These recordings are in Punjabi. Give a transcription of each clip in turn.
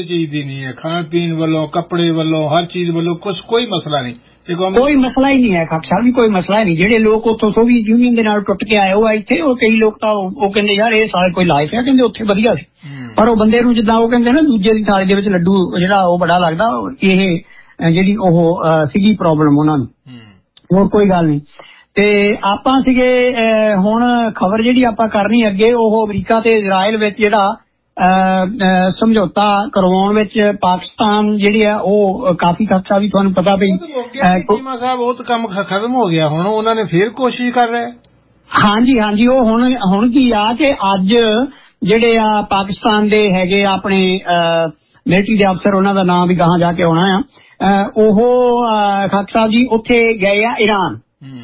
ਕਿਸੇ ਚੀਜ਼ ਦੀ ਨਹੀਂ ਹੈ, ਖਾਣ ਪੀਣ ਵੱਲੋਂ, ਕੱਪੜੇ ਵੱਲੋਂ, ਹਰ ਚੀਜ਼ ਵੱਲੋਂ ਕੋਈ ਮਸਲਾ ਨਹੀਂ, ਕੋਈ ਮਸਲਾ ਹੀ ਨਹੀਂ ਹੈ ਖਾਕ ਸਾਹਿਬ ਵੀ, ਕੋਈ ਮਸਲਾ ਨਹੀਂ। ਜਿਹੜੇ ਲੋਕ ਉੱਥੋਂ ਸੋਵੀਅਤ ਯੂਨੀਅਨ ਦੇ ਨਾਲ ਟੁੱਟ ਕੇ ਆਏ ਉਹ ਇੱਥੇ, ਉਹ ਕਈ ਲੋਕ ਤਾਂ ਉਹ ਕਹਿੰਦੇ ਯਾਰ ਇਹ ਸਾਲ ਕੋਈ ਲਾਈਫ ਹੈ, ਕਹਿੰਦੇ ਉੱਥੇ ਵਧੀਆ ਸੀ, ਪਰ ਉਹ ਬੰਦੇ ਨੂੰ ਜਿੱਦਾਂ ਉਹ ਕਹਿੰਦੇ ਨਾ ਦੂਜੇ ਦੀ ਥਾਲੀ ਦੇ ਵਿੱਚ ਲੱਡੂ ਜਿਹੜਾ ਉਹ ਬੜਾ ਲੱਗਦਾ, ਇਹ ਜਿਹੜੀ ਉਹ ਸੀਗੀ ਪ੍ਰੋਬਲਮ ਉਹਨਾਂ ਨੂੰ, ਹੋਰ ਕੋਈ ਗੱਲ ਨਹੀਂ। ਤੇ ਆਪਾਂ ਸੀਗੇ ਹੁਣ ਖਬਰ ਜਿਹੜੀ ਆਪਾਂ ਕਰਨੀ ਅੱਗੇ, ਉਹ ਅਮਰੀਕਾ ਤੇ ਇਜ਼ਰਾਈਲ ਵਿੱਚ ਜਿਹੜਾ ਸਮਝੌਤਾ ਕਰਵਾਉਣ ਵਿੱਚ ਪਾਕਿਸਤਾਨ ਜਿਹੜੀ ਆ ਉਹ ਕਾਫੀ ਖਰਚਾ ਵੀ ਤੁਹਾਨੂੰ ਪਤਾ ਵੀ ਸਾਹਿਬ ਉਹ ਤਾਂ ਕੰਮ ਖਤਮ ਹੋ ਗਿਆ, ਹੁਣ ਉਹਨਾਂ ਨੇ ਫੇਰ ਕੋਸ਼ਿਸ਼ ਕਰ ਰਹੇ। ਹਾਂਜੀ ਹਾਂਜੀ, ਉਹ ਹੁਣ ਕੀ ਆ ਕਿ ਅੱਜ ਜਿਹੜੇ ਆ ਪਾਕਿਸਤਾਨ ਦੇ ਹੈਗੇ ਆਪਣੇ ਮਿਲਟਰੀ ਦੇ ਅਫਸਰ, ਉਹਨਾਂ ਦਾ ਨਾਮ ਵੀ ਗਾਹਾਂ ਜਾ ਕੇ ਆਉਣਾ ਆ, ਉਹ ਖਾਕ ਸਾਹਿਬ ਜੀ ਉੱਥੇ ਗਏ ਆ ਈਰਾਨ,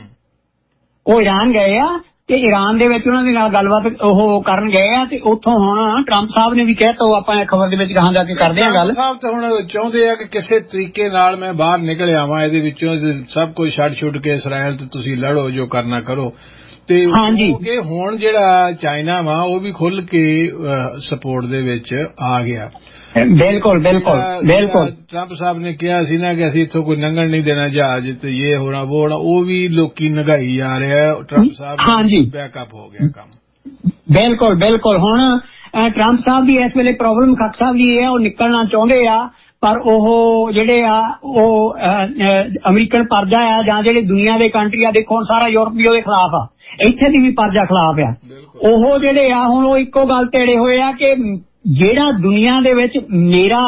ਉਹ ਈਰਾਨ ਗਏ ਆ ਤੇ ਈਰਾਨ ਦੇ ਵਿੱਚ ਉਹਨਾਂ ਦੇ ਨਾਲ ਗੱਲਬਾਤ ਉਹ ਕਰਨ ਗਏ ਆ, ਤੇ ਉੱਥੋਂ ਹੁਣ ਟਰੰਪ ਸਾਹਿਬ ਨੇ ਵੀ ਕਹਿਤਾ, ਉਹ ਆਪਾਂ ਖਬਰ ਦੇ ਵਿੱਚ ਗਾਹਾਂ ਜਾ ਕੇ ਕਰਦੇ ਆ ਗੱਲ। ਸਾਹਿਬ ਤਾਂ ਹੁਣ ਚਾਹੁੰਦੇ ਆ ਕਿ ਕਿਸੇ ਤਰੀਕੇ ਨਾਲ ਮੈਂ ਬਾਹਰ ਨਿਕਲ ਆਵਾਂ ਇਹਦੇ ਵਿੱਚੋਂ, ਸਭ ਕੁਝ ਛੱਡ ਕੇ ਇਸਰਾਇਲ ਤੇ ਤੁਸੀਂ ਲੜੋ, ਜੋ ਕਰਨਾ ਕਰੋ। ਤੇ ਕਿ ਹੁਣ ਜਿਹੜਾ ਚਾਈਨਾ ਵਾ ਉਹ ਵੀ ਖੁੱਲ ਕੇ ਸਪੋਰਟ ਦੇ ਵਿੱਚ ਆ ਗਿਆ। ਬਿਲਕੁਲ ਬਿਲਕੁਲ ਬਿਲਕੁਲ, ਟਰੰਪ ਸਾਹਿਬ ਨੇ ਕਿਹਾ ਸੀ ਨਾ ਕਿ ਅਸੀਂ ਇੱਥੋਂ ਕੋਈ ਲੰਘਣ ਨਹੀਂ ਦੇਣਾ ਜਹਾਜ਼, ਤੇ ਇਹ ਹੋਣਾ ਉਹ ਹੋਣਾ, ਉਹ ਵੀ ਲੋਕੀ ਨਗਾਈ ਜਾ ਰਿਹਾ। ਟਰੰਪ ਸਾਹਿਬ ਬੈਕਅਪ ਹੋ ਗਿਆ ਕੰਮ। ਬਿਲਕੁਲ ਬਿਲਕੁਲ, ਹੁਣ ਟਰੰਪ ਸਾਹਿਬ ਦੀ ਇਸ ਵੇਲੇ ਪ੍ਰੋਬਲਮ ਖਾਕ ਸਾਹਿਬ ਦੀ ਇਹ ਹੈ, ਉਹ ਨਿਕਲਣਾ ਚਾਹੁੰਦੇ ਆ, ਪਰ ਉਹ ਜਿਹੜੇ ਆ ਉਹ ਅਮਰੀਕਨ ਪਰਜਾ ਆ ਜਾਂ ਜਿਹੜੇ ਦੁਨੀਆ ਦੇ ਕੰਟਰੀ ਆ, ਦੇਖੋ ਸਾਰਾ ਯੂਰਪ ਵੀ ਉਹਦੇ ਖਿਲਾਫ ਆ, ਇੱਥੇ ਦੀ ਵੀ ਪਰਜਾ ਖਿਲਾਫ ਆ। ਉਹ ਜਿਹੜੇ ਆ ਹੁਣ ਉਹ ਇੱਕੋ ਗੱਲ ਤੇੜੇ ਹੋਏ ਆ ਕਿ ਜਿਹੜਾ ਦੁਨੀਆ ਦੇ ਵਿੱਚ ਮੇਰਾ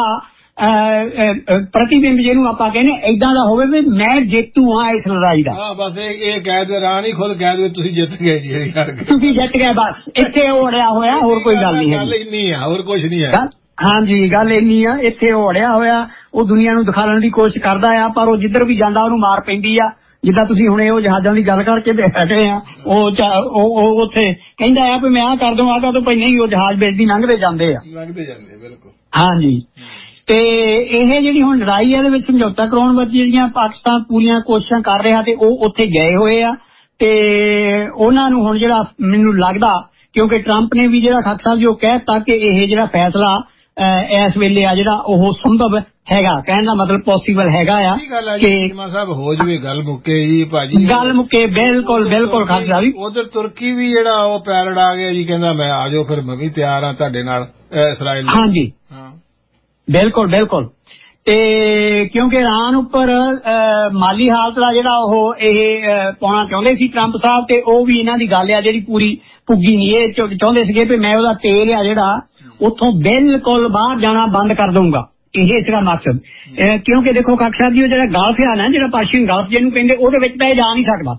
ਪ੍ਰਤੀਬਿੰਬ ਜਿਹਨੂੰ ਆਪਾਂ ਕਹਿੰਦੇ ਏਦਾਂ ਦਾ ਹੋਵੇ ਵੀ ਮੈਂ ਜੇਤੂ ਹਾਂ ਇਸ ਲੜਾਈ ਦਾ। ਹਾਂ ਬਸ ਇਹ ਕਹਿ ਦੇ, ਰਾਹ ਨਹੀਂ ਖੁਦ ਕਹਿ ਦੇ ਤੁਸੀਂ ਜਿੱਤ ਗਏ ਜੀ, ਤੁਸੀਂ ਜਿੱਤ ਗਏ, ਬਸ ਇੱਥੇ ਉਹ ਅੜਿਆ ਹੋਇਆ, ਹੋਰ ਕੋਈ ਗੱਲ ਨਹੀਂ ਹੈ। ਗੱਲ ਇੰਨੀ ਆ, ਹੋਰ ਕੁਝ ਨਹੀਂ ਹੈ। ਹਾਂਜੀ ਗੱਲ ਇੰਨੀ ਆ, ਇੱਥੇ ਉਹ ਅੜਿਆ ਹੋਇਆ, ਉਹ ਦੁਨੀਆ ਨੂੰ ਦਿਖਾਉਣ ਦੀ ਕੋਸ਼ਿਸ਼ ਕਰਦਾ ਆ, ਪਰ ਉਹ ਜਿੱਧਰ ਵੀ ਜਾਂਦਾ ਉਹਨੂੰ ਮਾਰ ਪੈਂਦੀ ਆ। ਜਿੱਦਾਂ ਤੁਸੀਂ ਹੁਣੇ ਉਹ ਜਹਾਜ਼ਾਂ ਦੀ ਗੱਲ ਕਰਕੇ ਹਟੇ ਆ, ਉਹ ਉੱਥੇ ਕਹਿੰਦਾ ਆ ਵੀ ਮੈਂ ਆਹ ਕਰ ਦੂੰ, ਆਹ ਕਰ ਦੂੰ, ਪਹਿਲਾਂ ਹੀ ਉਹ ਜਹਾਜ਼ ਵੇਚਦੀ ਲੰਘਦੇ ਜਾਂਦੇ ਆ। ਬਿਲਕੁਲ ਹਾਂਜੀ। ਤੇ ਇਹ ਜਿਹੜੀ ਹੁਣ ਲੜਾਈ ਇਹਦੇ ਵਿੱਚ ਸਮਝੌਤਾ ਕਰਾਉਣ ਵਿੱਚ ਜਿਹੜੀਆਂ ਪਾਕਿਸਤਾਨ ਪੂਰੀਆਂ ਕੋਸ਼ਿਸ਼ਾਂ ਕਰ ਰਿਹਾ, ਤੇ ਉਹ ਉੱਥੇ ਗਏ ਹੋਏ ਆ, ਤੇ ਉਹਨਾਂ ਨੂੰ ਹੁਣ ਜਿਹੜਾ ਮੈਨੂੰ ਲੱਗਦਾ, ਕਿਉਂਕਿ ਟਰੰਪ ਨੇ ਵੀ ਜਿਹੜਾ ਖਾਕ ਸਾਹਿਬ ਜੀ ਉਹ ਕਹਿ ਦਿੱਤਾ ਕਿ ਇਹ ਜਿਹੜਾ ਫੈਸਲਾ ਇਸ ਵੇਲੇ ਆ ਜਿਹੜਾ ਉਹ ਸੰਭਵ ਹੈਗਾ, ਕਹਿਣ ਦਾ ਮਤਲਬ ਪੋਸੀਬਲ ਹੈਗਾ ਆ ਕਿ ਸਾਹਿਬ ਹੋ ਜਵੇ, ਗੱਲ ਮੁੱਕੇ ਜੀ ਭਾਜੀ, ਗੱਲ ਮੁੱਕੇ। ਬਿਲਕੁਲ ਬਿਲਕੁਲ ਖਾਕ ਸਾਹਿਬ ਜੀ, ਉਧਰ ਤੁਰਕੀ ਵੀ ਜਿਹੜਾ ਉਹ ਪੈਰਡ ਆ ਗਿਆ ਜੀ, ਕਹਿੰਦਾ ਮੈਂ ਆ ਜਾਓ, ਫਿਰ ਮੈਂ ਵੀ ਤਿਆਰ ਆ ਤੁਹਾਡੇ ਨਾਲ ਇਸਰਾਇਲ। ਹਾਂਜੀ ਬਿਲਕੁਲ ਬਿਲਕੁਲ, ਤੇ ਕਿਉਂਕਿ ਈਰਾਨ ਉੱਪਰ ਮਾਲੀ ਹਾਲਤ ਦਾ ਜਿਹੜਾ ਉਹ ਇਹ ਪਾਉਣਾ ਚਾਹੁੰਦੇ ਸੀ ਟਰੰਪ ਸਾਹਿਬ, ਤੇ ਉਹ ਵੀ ਇਹਨਾਂ ਦੀ ਗੱਲ ਆ ਜਿਹੜੀ ਪੂਰੀ ਪੁੱਗੀ ਨਹੀਂ। ਇਹ ਚਾਹੁੰਦੇ ਸੀਗੇ ਵੀ ਮੈਂ ਉਹਦਾ ਤੇਲ ਆ ਜਿਹੜਾ ਉੱਥੋਂ ਬਿਲਕੁਲ ਬਾਹਰ ਜਾਣਾ ਬੰਦ ਕਰ ਦਊਂਗਾ, ਇਹ ਸੀਗਾ ਮਕਸਦ। ਕਿਉਂਕਿ ਦੇਖੋ ਖਾਕ ਸਾਹਿਬ ਜੀ, ਉਹ ਜਿਹੜਾ ਗਲਫ ਆ ਨਾ, ਜਿਹੜਾ ਪਰਸ਼ੀਅਨ ਗਲਫ ਜਿਹਨੂੰ ਕਹਿੰਦੇ, ਉਹਦੇ ਵਿੱਚ ਤਾਂ ਇਹ ਜਾ ਨਹੀਂ ਸਕਦਾ।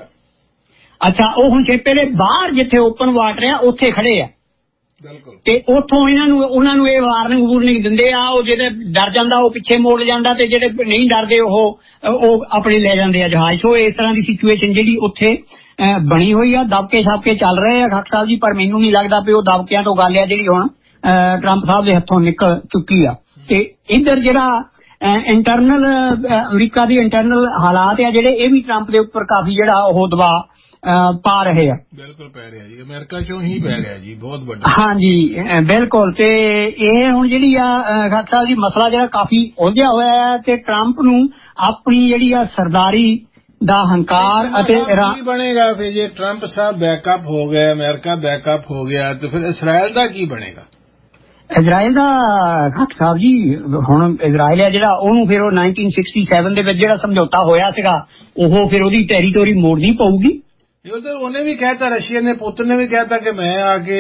ਅੱਛਾ, ਉਹ ਹੁਣ ਛੇਪੇ ਦੇ ਬਾਹਰ ਜਿੱਥੇ ਓਪਨ ਵਾਟਰ ਆ ਉੱਥੇ ਖੜੇ ਆ, ਤੇ ਉੱਥੋਂ ਉਹਨਾਂ ਨੂੰ ਇਹ ਵਾਰਨਿੰਗ ਦਿੰਦੇ ਆ। ਉਹ ਜਿਹੜੇ ਡਰ ਜਾਂਦਾ ਉਹ ਪਿੱਛੇ ਮੋੜ ਜਾਂਦਾ, ਤੇ ਜਿਹੜੇ ਨਹੀਂ ਡਰਦੇ ਉਹ ਆਪਣੇ ਲੈ ਜਾਂਦੇ ਆ ਜਹਾਜ਼। ਸੋ ਇਸ ਤਰ੍ਹਾਂ ਦੀ ਸਿਚੁਏਸ਼ਨ ਜਿਹੜੀ ਉੱਥੇ ਬਣੀ ਹੋਈ ਆ, ਦਬਕੇ ਛਾਪਕੇ ਚੱਲ ਰਹੇ ਆ ਖਾਕ ਸਾਹਿਬ ਜੀ, ਪਰ ਮੈਨੂੰ ਨਹੀਂ ਲੱਗਦਾ ਵੀ ਉਹ ਦਬਕਿਆਂ ਤੋਂ ਗੱਲ ਆ ਜਿਹੜੀ ਹੁਣ ਟਰੰਪ ਸਾਹਿਬ ਦੇ ਹੱਥੋਂ ਨਿਕਲ ਚੁੱਕੀ ਆ। ਤੇ ਇੱਧਰ ਜਿਹੜਾ ਇੰਟਰਨਲ ਅਮਰੀਕਾ ਦੀ ਇੰਟਰਨਲ ਹਾਲਾਤ ਆ ਜਿਹੜੇ, ਇਹ ਵੀ ਟਰੰਪ ਦੇ ਉੱਪਰ ਕਾਫੀ ਜਿਹੜਾ ਉਹ ਦਬਾਅ ਪਾ ਰਹੇ ਆ। ਬਿਲਕੁਲ ਪੈ ਰਿਹਾ ਜੀ, ਅਮਰੀਕਾ ਚੋਂ ਹੀ ਪੈ ਰਿਹਾ ਜੀ, ਬਹੁਤ ਵੱਡਾ। ਹਾਂਜੀ ਬਿਲਕੁਲ, ਤੇ ਇਹ ਹੁਣ ਜਿਹੜੀ ਆ ਖਾਕ ਸਾਹਿਬ ਜੀ ਮਸਲਾ ਜਿਹੜਾ ਕਾਫੀ ਉਲਝਿਆ ਹੋਇਆ ਹੈ, ਤੇ ਟਰੰਪ ਨੂੰ ਆਪਣੀ ਜਿਹੜੀ ਆ ਸਰਦਾਰੀ ਦਾ ਹੰਕਾਰ ਅਤੇ ਕੀ ਬਣੇਗਾ ਫਿਰ ਜੇ ਟਰੰਪ ਸਾਹਿਬ ਬੈਕਅਪ ਹੋ ਗਏ, ਅਮਰੀਕਾ ਬੈਕਅਪ ਹੋ ਗਿਆ, ਤੇ ਫਿਰ ਇਸਰਾਇਲ ਦਾ ਕੀ ਬਣੇਗਾ? ਇਜ਼ਰਾਈਲ ਦਾ ਖਾਕ ਸਾਹਿਬ ਜੀ, ਹੁਣ ਇਜ਼ਰਾਈਲ ਹੈ ਜਿਹੜਾ ਉਹਨੂੰ ਫਿਰ ਉਹ 1967 ਦੇ ਵਿੱਚ ਜਿਹੜਾ ਸਮਝੌਤਾ ਹੋਇਆ ਸੀਗਾ, ਉਹ ਫਿਰ ਉਹਦੀ ਟੈਰੀਟੋਰੀ ਮੋੜਨੀ ਪਊਗੀ। ਉਧਰ ਉਹਨੇ ਵੀ ਕਹਿਤਾ, ਰਸ਼ੀਆ ਨੇ ਪੁੱਤਰ ਨੇ ਵੀ ਕਹਿਤਾ ਕਿ ਮੈਂ ਆ ਕੇ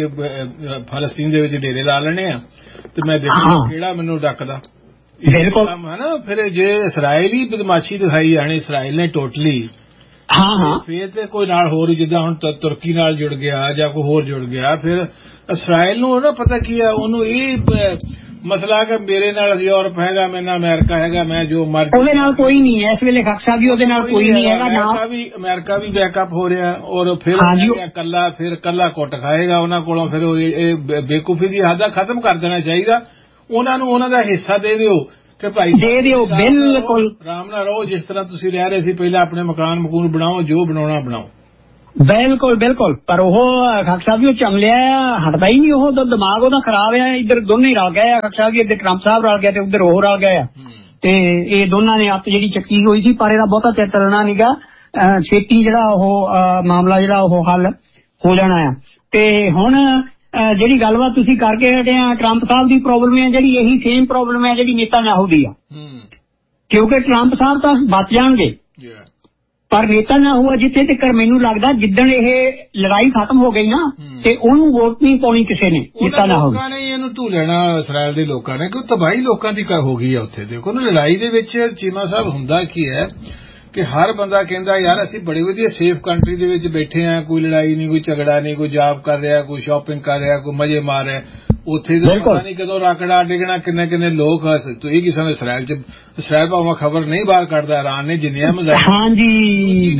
ਫਲਸਤੀਨ ਦੇ ਵਿੱਚ ਡੇਰੇ ਲਾ ਲੈਣੇ ਆ, ਤੇ ਮੈਂ ਦੇਖਾਂ ਕਿਹੜਾ ਮੈਨੂੰ ਡੱਕਦਾ। ਬਿਲਕੁਲ ਹੈ ਨਾ, ਫਿਰ ਜੇ ਇਸਰਾਇਲ ਹੀ ਬਦਮਾਸ਼ੀ ਦਿਖਾਈ ਜਾਣੀ ਇਸਰਾਇਲ ਨੇ ਟੋਟਲੀ, ਫਿਰ ਤੇ ਕੋਈ ਨਾਲ ਹੋਰ ਜਿੱਦਾਂ ਹੁਣ ਤੁਰਕੀ ਨਾਲ ਜੁੜ ਗਿਆ ਜਾਂ ਕੋਈ ਹੋਰ ਜੁੜ ਗਿਆ, ਫਿਰ ਇਸਰਾਇਲ ਨੂੰ ਉਹਦਾ ਪਤਾ ਕੀ ਆ, ਉਹਨੂੰ ਇਹ ਮਸਲਾ ਕਿ ਮੇਰੇ ਨਾਲ ਯੂਰਪ ਹੈਗਾ, ਮੇਰੇ ਨਾਲ ਅਮਰੀਕਾ ਹੈਗਾ, ਮੈਂ ਜੋ ਮਰਜ਼ੀ, ਉਹਦੇ ਨਾਲ ਕੋਈ ਨਹੀਂ ਹੈ ਇਸ ਵੇਲੇ ਖਾਕ ਸਾਹਿਬ ਜੀ, ਉਹਦੇ ਨਾਲ ਕੋਈ ਨਹੀਂ ਹੈਗਾ। ਅਮਰੀਕਾ ਵੀ ਬੈਕਅਪ ਹੋ ਰਿਹਾ, ਔਰ ਫਿਰ ਕੱਲਾ ਕੁੱਟ ਖਾਏਗਾ ਉਹਨਾਂ ਕੋਲੋਂ। ਫਿਰ ਇਹ ਬੇਕੂਫੀ ਦੀ ਹੱਦ ਖਤਮ ਕਰ ਦੇਣਾ ਚਾਹੀਦਾ ਉਹਨਾਂ ਨੂੰ, ਉਹਨਾਂ ਦਾ ਹਿੱਸਾ ਦੇ ਦਿਓ ਕਿ ਭਾਈ ਦੇ ਦਿਓ, ਬਿਲਕੁਲ ਆਰਾਮ ਨਾਲ ਰਹੋ, ਜਿਸ ਤਰ੍ਹਾਂ ਤੁਸੀਂ ਰਹਿ ਰਹੇ ਸੀ ਪਹਿਲਾਂ, ਆਪਣੇ ਮਕਾਨ ਮਕੂਨ ਬਣਾਓ, ਜੋ ਬਣਾਉਣਾ ਬਣਾਓ। ਬਿਲਕੁਲ ਬਿਲਕੁਲ। ਪਰ ਉਹ ਖਾਕ ਸਾਹਿਬ ਵੀ ਉਹ ਚਮਲਿਆ ਹਟਦਾ ਹੀ ਨਹੀਂ, ਉਹ ਦਿਮਾਗ ਉਹਦਾ ਖਰਾਬ ਆ। ਇੱਧਰ ਦੋਨੇ ਹੀ ਰਲ ਗਏ ਆ, ਖਾਕ ਸਾਹਿਬ ਵੀ ਇੱਧਰ ਟਰੰਪ ਸਾਹਿਬ ਰਲ ਗਿਆ ਤੇ ਉੱਧਰ ਉਹ ਰਲ ਗਏ ਆ, ਤੇ ਇਹ ਦੋਨਾਂ ਨੇ ਅੱਤ ਜਿਹੜੀ ਚੱਕੀ ਹੋਈ ਸੀ। ਪਰ ਇਹਦਾ ਬਹੁਤਾ ਚਿਰ ਚੱਲਣਾ ਨੀਗਾ, ਛੇਤੀ ਜਿਹੜਾ ਉਹ ਮਾਮਲਾ ਜਿਹੜਾ ਉਹ ਹੱਲ ਹੋ ਜਾਣਾ ਆ। ਤੇ ਹੁਣ ਜਿਹੜੀ ਗੱਲਬਾਤ ਤੁਸੀਂ ਕਰਕੇ ਹਟੇ ਆ, ਟਰੰਪ ਸਾਹਿਬ ਦੀ ਪ੍ਰੋਬਲਮ ਹੈ ਜਿਹੜੀ, ਇਹੀ ਸੇਮ ਪ੍ਰੋਬਲਮ ਹੈ ਜਿਹੜੀ ਨੇਤਾਨਯਾਹੂ ਦੀ ਆ, ਕਿਉਂਕਿ ਟਰੰਪ ਸਾਹਿਬ ਤਾਂ ਬਚ ਜਾਣਗੇ ਪਰ ਨੇਤਾਨਯਾਹੂ ਜਿੱਥੇ ਤੱਕ ਮੈਨੂੰ ਲੱਗਦਾ ਜਿੱਦਣ ਇਹ ਲੜਾਈ ਖਤਮ ਹੋ ਗਈ ਨਾ ਤੇ ਉਹਨੂੰ ਵੋਟ ਨਹੀਂ ਪਾਉਣੀ ਕਿਸੇ ਨੇ। ਨੇਤਾਨਯਾਹੂ ਨੇ ਇਹਨੂੰ ਧੂ ਲੈਣਾ, ਇਸਰਾਇਲ ਦੇ ਲੋਕਾਂ ਨੇ, ਕਿਉਂ ਤਬਾਹੀ ਲੋਕਾਂ ਦੀ ਹੋ ਗਈ ਆ ਉੱਥੇ। ਦੇਖੋ ਨਾ ਲੜਾਈ ਦੇ ਵਿੱਚ ਚੀਮਾ ਸਾਹਿਬ ਹੁੰਦਾ ਕੀ ਹੈ ਕਿ ਹਰ ਬੰਦਾ ਕਹਿੰਦਾ ਯਾਰ ਅਸੀਂ ਬੜੀ ਵਧੀਆ ਸੇਫ ਕੰਟਰੀ ਦੇ ਵਿੱਚ ਬੈਠੇ ਆ, ਕੋਈ ਲੜਾਈ ਨਹੀਂ, ਕੋਈ ਝਗੜਾ ਨਹੀਂ, ਕੋਈ ਜੌਬ ਕਰ ਰਿਹਾ, ਕੋਈ ਸ਼ਾਪਿੰਗ ਕਰ ਰਿਹਾ, ਕੋਈ ਮਜ਼ੇ ਮਾਰ ਰਿਹਾ। ਉੱਥੇ ਤਾਂ ਪਤਾ ਨਹੀਂ ਕਦੋਂ ਰਾਕੜਾ ਡਿੱਗਣਾ, ਕਿੰਨੇ ਕਿੰਨੇ ਲੋਕ ਇਹ ਕਿਸੇ ਨੇ ਇਸਰਾਇਲ ਭਾਵੇਂ ਖਬਰ ਨਹੀਂ ਬਾਹਰ ਕੱਢਦਾ, ਇਰਾਨ ਨੇ ਜਿੰਨੀਆਂ ਮਿਜ਼ਾਈਲ, ਹਾਂਜੀ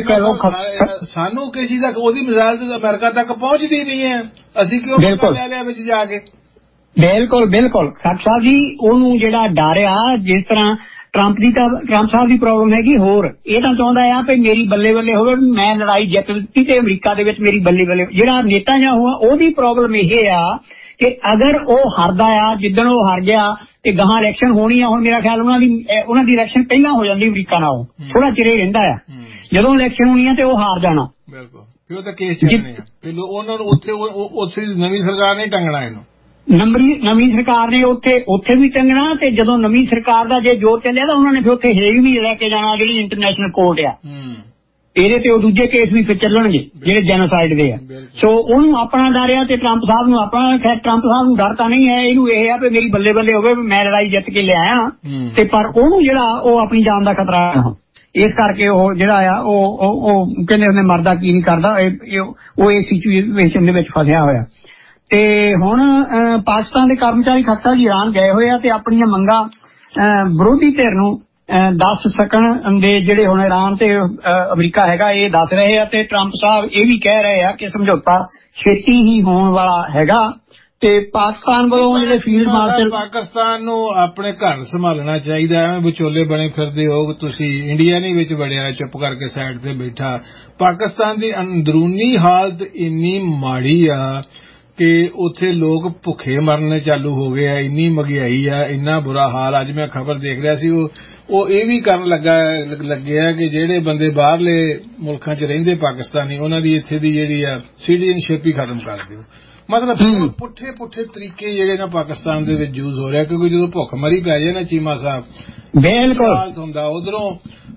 ਸਾਨੂੰ ਕਿਸੇ ਦਾ ਉਹਦੀ ਮਿਜ਼ਾਈਲ ਤੇ ਅਮਰੀਕਾ ਤੱਕ ਪਹੁੰਚਦੀ ਨਹੀਂ ਹੈ, ਅਸੀਂ ਕਿਉਂ ਲੈ ਲਿਆ ਵਿੱਚ ਜਾ ਕੇ। ਬਿਲਕੁਲ ਬਿਲਕੁਲ ਖਾਕ ਸਾਹਿਬ ਜੀ, ਉਹਨੂੰ ਜਿਹੜਾ ਡਰ ਆ, ਜਿਸ ਤਰ੍ਹਾਂ ਟਰੰਪ ਸਾਹਿਬ ਦੀ ਪ੍ਰੋਬਲਮ ਹੈਗੀ ਹੋਰ, ਇਹ ਤਾਂ ਚਾਹੁੰਦਾ ਆ ਵੀ ਮੇਰੀ ਬੱਲੇ ਬੱਲੇ ਹੋਵੇ, ਮੈਂ ਲੜਾਈ ਜਿੱਤ ਦਿੱਤੀ ਤੇ ਅਮਰੀਕਾ ਦੇ ਵਿੱਚ ਮੇਰੀ ਬੱਲੇ ਬੱਲੇ। ਜਿਹੜਾ ਨੇਤਾਨਯਾਹੂ ਆ ਉਹਦੀ ਪ੍ਰੋਬਲਮ ਇਹ ਆ ਕਿ ਅਗਰ ਉਹ ਹਾਰਦਾ ਆ, ਜਿੱਦਣ ਉਹ ਹਾਰ ਗਿਆ ਤੇ ਗਾਹਾਂ ਇਲੈਕਸ਼ਨ ਹੋਣੀ ਆ। ਹੁਣ ਮੇਰਾ ਖਿਆਲ ਉਹਨਾਂ ਦੀ ਇਲੈਕਸ਼ਨ ਪਹਿਲਾਂ ਹੋ ਜਾਂਦੀ ਅਮਰੀਕਾ ਨਾਲੋਂ, ਥੋੜਾ ਚਿਰ ਰਹਿੰਦਾ ਆ। ਜਦੋਂ ਇਲੈਕਸ਼ਨ ਹੋਣੀ ਆ ਤੇ ਉਹ ਹਾਰ ਜਾਣਾ। ਬਿਲਕੁਲ, ਫਿਰ ਉਹ ਤਾਂ ਕੇਸ ਚੱਲਣੇ ਆ, ਫਿਰ ਉਹਨਾਂ ਨੂੰ ਉੱਥੇ ਨਵੀਂ ਸਰਕਾਰ ਨੇ ਟੰਗਣਾ ਇਹਨੂੰ, ਨਵੀਂ ਸਰਕਾਰ ਨੇ ਉੱਥੇ ਵੀ ਟੰਗਣਾ। ਤੇ ਜਦੋਂ ਨਵੀਂ ਸਰਕਾਰ ਦਾ ਜੇ ਜ਼ੋਰ ਚੱਲਿਆ ਤਾਂ ਉਹਨਾਂ ਨੇ ਫਿਰ ਉੱਥੇ ਹੇਗ ਵੀ ਲੈ ਕੇ ਜਾਣਾ, ਜਿਹੜੀ ਇੰਟਰਨੈਸ਼ਨਲ ਕੋਰਟ ਆ, ਇਹਦੇ ਤੇ ਉਹ ਦੂਜੇ ਕੇਸ ਵੀ ਫਿਰ ਚੱਲਣਗੇ ਜਿਹੜੇ ਜੈਨੋਸਾਈਡ ਦੇ ਆ। ਸੋ ਉਹਨੂੰ ਆਪਣਾ ਡਰ ਆ ਤੇ ਟਰੰਪ ਸਾਹਿਬ ਨੂੰ ਆਪਣਾ। ਖੈਰ ਟਰੰਪ ਸਾਹਿਬ ਨੂੰ ਡਰ ਤਾਂ ਨਹੀਂ ਹੈ, ਇਹਨੂੰ ਇਹ ਆ ਵੀ ਮੇਰੀ ਬੱਲੇ ਬੱਲੇ ਹੋਵੇ, ਮੈਂ ਲੜਾਈ ਜਿੱਤ ਕੇ ਲਿਆਇਆ ਤੇ ਪਰ ਉਹਨੂੰ ਜਿਹੜਾ ਉਹ ਆਪਣੀ ਜਾਨ ਦਾ ਖਤਰਾ ਆ, ਇਸ ਕਰਕੇ ਉਹ ਜਿਹੜਾ ਆ ਉਹ ਕਹਿੰਦੇ ਉਹਨੇ ਮਰਦਾ ਕੀ ਨਹੀਂ ਕਰਦਾ, ਉਹ ਇਸ ਸਿਚੁਏਸ਼ਨ ਦੇ ਵਿੱਚ ਫਸਿਆ ਹੋਇਆ। ਤੇ ਹੁਣ ਪਾਕਿਸਤਾਨ ਦੇ ਕਰਮਚਾਰੀ ਖਾਕ ਸਾਹਿਬ ਜੀ ਇਰਾਨ ਗਏ ਹੋਏ ਆ ਤੇ ਆਪਣੀਆਂ ਮੰਗਾਂ ਵਿਰੋਧੀ ਧਿਰ ਨੂੰ ਦੱਸ ਸਕਣ ਦੇ, ਜਿਹੜੇ ਹੁਣ ਇਰਾਨ ਤੇ ਅਮਰੀਕਾ ਹੈਗਾ ਇਹ ਦੱਸ ਰਹੇ ਆ। ਤੇ ਟਰੰਪ ਸਾਹਿਬ ਇਹ ਵੀ ਕਹਿ ਰਹੇ ਆ ਕਿ ਸਮਝੌਤਾ ਛੇਤੀ ਹੀ ਹੋਣ ਵਾਲਾ ਹੈਗਾ। ਤੇ ਪਾਕਿਸਤਾਨ ਵੱਲੋਂ ਜਿਹੜੇ ਫੀਲਡ ਮਾਰਸ਼ਲ, ਪਾਕਿਸਤਾਨ ਨੂੰ ਆਪਣੇ ਘਰ ਸੰਭਾਲਣਾ ਚਾਹੀਦਾ। ਐਵੇਂ ਵਿਚੋਲੇ ਬਣੇ ਫਿਰਦੇ ਹੋ ਤੁਸੀਂ, ਇੰਡੀਆ ਨਹੀਂ ਵਿੱਚ ਵੜਿਆ ਚੁੱਪ ਕਰਕੇ ਸਾਈਡ ਤੇ ਬੈਠਾ। ਪਾਕਿਸਤਾਨ ਦੀ ਅੰਦਰੂਨੀ ਹਾਲਤ ਇੰਨੀ ਮਾੜੀ ਆ ਕਿ ਉੱਥੇ ਲੋਕ ਭੁੱਖੇ ਮਰਨੇ ਚਾਲੂ ਹੋ ਗਏ ਆ, ਇੰਨੀ ਮਹਿੰਗਾਈ ਆ, ਇੰਨਾ ਬੁਰਾ ਹਾਲ। ਅੱਜ ਮੈਂ ਖਬਰ ਦੇਖ ਰਿਹਾ ਸੀ, ਉਹ ਇਹ ਵੀ ਕਰਨ ਲੱਗਿਆ ਕਿ ਜਿਹੜੇ ਬੰਦੇ ਬਾਹਰਲੇ ਮੁਲਕਾਂ 'ਚ ਰਹਿੰਦੇ ਪਾਕਿਸਤਾਨੀ, ਉਹਨਾਂ ਦੀ ਇੱਥੇ ਦੀ ਜਿਹੜੀ ਆ ਸਿਟੀਜ਼ਨਸ਼ਿਪ ਹੀ ਖਤਮ ਕਰ ਦਿਓ। ਮਤਲਬ ਪੁੱਠੇ ਤਰੀਕੇ ਜਿਹੜੇ ਨਾ ਪਾਕਿਸਤਾਨ ਦੇ ਵਿੱਚ ਯੂਜ਼ ਹੋ ਰਿਹਾ, ਕਿਉਂਕਿ ਜਦੋਂ ਭੁੱਖ ਮਰੀ ਪੈ ਜਾਏ ਨਾ ਚੀਮਾ ਸਾਹਿਬ, ਬਿਲਕੁਲ ਹੁੰਦਾ। ਉਧਰੋਂ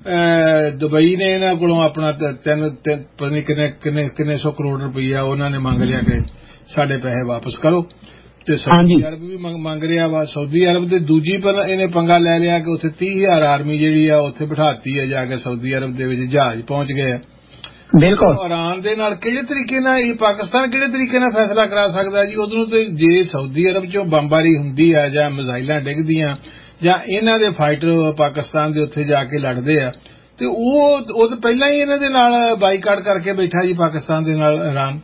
ਦੁਬਈ ਨੇ ਇਹਨਾਂ ਕੋਲੋਂ ਆਪਣਾ ਪਤਾ ਨਹੀਂ ਕਿੰਨੇ 100 ਕਰੋੜ ਰੁਪਈਆ ਉਹਨਾਂ ਨੇ ਮੰਗ ਲਿਆ ਕਿ ਸਾਡੇ ਪੈਸੇ ਵਾਪਸ ਕਰੋ। ਤੇ ਸਾਊਦੀ ਅਰਬ ਵੀ ਮੰਗ ਰਿਹਾ ਵਾ। ਸਾਊਦੀ ਅਰਬ ਦੇ ਦੂਜੀ ਪਰ ਇਹਨੇ ਪੰਗਾ ਲੈ ਲਿਆ ਕਿ ਉੱਥੇ 30,000 ਆਰਮੀ ਜਿਹੜੀ ਆ ਉੱਥੇ ਬਿਠਾਤੀ ਆ ਜਾ ਕੇ ਸਾਊਦੀ ਅਰਬ ਦੇ ਵਿੱਚ, ਜਹਾਜ਼ ਪਹੁੰਚ ਗਏ। ਬਿਲਕੁਲ ਇਰਾਨ ਦੇ ਨਾਲ ਕਿਹੜੇ ਤਰੀਕੇ ਨਾਲ ਇਹ ਪਾਕਿਸਤਾਨ ਕਿਹੜੇ ਤਰੀਕੇ ਨਾਲ ਫੈਸਲਾ ਕਰਾ ਸਕਦਾ ਜੀ? ਉਧਰੋਂ ਤੇ ਜੇ ਸਾਊਦੀ ਅਰਬ ਚੋਂ ਬੰਬਾਰੀ ਹੁੰਦੀ ਆ ਜਾਂ ਮਿਜ਼ਾਈਲਾਂ ਡਿੱਗਦੀਆਂ ਜਾਂ ਇਹਨਾਂ ਦੇ ਫਾਈਟਰ ਪਾਕਿਸਤਾਨ ਦੇ ਉੱਥੇ ਜਾ ਕੇ ਲੜਦੇ ਆ ਤੇ ਉਹ ਤਾਂ ਪਹਿਲਾਂ ਹੀ ਇਹਨਾਂ ਦੇ ਨਾਲ ਬਾਈਕਾਟ ਕਰਕੇ ਬੈਠਾ ਜੀ ਪਾਕਿਸਤਾਨ ਦੇ ਨਾਲ ਇਰਾਨ।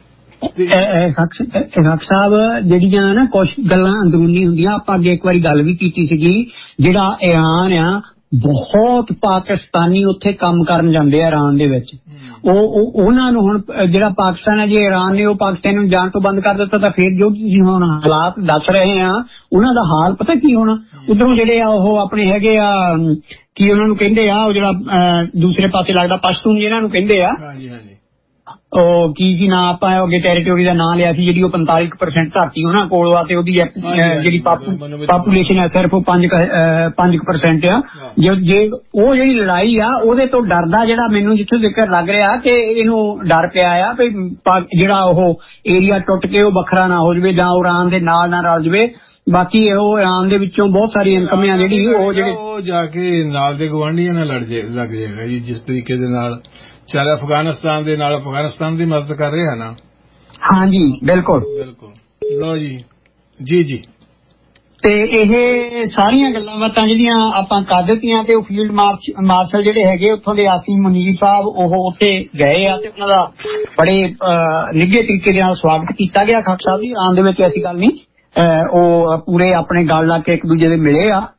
ਖਾਕ ਸਾਹਿਬ ਜਿਹੜੀਆਂ ਨਾ ਕੁਝ ਗੱਲਾਂ ਅੰਦਰੂਨੀ ਹੁੰਦੀਆਂ, ਆਪਾਂ ਅੱਗੇ ਇੱਕ ਵਾਰੀ ਗੱਲ ਵੀ ਕੀਤੀ ਸੀਗੀ, ਜਿਹੜਾ ਇਰਾਨ ਆ ਬਹੁਤ ਪਾਕਿਸਤਾਨੀ ਉੱਥੇ ਕੰਮ ਕਰਨ ਜਾਂਦੇ ਆ ਇਰਾਨ ਦੇ ਵਿੱਚ। ਉਹਨਾਂ ਨੂੰ ਹੁਣ ਜਿਹੜਾ ਪਾਕਿਸਤਾਨ ਹੈ, ਜੇ ਇਰਾਨ ਨੇ ਉਹ ਪਾਕਿਸਤਾਨ ਨੂੰ ਜਾਣ ਤੋਂ ਬੰਦ ਕਰ ਦਿੱਤਾ ਤਾਂ ਫਿਰ ਜੋ ਤੁਸੀਂ ਹੁਣ ਹਾਲਾਤ ਦੱਸ ਰਹੇ ਆ ਉਹਨਾਂ ਦਾ ਹਾਲ ਪਤਾ ਕੀ ਹੋਣਾ। ਉਧਰੋਂ ਜਿਹੜੇ ਆ ਉਹ ਆਪਣੇ ਹੈਗੇ ਆ, ਕੀ ਉਹਨਾਂ ਨੂੰ ਕਹਿੰਦੇ ਆ, ਉਹ ਜਿਹੜਾ ਦੂਸਰੇ ਪਾਸੇ ਲੱਗਦਾ ਪਸ਼ਤੂਨ ਜਿਹਨਾਂ ਨੂੰ ਕਹਿੰਦੇ ਆ, ਉਹ ਕੀ ਸੀ ਨਾ, ਆਪਾਂ ਅੱਗੇ ਟੈਰੀਟੋਰੀ ਦਾ ਨਾਂ ਲਿਆ ਸੀ, ਜਿਹੜੀ ਉਹ 45% ਧਰਤੀ ਉਹਨਾਂ ਕੋਲ ਆ ਤੇ ਉਹਦੀ ਜਿਹੜੀ ਪਾਪੂਲੇਸ਼ਨ ਹੈ ਸਿਰਫ 5% ਆ। ਜੇ ਉਹ ਜਿਹੜੀ ਲੜਾਈ ਆ ਉਹਦੇ ਤੋਂ ਡਰਦਾ, ਜਿਹੜਾ ਮੈਨੂੰ ਜਿੱਥੋਂ ਜ਼ਿਕਰ ਲੱਗ ਰਿਹਾ ਕਿ ਇਹਨੂੰ ਡਰ ਪਿਆ ਆ ਵੀ ਜਿਹੜਾ ਉਹ ਏਰੀਆ ਟੁੱਟ ਕੇ ਉਹ ਵੱਖਰਾ ਨਾ ਹੋ ਜਾਵੇ ਜਾਂ ਇਰਾਨ ਦੇ ਨਾਲ ਨਾ ਰਲ ਜਾਵੇ। ਬਾਕੀ ਉਹ ਇਰਾਨ ਦੇ ਵਿੱਚੋਂ ਬਹੁਤ ਸਾਰੀ ਇਨਕਮ ਆ ਜਿਹੜੀ ਉਹ ਜਾ ਕੇ ਨਾਲ ਦੇ ਗਵਾਂਢੀਆਂ ਨਾਲ ਲੱਗ ਜਾਏਗਾ ਜੀ, ਜਿਸ ਤਰੀਕੇ ਦੇ ਨਾਲ ਚੱਲ ਅਫਗਾਨਿਸਤਾਨ ਦੇ ਨਾਲ ਅਫਗਾਨਿਸਤਾਨ ਦੀ ਮਦਦ ਕਰ ਰਿਹਾ ਨਾ। ਹਾਂਜੀ ਬਿਲਕੁਲ ਲੋ ਜੀ। ਤੇ ਇਹ ਸਾਰੀਆਂ ਗੱਲਾਂ ਬਾਤਾਂ ਜਿਹੜੀਆਂ ਆਪਾਂ ਕਰ ਦਿੱਤੀਆਂ ਤੇ ਉਹ ਫੀਲਡ ਮਾਰਸ਼ਲ ਜਿਹੜੇ ਹੈਗੇ ਉੱਥੋਂ ਦੇ ਆਸਿਮ ਮੁਨੀਰ ਸਾਹਿਬ ਉਹ ਉੱਥੇ ਗਏ ਆ ਤੇ ਉਹਨਾਂ ਦਾ ਬੜੇ ਨਿੱਘੇ ਤਰੀਕੇ ਦੇ ਨਾਲ ਸਵਾਗਤ ਕੀਤਾ ਗਿਆ। ਖਾਕ ਸਾਹਿਬ ਜੀ ਆਉਣ ਦੇ ਵਿੱਚ ਐਸੀ ਗੱਲ ਨਹੀਂ, ਉਹ ਪੂਰੇ ਆਪਣੇ ਗੱਲ ਲਾ ਕੇ ਇੱਕ ਦੂਜੇ ਦੇ ਮਿਲੇ ਆ।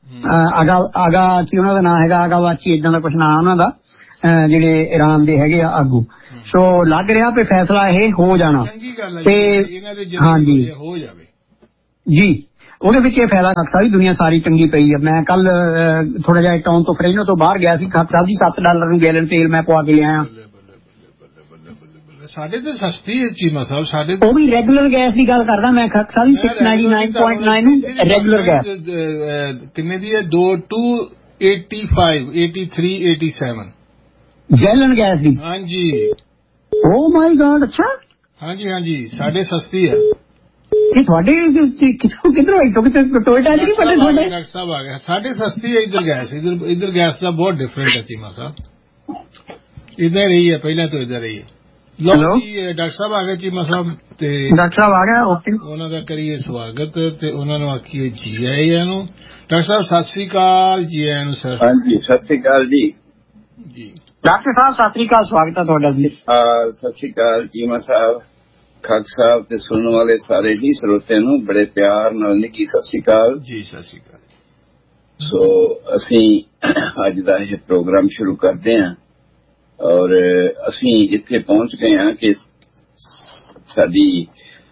ਆਗਾ ਕੀ ਉਹਨਾਂ ਦਾ ਨਾਂ ਹੈਗਾ, ਆਗਾ ਵਾਚੀ, ਏਦਾਂ ਦਾ ਕੁਛ ਨਾਂ ਉਹਨਾਂ ਦਾ, ਜਿਹੜੇ ਇਰਾਨ ਦੇ ਹੈਗੇ ਆ ਆਗੂ। ਸੋ ਲੱਗ ਰਿਹਾ ਵੀ ਫੈਸਲਾ ਇਹ ਹੋ ਜਾਣਾ ਤੇ ਹਾਂਜੀ ਹੋ ਜਾਵੇ ਜੀ। ਉਹਦੇ ਵਿੱਚ ਇਹ ਫਾਇਦਾ ਖੱਕਸਾ ਵੀ ਦੁਨੀਆ ਸਾਰੀ ਚੰਗੀ ਪਈ ਹੈ। ਮੈਂ ਕੱਲ ਥੋੜਾ ਜਿਹਾ ਟਾਊਨ ਤੋਂ ਫਰੇਨੋ ਤੋਂ ਬਾਹਰ ਗਿਆ ਸੀ, ਖੱਕਸਾ ਜੀ $7 ਨੂੰ ਗੈਲਨ ਤੇਲ ਮੈਂ ਪਵਾ ਕੇ ਲਿਆਇਆ। ਸਾਡੇ ਤੇ ਸਸਤੀ ਹੈ ਚੀਮਾ ਸਾਹਿਬ, ਸਾਡੇ ਉਹ ਵੀ ਰੈਗੂਲਰ ਗੈਸ ਦੀ ਗੱਲ ਕਰਦਾ ਮੈਂ ਖੱਕਸਾ ਜੀ 699.9 ਰੈਗੂਲਰ ਗੈਸ ਕਿੰਨੇ ਦੀ ਹੈ? 285 83 87 ਗੈਲਨ ਗੈਸ ਦੀ। ਹਾਂਜੀ ਓ ਮਾਈ ਗॉड। ਅੱਛਾ ਹਾਂਜੀ ਸਾਡੇ ਸਸਤੀ ਹੈ। ਇਹ ਤੁਹਾਡੇ ਕਿੱਧਰੋਂ ਆਈ ਟੋਇਟਾ ਨਹੀਂ ਪਤਾ ਤੁਹਾਡੇ? ਡਾਕਟਰ ਸਾਹਿਬ ਆ ਗਿਆ, ਸਾਡੇ ਸਸਤੀ ਹੈ ਇੱਧਰ ਗੈਸ। ਇੱਧਰ ਗੈਸ ਦਾ ਬਹੁਤ ਡਿਫਰੈਂਟ ਹੈ ਚੀਮਾ ਸਾਹਿਬ। ਇੱਧਰ ਰਹੀ ਹੈ ਪਹਿਲਾਂ ਤੋਂ, ਇੱਧਰ ਰਹੀ ਹੈ। ਡਾਕਟਰ ਸਾਹਿਬ ਆ ਗਏ ਚੀਮਾ ਸਾਹਿਬ ਤੇ ਡਾਕਟਰ ਸਾਹਿਬ ਆ ਗਿਆ। ਓਕੇ, ਉਹਨਾਂ ਦਾ ਕਰੀਏ ਸਵਾਗਤ ਤੇ ਉਹਨਾਂ ਨੂੰ ਆਖੀਏ ਜੀ ਆਇਆਂ ਨੂੰ। ਡਾਕਟਰ ਸਾਹਿਬ ਸਤਿ ਸ੍ਰੀ ਅਕਾਲ। ਜੀ ਆਇਆਂ ਨੂੰ ਸਰ। ਹਾਂਜੀ ਸਤਿ ਸ੍ਰੀ ਅਕਾਲ ਜੀ। ਜੀ ਡਾਕਟਰ ਸਾਹਿਬ ਸਤਿ ਸ੍ਰੀ ਅਕਾਲ, ਸਵਾਗਤ ਹੈ ਤੁਹਾਡਾ ਜੀ। ਸਤਿ ਸ੍ਰੀ ਅਕਾਲ ਚੀਮਾ ਸਾਹਿਬ, ਖਾਕ ਸਾਹਿਬ ਤੇ ਸੁਣਨ ਵਾਲੇ ਸਾਰੇ ਹੀ ਸਰੋਤਿਆਂ ਨੂੰ ਬੜੇ ਪਿਆਰ ਨਾਲ ਨਿੱਘੀ ਸਤਿ ਸ੍ਰੀ ਅਕਾਲ ਜੀ। ਸਤਿ ਸ੍ਰੀ ਅਕਾਲ। ਸੋ ਅਸੀਂ ਅੱਜ ਦਾ ਇਹ ਪ੍ਰੋਗਰਾਮ ਸ਼ੁਰੂ ਕਰਦੇ ਹਾਂ ਔਰ ਅਸੀਂ ਇੱਥੇ ਪਹੁੰਚ ਗਏ ਹਾਂ ਕਿ ਸਾਡੀ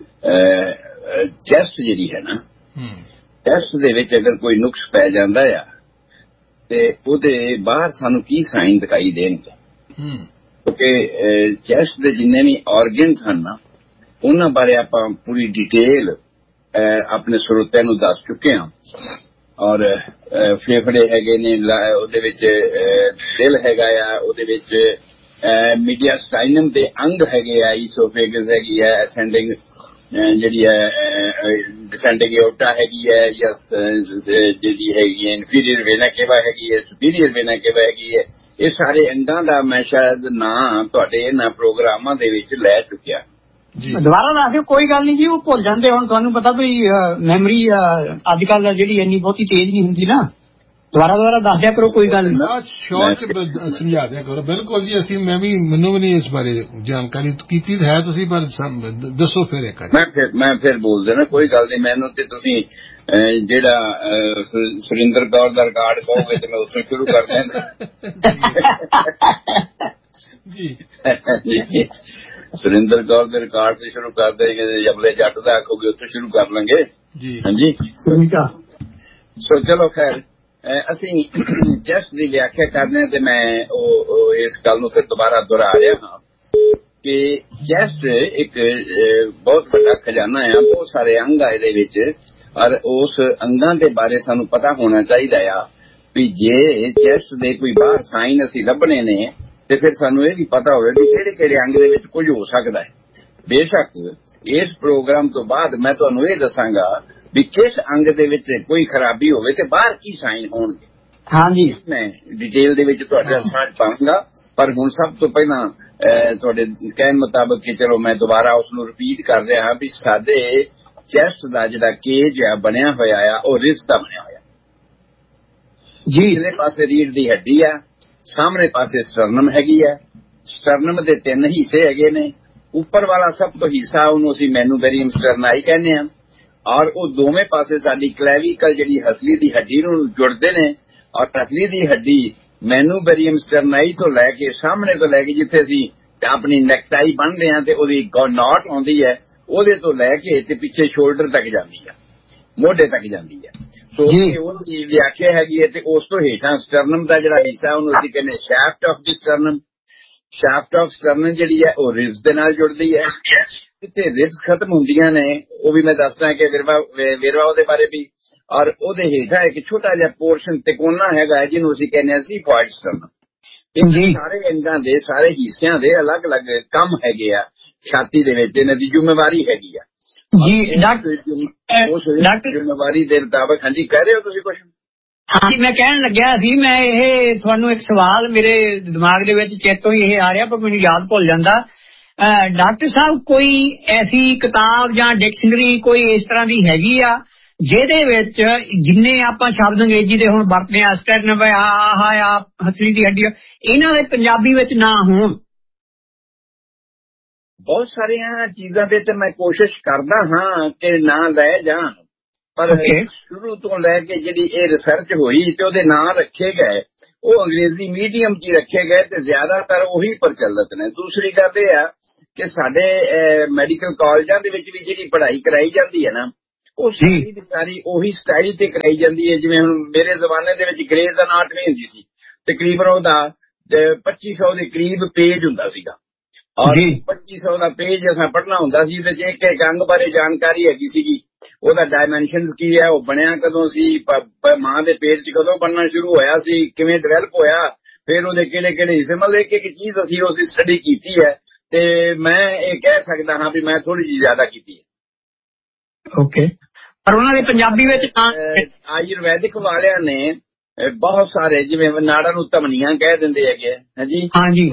ਟੈਸਟ ਜਿਹੜੀ ਹੈ ਨਾ, ਟੈਸਟ ਦੇ ਵਿੱਚ ਅਗਰ ਕੋਈ ਨੁਕਸ ਪੈ ਜਾਂਦਾ ਆ ਤੇ ਉਹਦੇ ਬਾਹਰ ਸਾਨੂੰ ਕੀ ਸਾਈਨ ਦਿਖਾਈ ਦੇਣਗੇ, ਕਿਉਂਕਿ ਚੈਸਟ ਦੇ ਜਿੰਨੇ ਵੀ ਆਰਗਨਸ ਹਨ ਨਾ ਉਹਨਾਂ ਬਾਰੇ ਆਪਾਂ ਪੂਰੀ ਡਿਟੇਲ ਆਪਣੇ ਸਰੋਤਿਆਂ ਨੂੰ ਦੱਸ ਚੁੱਕੇ ਹਾਂ। ਔਰ ਫੇਫੜੇ ਹੈਗੇ ਨੇ, ਉਹਦੇ ਵਿੱਚ ਦਿਲ ਹੈਗਾ ਆ, ਉਹਦੇ ਵਿੱਚ ਮੀਡੀਆਸਟਾਈਨਮ ਦੇ ਅੰਗ ਹੈਗੇ ਆ, ਈਸੋਫੇਗਸ ਹੈਗੀ ਹੈ, ਅਸੈਂਡਿੰਗ ਜਿਹੜੀ ਹੈ ਡਿਸੈਂਡਿੰਗ ਏਓਰਟਾ ਹੈਗੀ ਹੈ, ਜਾਂ ਜਿਹੜੀ ਹੈਗੀ ਹੈ ਇਨਫੀਰੀਅਰ ਵੇਨਾ ਕੇਵਾ ਹੈਗੀ ਹੈ, ਸੁਪੀਰੀਅਰ ਵੇਨਾ ਕੇਵਾ ਹੈਗੀ ਹੈ। ਇਹ ਸਾਰੇ ਅੰਗਾਂ ਦਾ ਮੈਂ ਸ਼ਾਇਦ ਨਾਂ ਤੁਹਾਡੇ ਇਹਨਾਂ ਪ੍ਰੋਗਰਾਮਾਂ ਦੇ ਵਿੱਚ ਲੈ ਚੁੱਕਿਆ। ਦੁਬਾਰਾ ਦੱਸ ਦਿਓ, ਕੋਈ ਗੱਲ ਨਹੀਂ ਜੀ, ਉਹ ਭੁੱਲ ਜਾਂਦੇ। ਹੁਣ ਤੁਹਾਨੂੰ ਪਤਾ ਵੀ ਮੈਮਰੀ ਅੱਜ ਕੱਲ ਜਿਹੜੀ ਇੰਨੀ ਬਹੁਤੀ ਤੇਜ਼ ਨਹੀਂ ਹੁੰਦੀ ਨਾ, ਦੁਬਾਰਾ ਦੱਸ ਦਿਆ ਕਰੋ, ਕੋਈ ਗੱਲ ਨਹੀਂ। ਸ਼ੋਰਟ ਸਮਝਾ ਦਿਆ ਕਰੋ। ਬਿਲਕੁਲ ਜੀ, ਅਸੀਂ ਮੈਨੂੰ ਵੀ ਨਹੀਂ ਇਸ ਬਾਰੇ ਜਾਣਕਾਰੀ ਕੀਤੀ ਹੈ ਤੁਸੀਂ, ਪਰ ਦੱਸੋ ਫਿਰ ਇੱਕ ਮੈਂ ਫਿਰ ਬੋਲ ਦੇਣਾ, ਕੋਈ ਗੱਲ ਨਹੀਂ। ਮੈਨੂੰ ਤੇ ਤੁਸੀਂ ਜਿਹੜਾ ਸੁਰਿੰਦਰ ਕੌਰ ਦਾ ਰਿਕਾਰਡ ਕਹੋਗੇ ਤੇ ਮੈਂ ਉੱਥੋਂ ਸ਼ੁਰੂ ਕਰ ਦਿਆਂਗਾ ਜੀ। ਸੁਰਿੰਦਰ ਕੌਰ ਦੇ ਰਿਕਾਰਡ ਤੇ ਸ਼ੁਰੂ ਕਰ ਦੇਂਗੇ, ਜਬਲੇ ਜੱਟ ਦਾ ਆਖੋਗੇ ਉੱਥੋਂ ਸ਼ੁਰੂ ਕਰ ਲਾਂਗੇ ਜੀ। ਹਾਂਜੀ ਸੋ ਚਲੋ ਖੈਰ, ਅਸੀਂ ਚੈਸਟ ਦੀ ਵਿਆਖਿਆ ਕਰਨੇ ਤੇ ਮੈਂ ਉਹ ਇਸ ਗੱਲ ਨੂੰ ਫਿਰ ਦੁਬਾਰਾ ਦੁਹਰਾ ਰਿਹਾ ਹਾਂ ਕਿ ਚੈਸਟ ਇੱਕ ਬਹੁਤ ਵੱਡਾ ਖਜ਼ਾਨਾ ਆ, ਬਹੁਤ ਸਾਰੇ ਅੰਗ ਆ ਇਹਦੇ ਵਿੱਚ, ਔਰ ਉਸ ਅੰਗਾਂ ਦੇ ਬਾਰੇ ਸਾਨੂੰ ਪਤਾ ਹੋਣਾ ਚਾਹੀਦਾ ਆ ਵੀ ਜੇ ਚੈਸਟ ਦੇ ਕੋਈ ਬਾਹਰ ਸਾਈਨ ਅਸੀਂ ਲੱਭਣੇ ਨੇ ਤੇ ਫਿਰ ਸਾਨੂੰ ਇਹ ਵੀ ਪਤਾ ਹੋਵੇ ਕਿ ਕਿਹੜੇ ਕਿਹੜੇ ਅੰਗ ਦੇ ਵਿੱਚ ਕੁਝ ਹੋ ਸਕਦਾ ਹੈ। ਬੇਸ਼ੱਕ ਇਸ ਪ੍ਰੋਗਰਾਮ ਤੋਂ ਬਾਅਦ ਮੈਂ ਤੁਹਾਨੂੰ ਇਹ ਦੱਸਾਂਗਾ ਵੀ ਕਿਸ ਅੰਗ ਦੇ ਵਿੱਚ ਕੋਈ ਖਰਾਬੀ ਹੋਵੇ ਤੇ ਬਾਹਰ ਕੀ ਸਾਈਨ ਹੋਣਗੇ। ਹਾਂਜੀ, ਮੈਂ ਡਿਟੇਲ ਦੇ ਵਿੱਚ ਤੁਹਾਡੇ ਸਾਥ ਪਾਵਾਂਗਾ, ਪਰ ਹੁਣ ਸਭ ਤੋਂ ਪਹਿਲਾਂ ਤੁਹਾਡੇ ਕਹਿਣ ਮੁਤਾਬਕ ਕਿ ਚਲੋ ਮੈਂ ਦੁਬਾਰਾ ਉਸ ਨੂੰ ਰਿਪੀਟ ਕਰ ਰਿਹਾ ਹਾਂ ਵੀ ਸਾਡੇ ਚੈਸਟ ਦਾ ਜਿਹੜਾ ਕੇਜ ਆ ਬਣਿਆ ਹੋਇਆ ਆ ਉਹ ਰਿਬਸ ਦਾ ਬਣਿਆ ਹੋਇਆ ਜੀ। ਇਹਦੇ ਪਾਸੇ ਰੀੜ੍ਹ ਦੀ ਹੱਡੀ ਆ, ਸਾਹਮਣੇ ਪਾਸੇ ਸਟਰਨਮ ਹੈਗੀ ਹੈ। ਸਟਰਨਮ ਦੇ 3 ਹਿੱਸੇ ਹੈਗੇ ਨੇ। ਉੱਪਰ ਵਾਲਾ ਸਭ ਤੋਂ ਹਿੱਸਾ ਉਹਨੂੰ ਅਸੀਂ ਮੈਨੂਬੈਰੀਅਮ ਸਟਰਨਾਈ ਕਹਿੰਦੇ ਹਾਂ, ਔਰ ਉਹ ਦੋਵੇਂ ਪਾਸੇ ਸਾਡੀ ਕਲੈਵੀਕਲ ਜਿਹੜੀ ਹਸਲੀ ਦੀ ਹੱਡੀ ਨੂੰ ਜੁੜਦੇ ਨੇ, ਔਰ ਹਸਲੀ ਦੀ ਹੱਡੀ ਮੈਨੂਬੈਰੀਅਮ ਸਟਰਨਾਈ ਤੋਂ ਲੈ ਕੇ ਸਾਹਮਣੇ ਤੋਂ ਲੈ ਕੇ ਜਿੱਥੇ ਅਸੀਂ ਆਪਣੀ ਨੈਕਟਾਈ ਬੰਨ੍ਹਦੇ ਹਾਂ ਤੇ ਉਹਦੀ ਨੌਟ ਆਉਂਦੀ ਹੈ, ਉਹਦੇ ਤੋਂ ਲੈ ਕੇ ਤੇ ਪਿੱਛੇ ਸ਼ੋਲਡਰ ਤੱਕ ਜਾਂਦੀ ਹੈ, ਮੋਢੇ ਤੱਕ ਜਾਂਦੀ ਹੈ। ਸੋ ਉਹਦੀ ਵਿਆਖਿਆ ਹੈਗੀ ਹੈ। ਤੇ ਉਸ ਤੋਂ ਹੇਠਾਂ ਸਟਰਨਮ ਦਾ ਜਿਹੜਾ ਹਿੱਸਾ ਉਹਨੂੰ ਅਸੀਂ ਕਹਿੰਦੇ shaft of the ਸਟਰਨਮ। Shaft of ਸਟਰਨਮ ਜਿਹੜੀ ਹੈ ਉਹ ਰਿਬਸ ਦੇ ਨਾਲ ਜੁੜਦੀ ਹੈ। ਜਿੱਥੇ ਰਿਬਸ ਖਤਮ ਹੁੰਦੀਆਂ ਨੇ ਉਹ ਵੀ ਮੈਂ ਦੱਸਦਾ ਕਿ ਵੇਰਵਾ ਉਹਦੇ ਬਾਰੇ ਵੀ, ਔਰ ਉਹਦੇ ਹੇਠਾਂ ਇੱਕ ਛੋਟਾ ਜਿਹਾ ਪੋਰਸ਼ਨ ਤਿਕੋਨਾ ਹੈਗਾ ਜਿਹਨੂੰ ਅਸੀਂ ਕਹਿੰਦੇ ਹਾਂ ਸੀਫੋਇਡ ਸਟਰਨਮ। ਇਹ ਸਾਰੇ ਅੰਗਾਂ ਦੇ ਸਾਰੇ ਹਿੱਸਿਆਂ ਦੇ ਅਲੱਗ-ਅਲੱਗ ਕੰਮ ਹੈਗੇ ਆ ਛਾਤੀ ਦੇ ਵਿੱਚ, ਇਹਨਾਂ ਦੀ ਜ਼ਿੰਮੇਵਾਰੀ ਹੈਗੀ ਆ ਜੀ। ਡਾਕਟਰ ਜ਼ਿੰਮੇਵਾਰੀ ਦੇ ਮੁਤਾਬਕ। ਹਾਂਜੀ ਕਹਿ ਰਹੇ ਹੋ ਤੁਸੀਂ ਕੁਝ? ਹਾਂਜੀ, ਮੈਂ ਕਹਿਣ ਲੱਗਿਆ ਸੀ, ਮੈਂ ਇਹ ਤੁਹਾਨੂੰ ਇੱਕ ਸਵਾਲ ਮੇਰੇ ਦਿਮਾਗ ਦੇ ਵਿੱਚ ਚੇਤੋਂ ਹੀ ਇਹ ਆ ਰਿਹਾ ਪਰ ਮੈਨੂੰ ਯਾਦ ਭੁੱਲ ਜਾਂਦਾ। ਡਾਕਟਰ ਸਾਹਿਬ ਕੋਈ ਐਸੀ ਕਿਤਾਬ ਜਾਂ ਡਿਕਸ਼ਨਰੀ ਕੋਈ ਇਸ ਤਰ੍ਹਾਂ ਦੀ ਹੈਗੀ ਆ ਜਿਹਦੇ ਵਿੱਚ ਜਿੰਨੇ ਆਪਾਂ ਸ਼ਬਦ ਅੰਗਰੇਜ਼ੀ ਦੇ ਹੁਣ ਵਰਤਦੇ ਆ, ਸਟਰਨਮ ਆ ਹਸਲੀ ਦੀ ਹੱਡੀ, ਇਹਨਾਂ ਦੇ ਪੰਜਾਬੀ ਵਿੱਚ ਨਾ ਹੋਣ? ਬਹੁਤ ਸਾਰੀਆਂ ਚੀਜ਼ਾਂ ਦੇ ਤੇ ਮੈਂ ਕੋਸ਼ਿਸ਼ ਕਰਦਾ ਹਾਂ ਕਿ ਨਾ ਲੈ ਜਾਣ, ਪਰ ਸ਼ੁਰੂ ਤੋਂ ਲੈ ਕੇ ਜਿਹੜੀ ਇਹ ਰਿਸਰਚ ਹੋਈ ਤੇ ਉਹਦੇ ਨਾਂ ਰੱਖੇ ਗਏ ਉਹ ਅੰਗਰੇਜ਼ੀ ਮੀਡੀਅਮ 'ਚ ਰੱਖੇ ਗਏ ਤੇ ਜ਼ਿਆਦਾਤਰ ਉਹੀ ਪ੍ਰਚਲਿਤ ਨੇ। ਦੂਸਰੀ ਗੱਲ ਇਹ ਆ ਕਿ ਸਾਡੇ ਮੈਡੀਕਲ ਕਾਲਜਾਂ ਦੇ ਵਿੱਚ ਵੀ ਜਿਹੜੀ ਪੜ੍ਹਾਈ ਕਰਾਈ ਜਾਂਦੀ ਹੈ ਨਾ ਉਹ ਸਾਰੀ ਦੀ ਸਾਰੀ ਉਹੀ ਸਟਾਈਲ ਤੇ ਕਰਾਈ ਜਾਂਦੀ ਹੈ। ਜਿਵੇਂ ਹੁਣ ਮੇਰੇ ਜ਼ਮਾਨੇ ਦੇ ਵਿੱਚ ਗ੍ਰੇਜ਼ ਅਨਾਟਮੀ ਹੁੰਦੀ ਸੀ, ਤਕਰੀਬਨ ਉਹਦਾ 2500 ਦੇ ਕਰੀਬ ਪੇਜ ਹੁੰਦਾ ਸੀਗਾ ਔਰ 2500 ਦਾ ਪੇਜ ਅਸਾਂ ਪੜ੍ਹਨਾ ਹੁੰਦਾ ਸੀ ਤੇ ਜੇ ਇੱਕ ਅੰਗ ਬਾਰੇ ਜਾਣਕਾਰੀ ਹੈਗੀ ਸੀਗੀ, ਉਹਦਾ ਡਾਇਮੈਂਸ਼ਨਸ ਕੀ ਹੈ, ਉਹ ਬਣਿਆ ਕਦੋਂ ਸੀ, ਮਾਂ ਦੇ ਪੇਟ 'ਚ ਕਦੋਂ ਬਣਨਾ ਸ਼ੁਰੂ ਹੋਇਆ ਸੀ, ਕਿਵੇਂ ਡਿਵੈਲਪ ਹੋਇਆ, ਫਿਰ ਉਹਦੇ ਕਿਹੜੇ ਕਿਹੜੇ ਹਿੱਸੇ, ਮਤਲਬ ਇੱਕ ਚੀਜ਼ ਅਸੀਂ ਉਸਦੀ ਸਟੱਡੀ ਕੀਤੀ ਹੈ ਤੇ ਮੈਂ ਇਹ ਕਹਿ ਸਕਦਾ ਹਾਂ ਵੀ ਮੈਂ ਥੋੜੀ ਜਿਹੀ ਜ਼ਿਆਦਾ ਕੀਤੀ ਹੈ। ਓਕੇ, ਪਰ ਉਹਨਾਂ ਦੇ ਪੰਜਾਬੀ ਵਿੱਚ ਆਯੁਰਵੈਦਿਕ ਵਾਲਿਆਂ ਨੇ ਬਹੁਤ ਸਾਰੇ ਜਿਵੇਂ ਨਾੜਾਂ ਨੂੰ ਧਮਨੀਆਂ ਕਹਿ ਦਿੰਦੇ ਹੈਗੇ ਹਾਂਜੀ,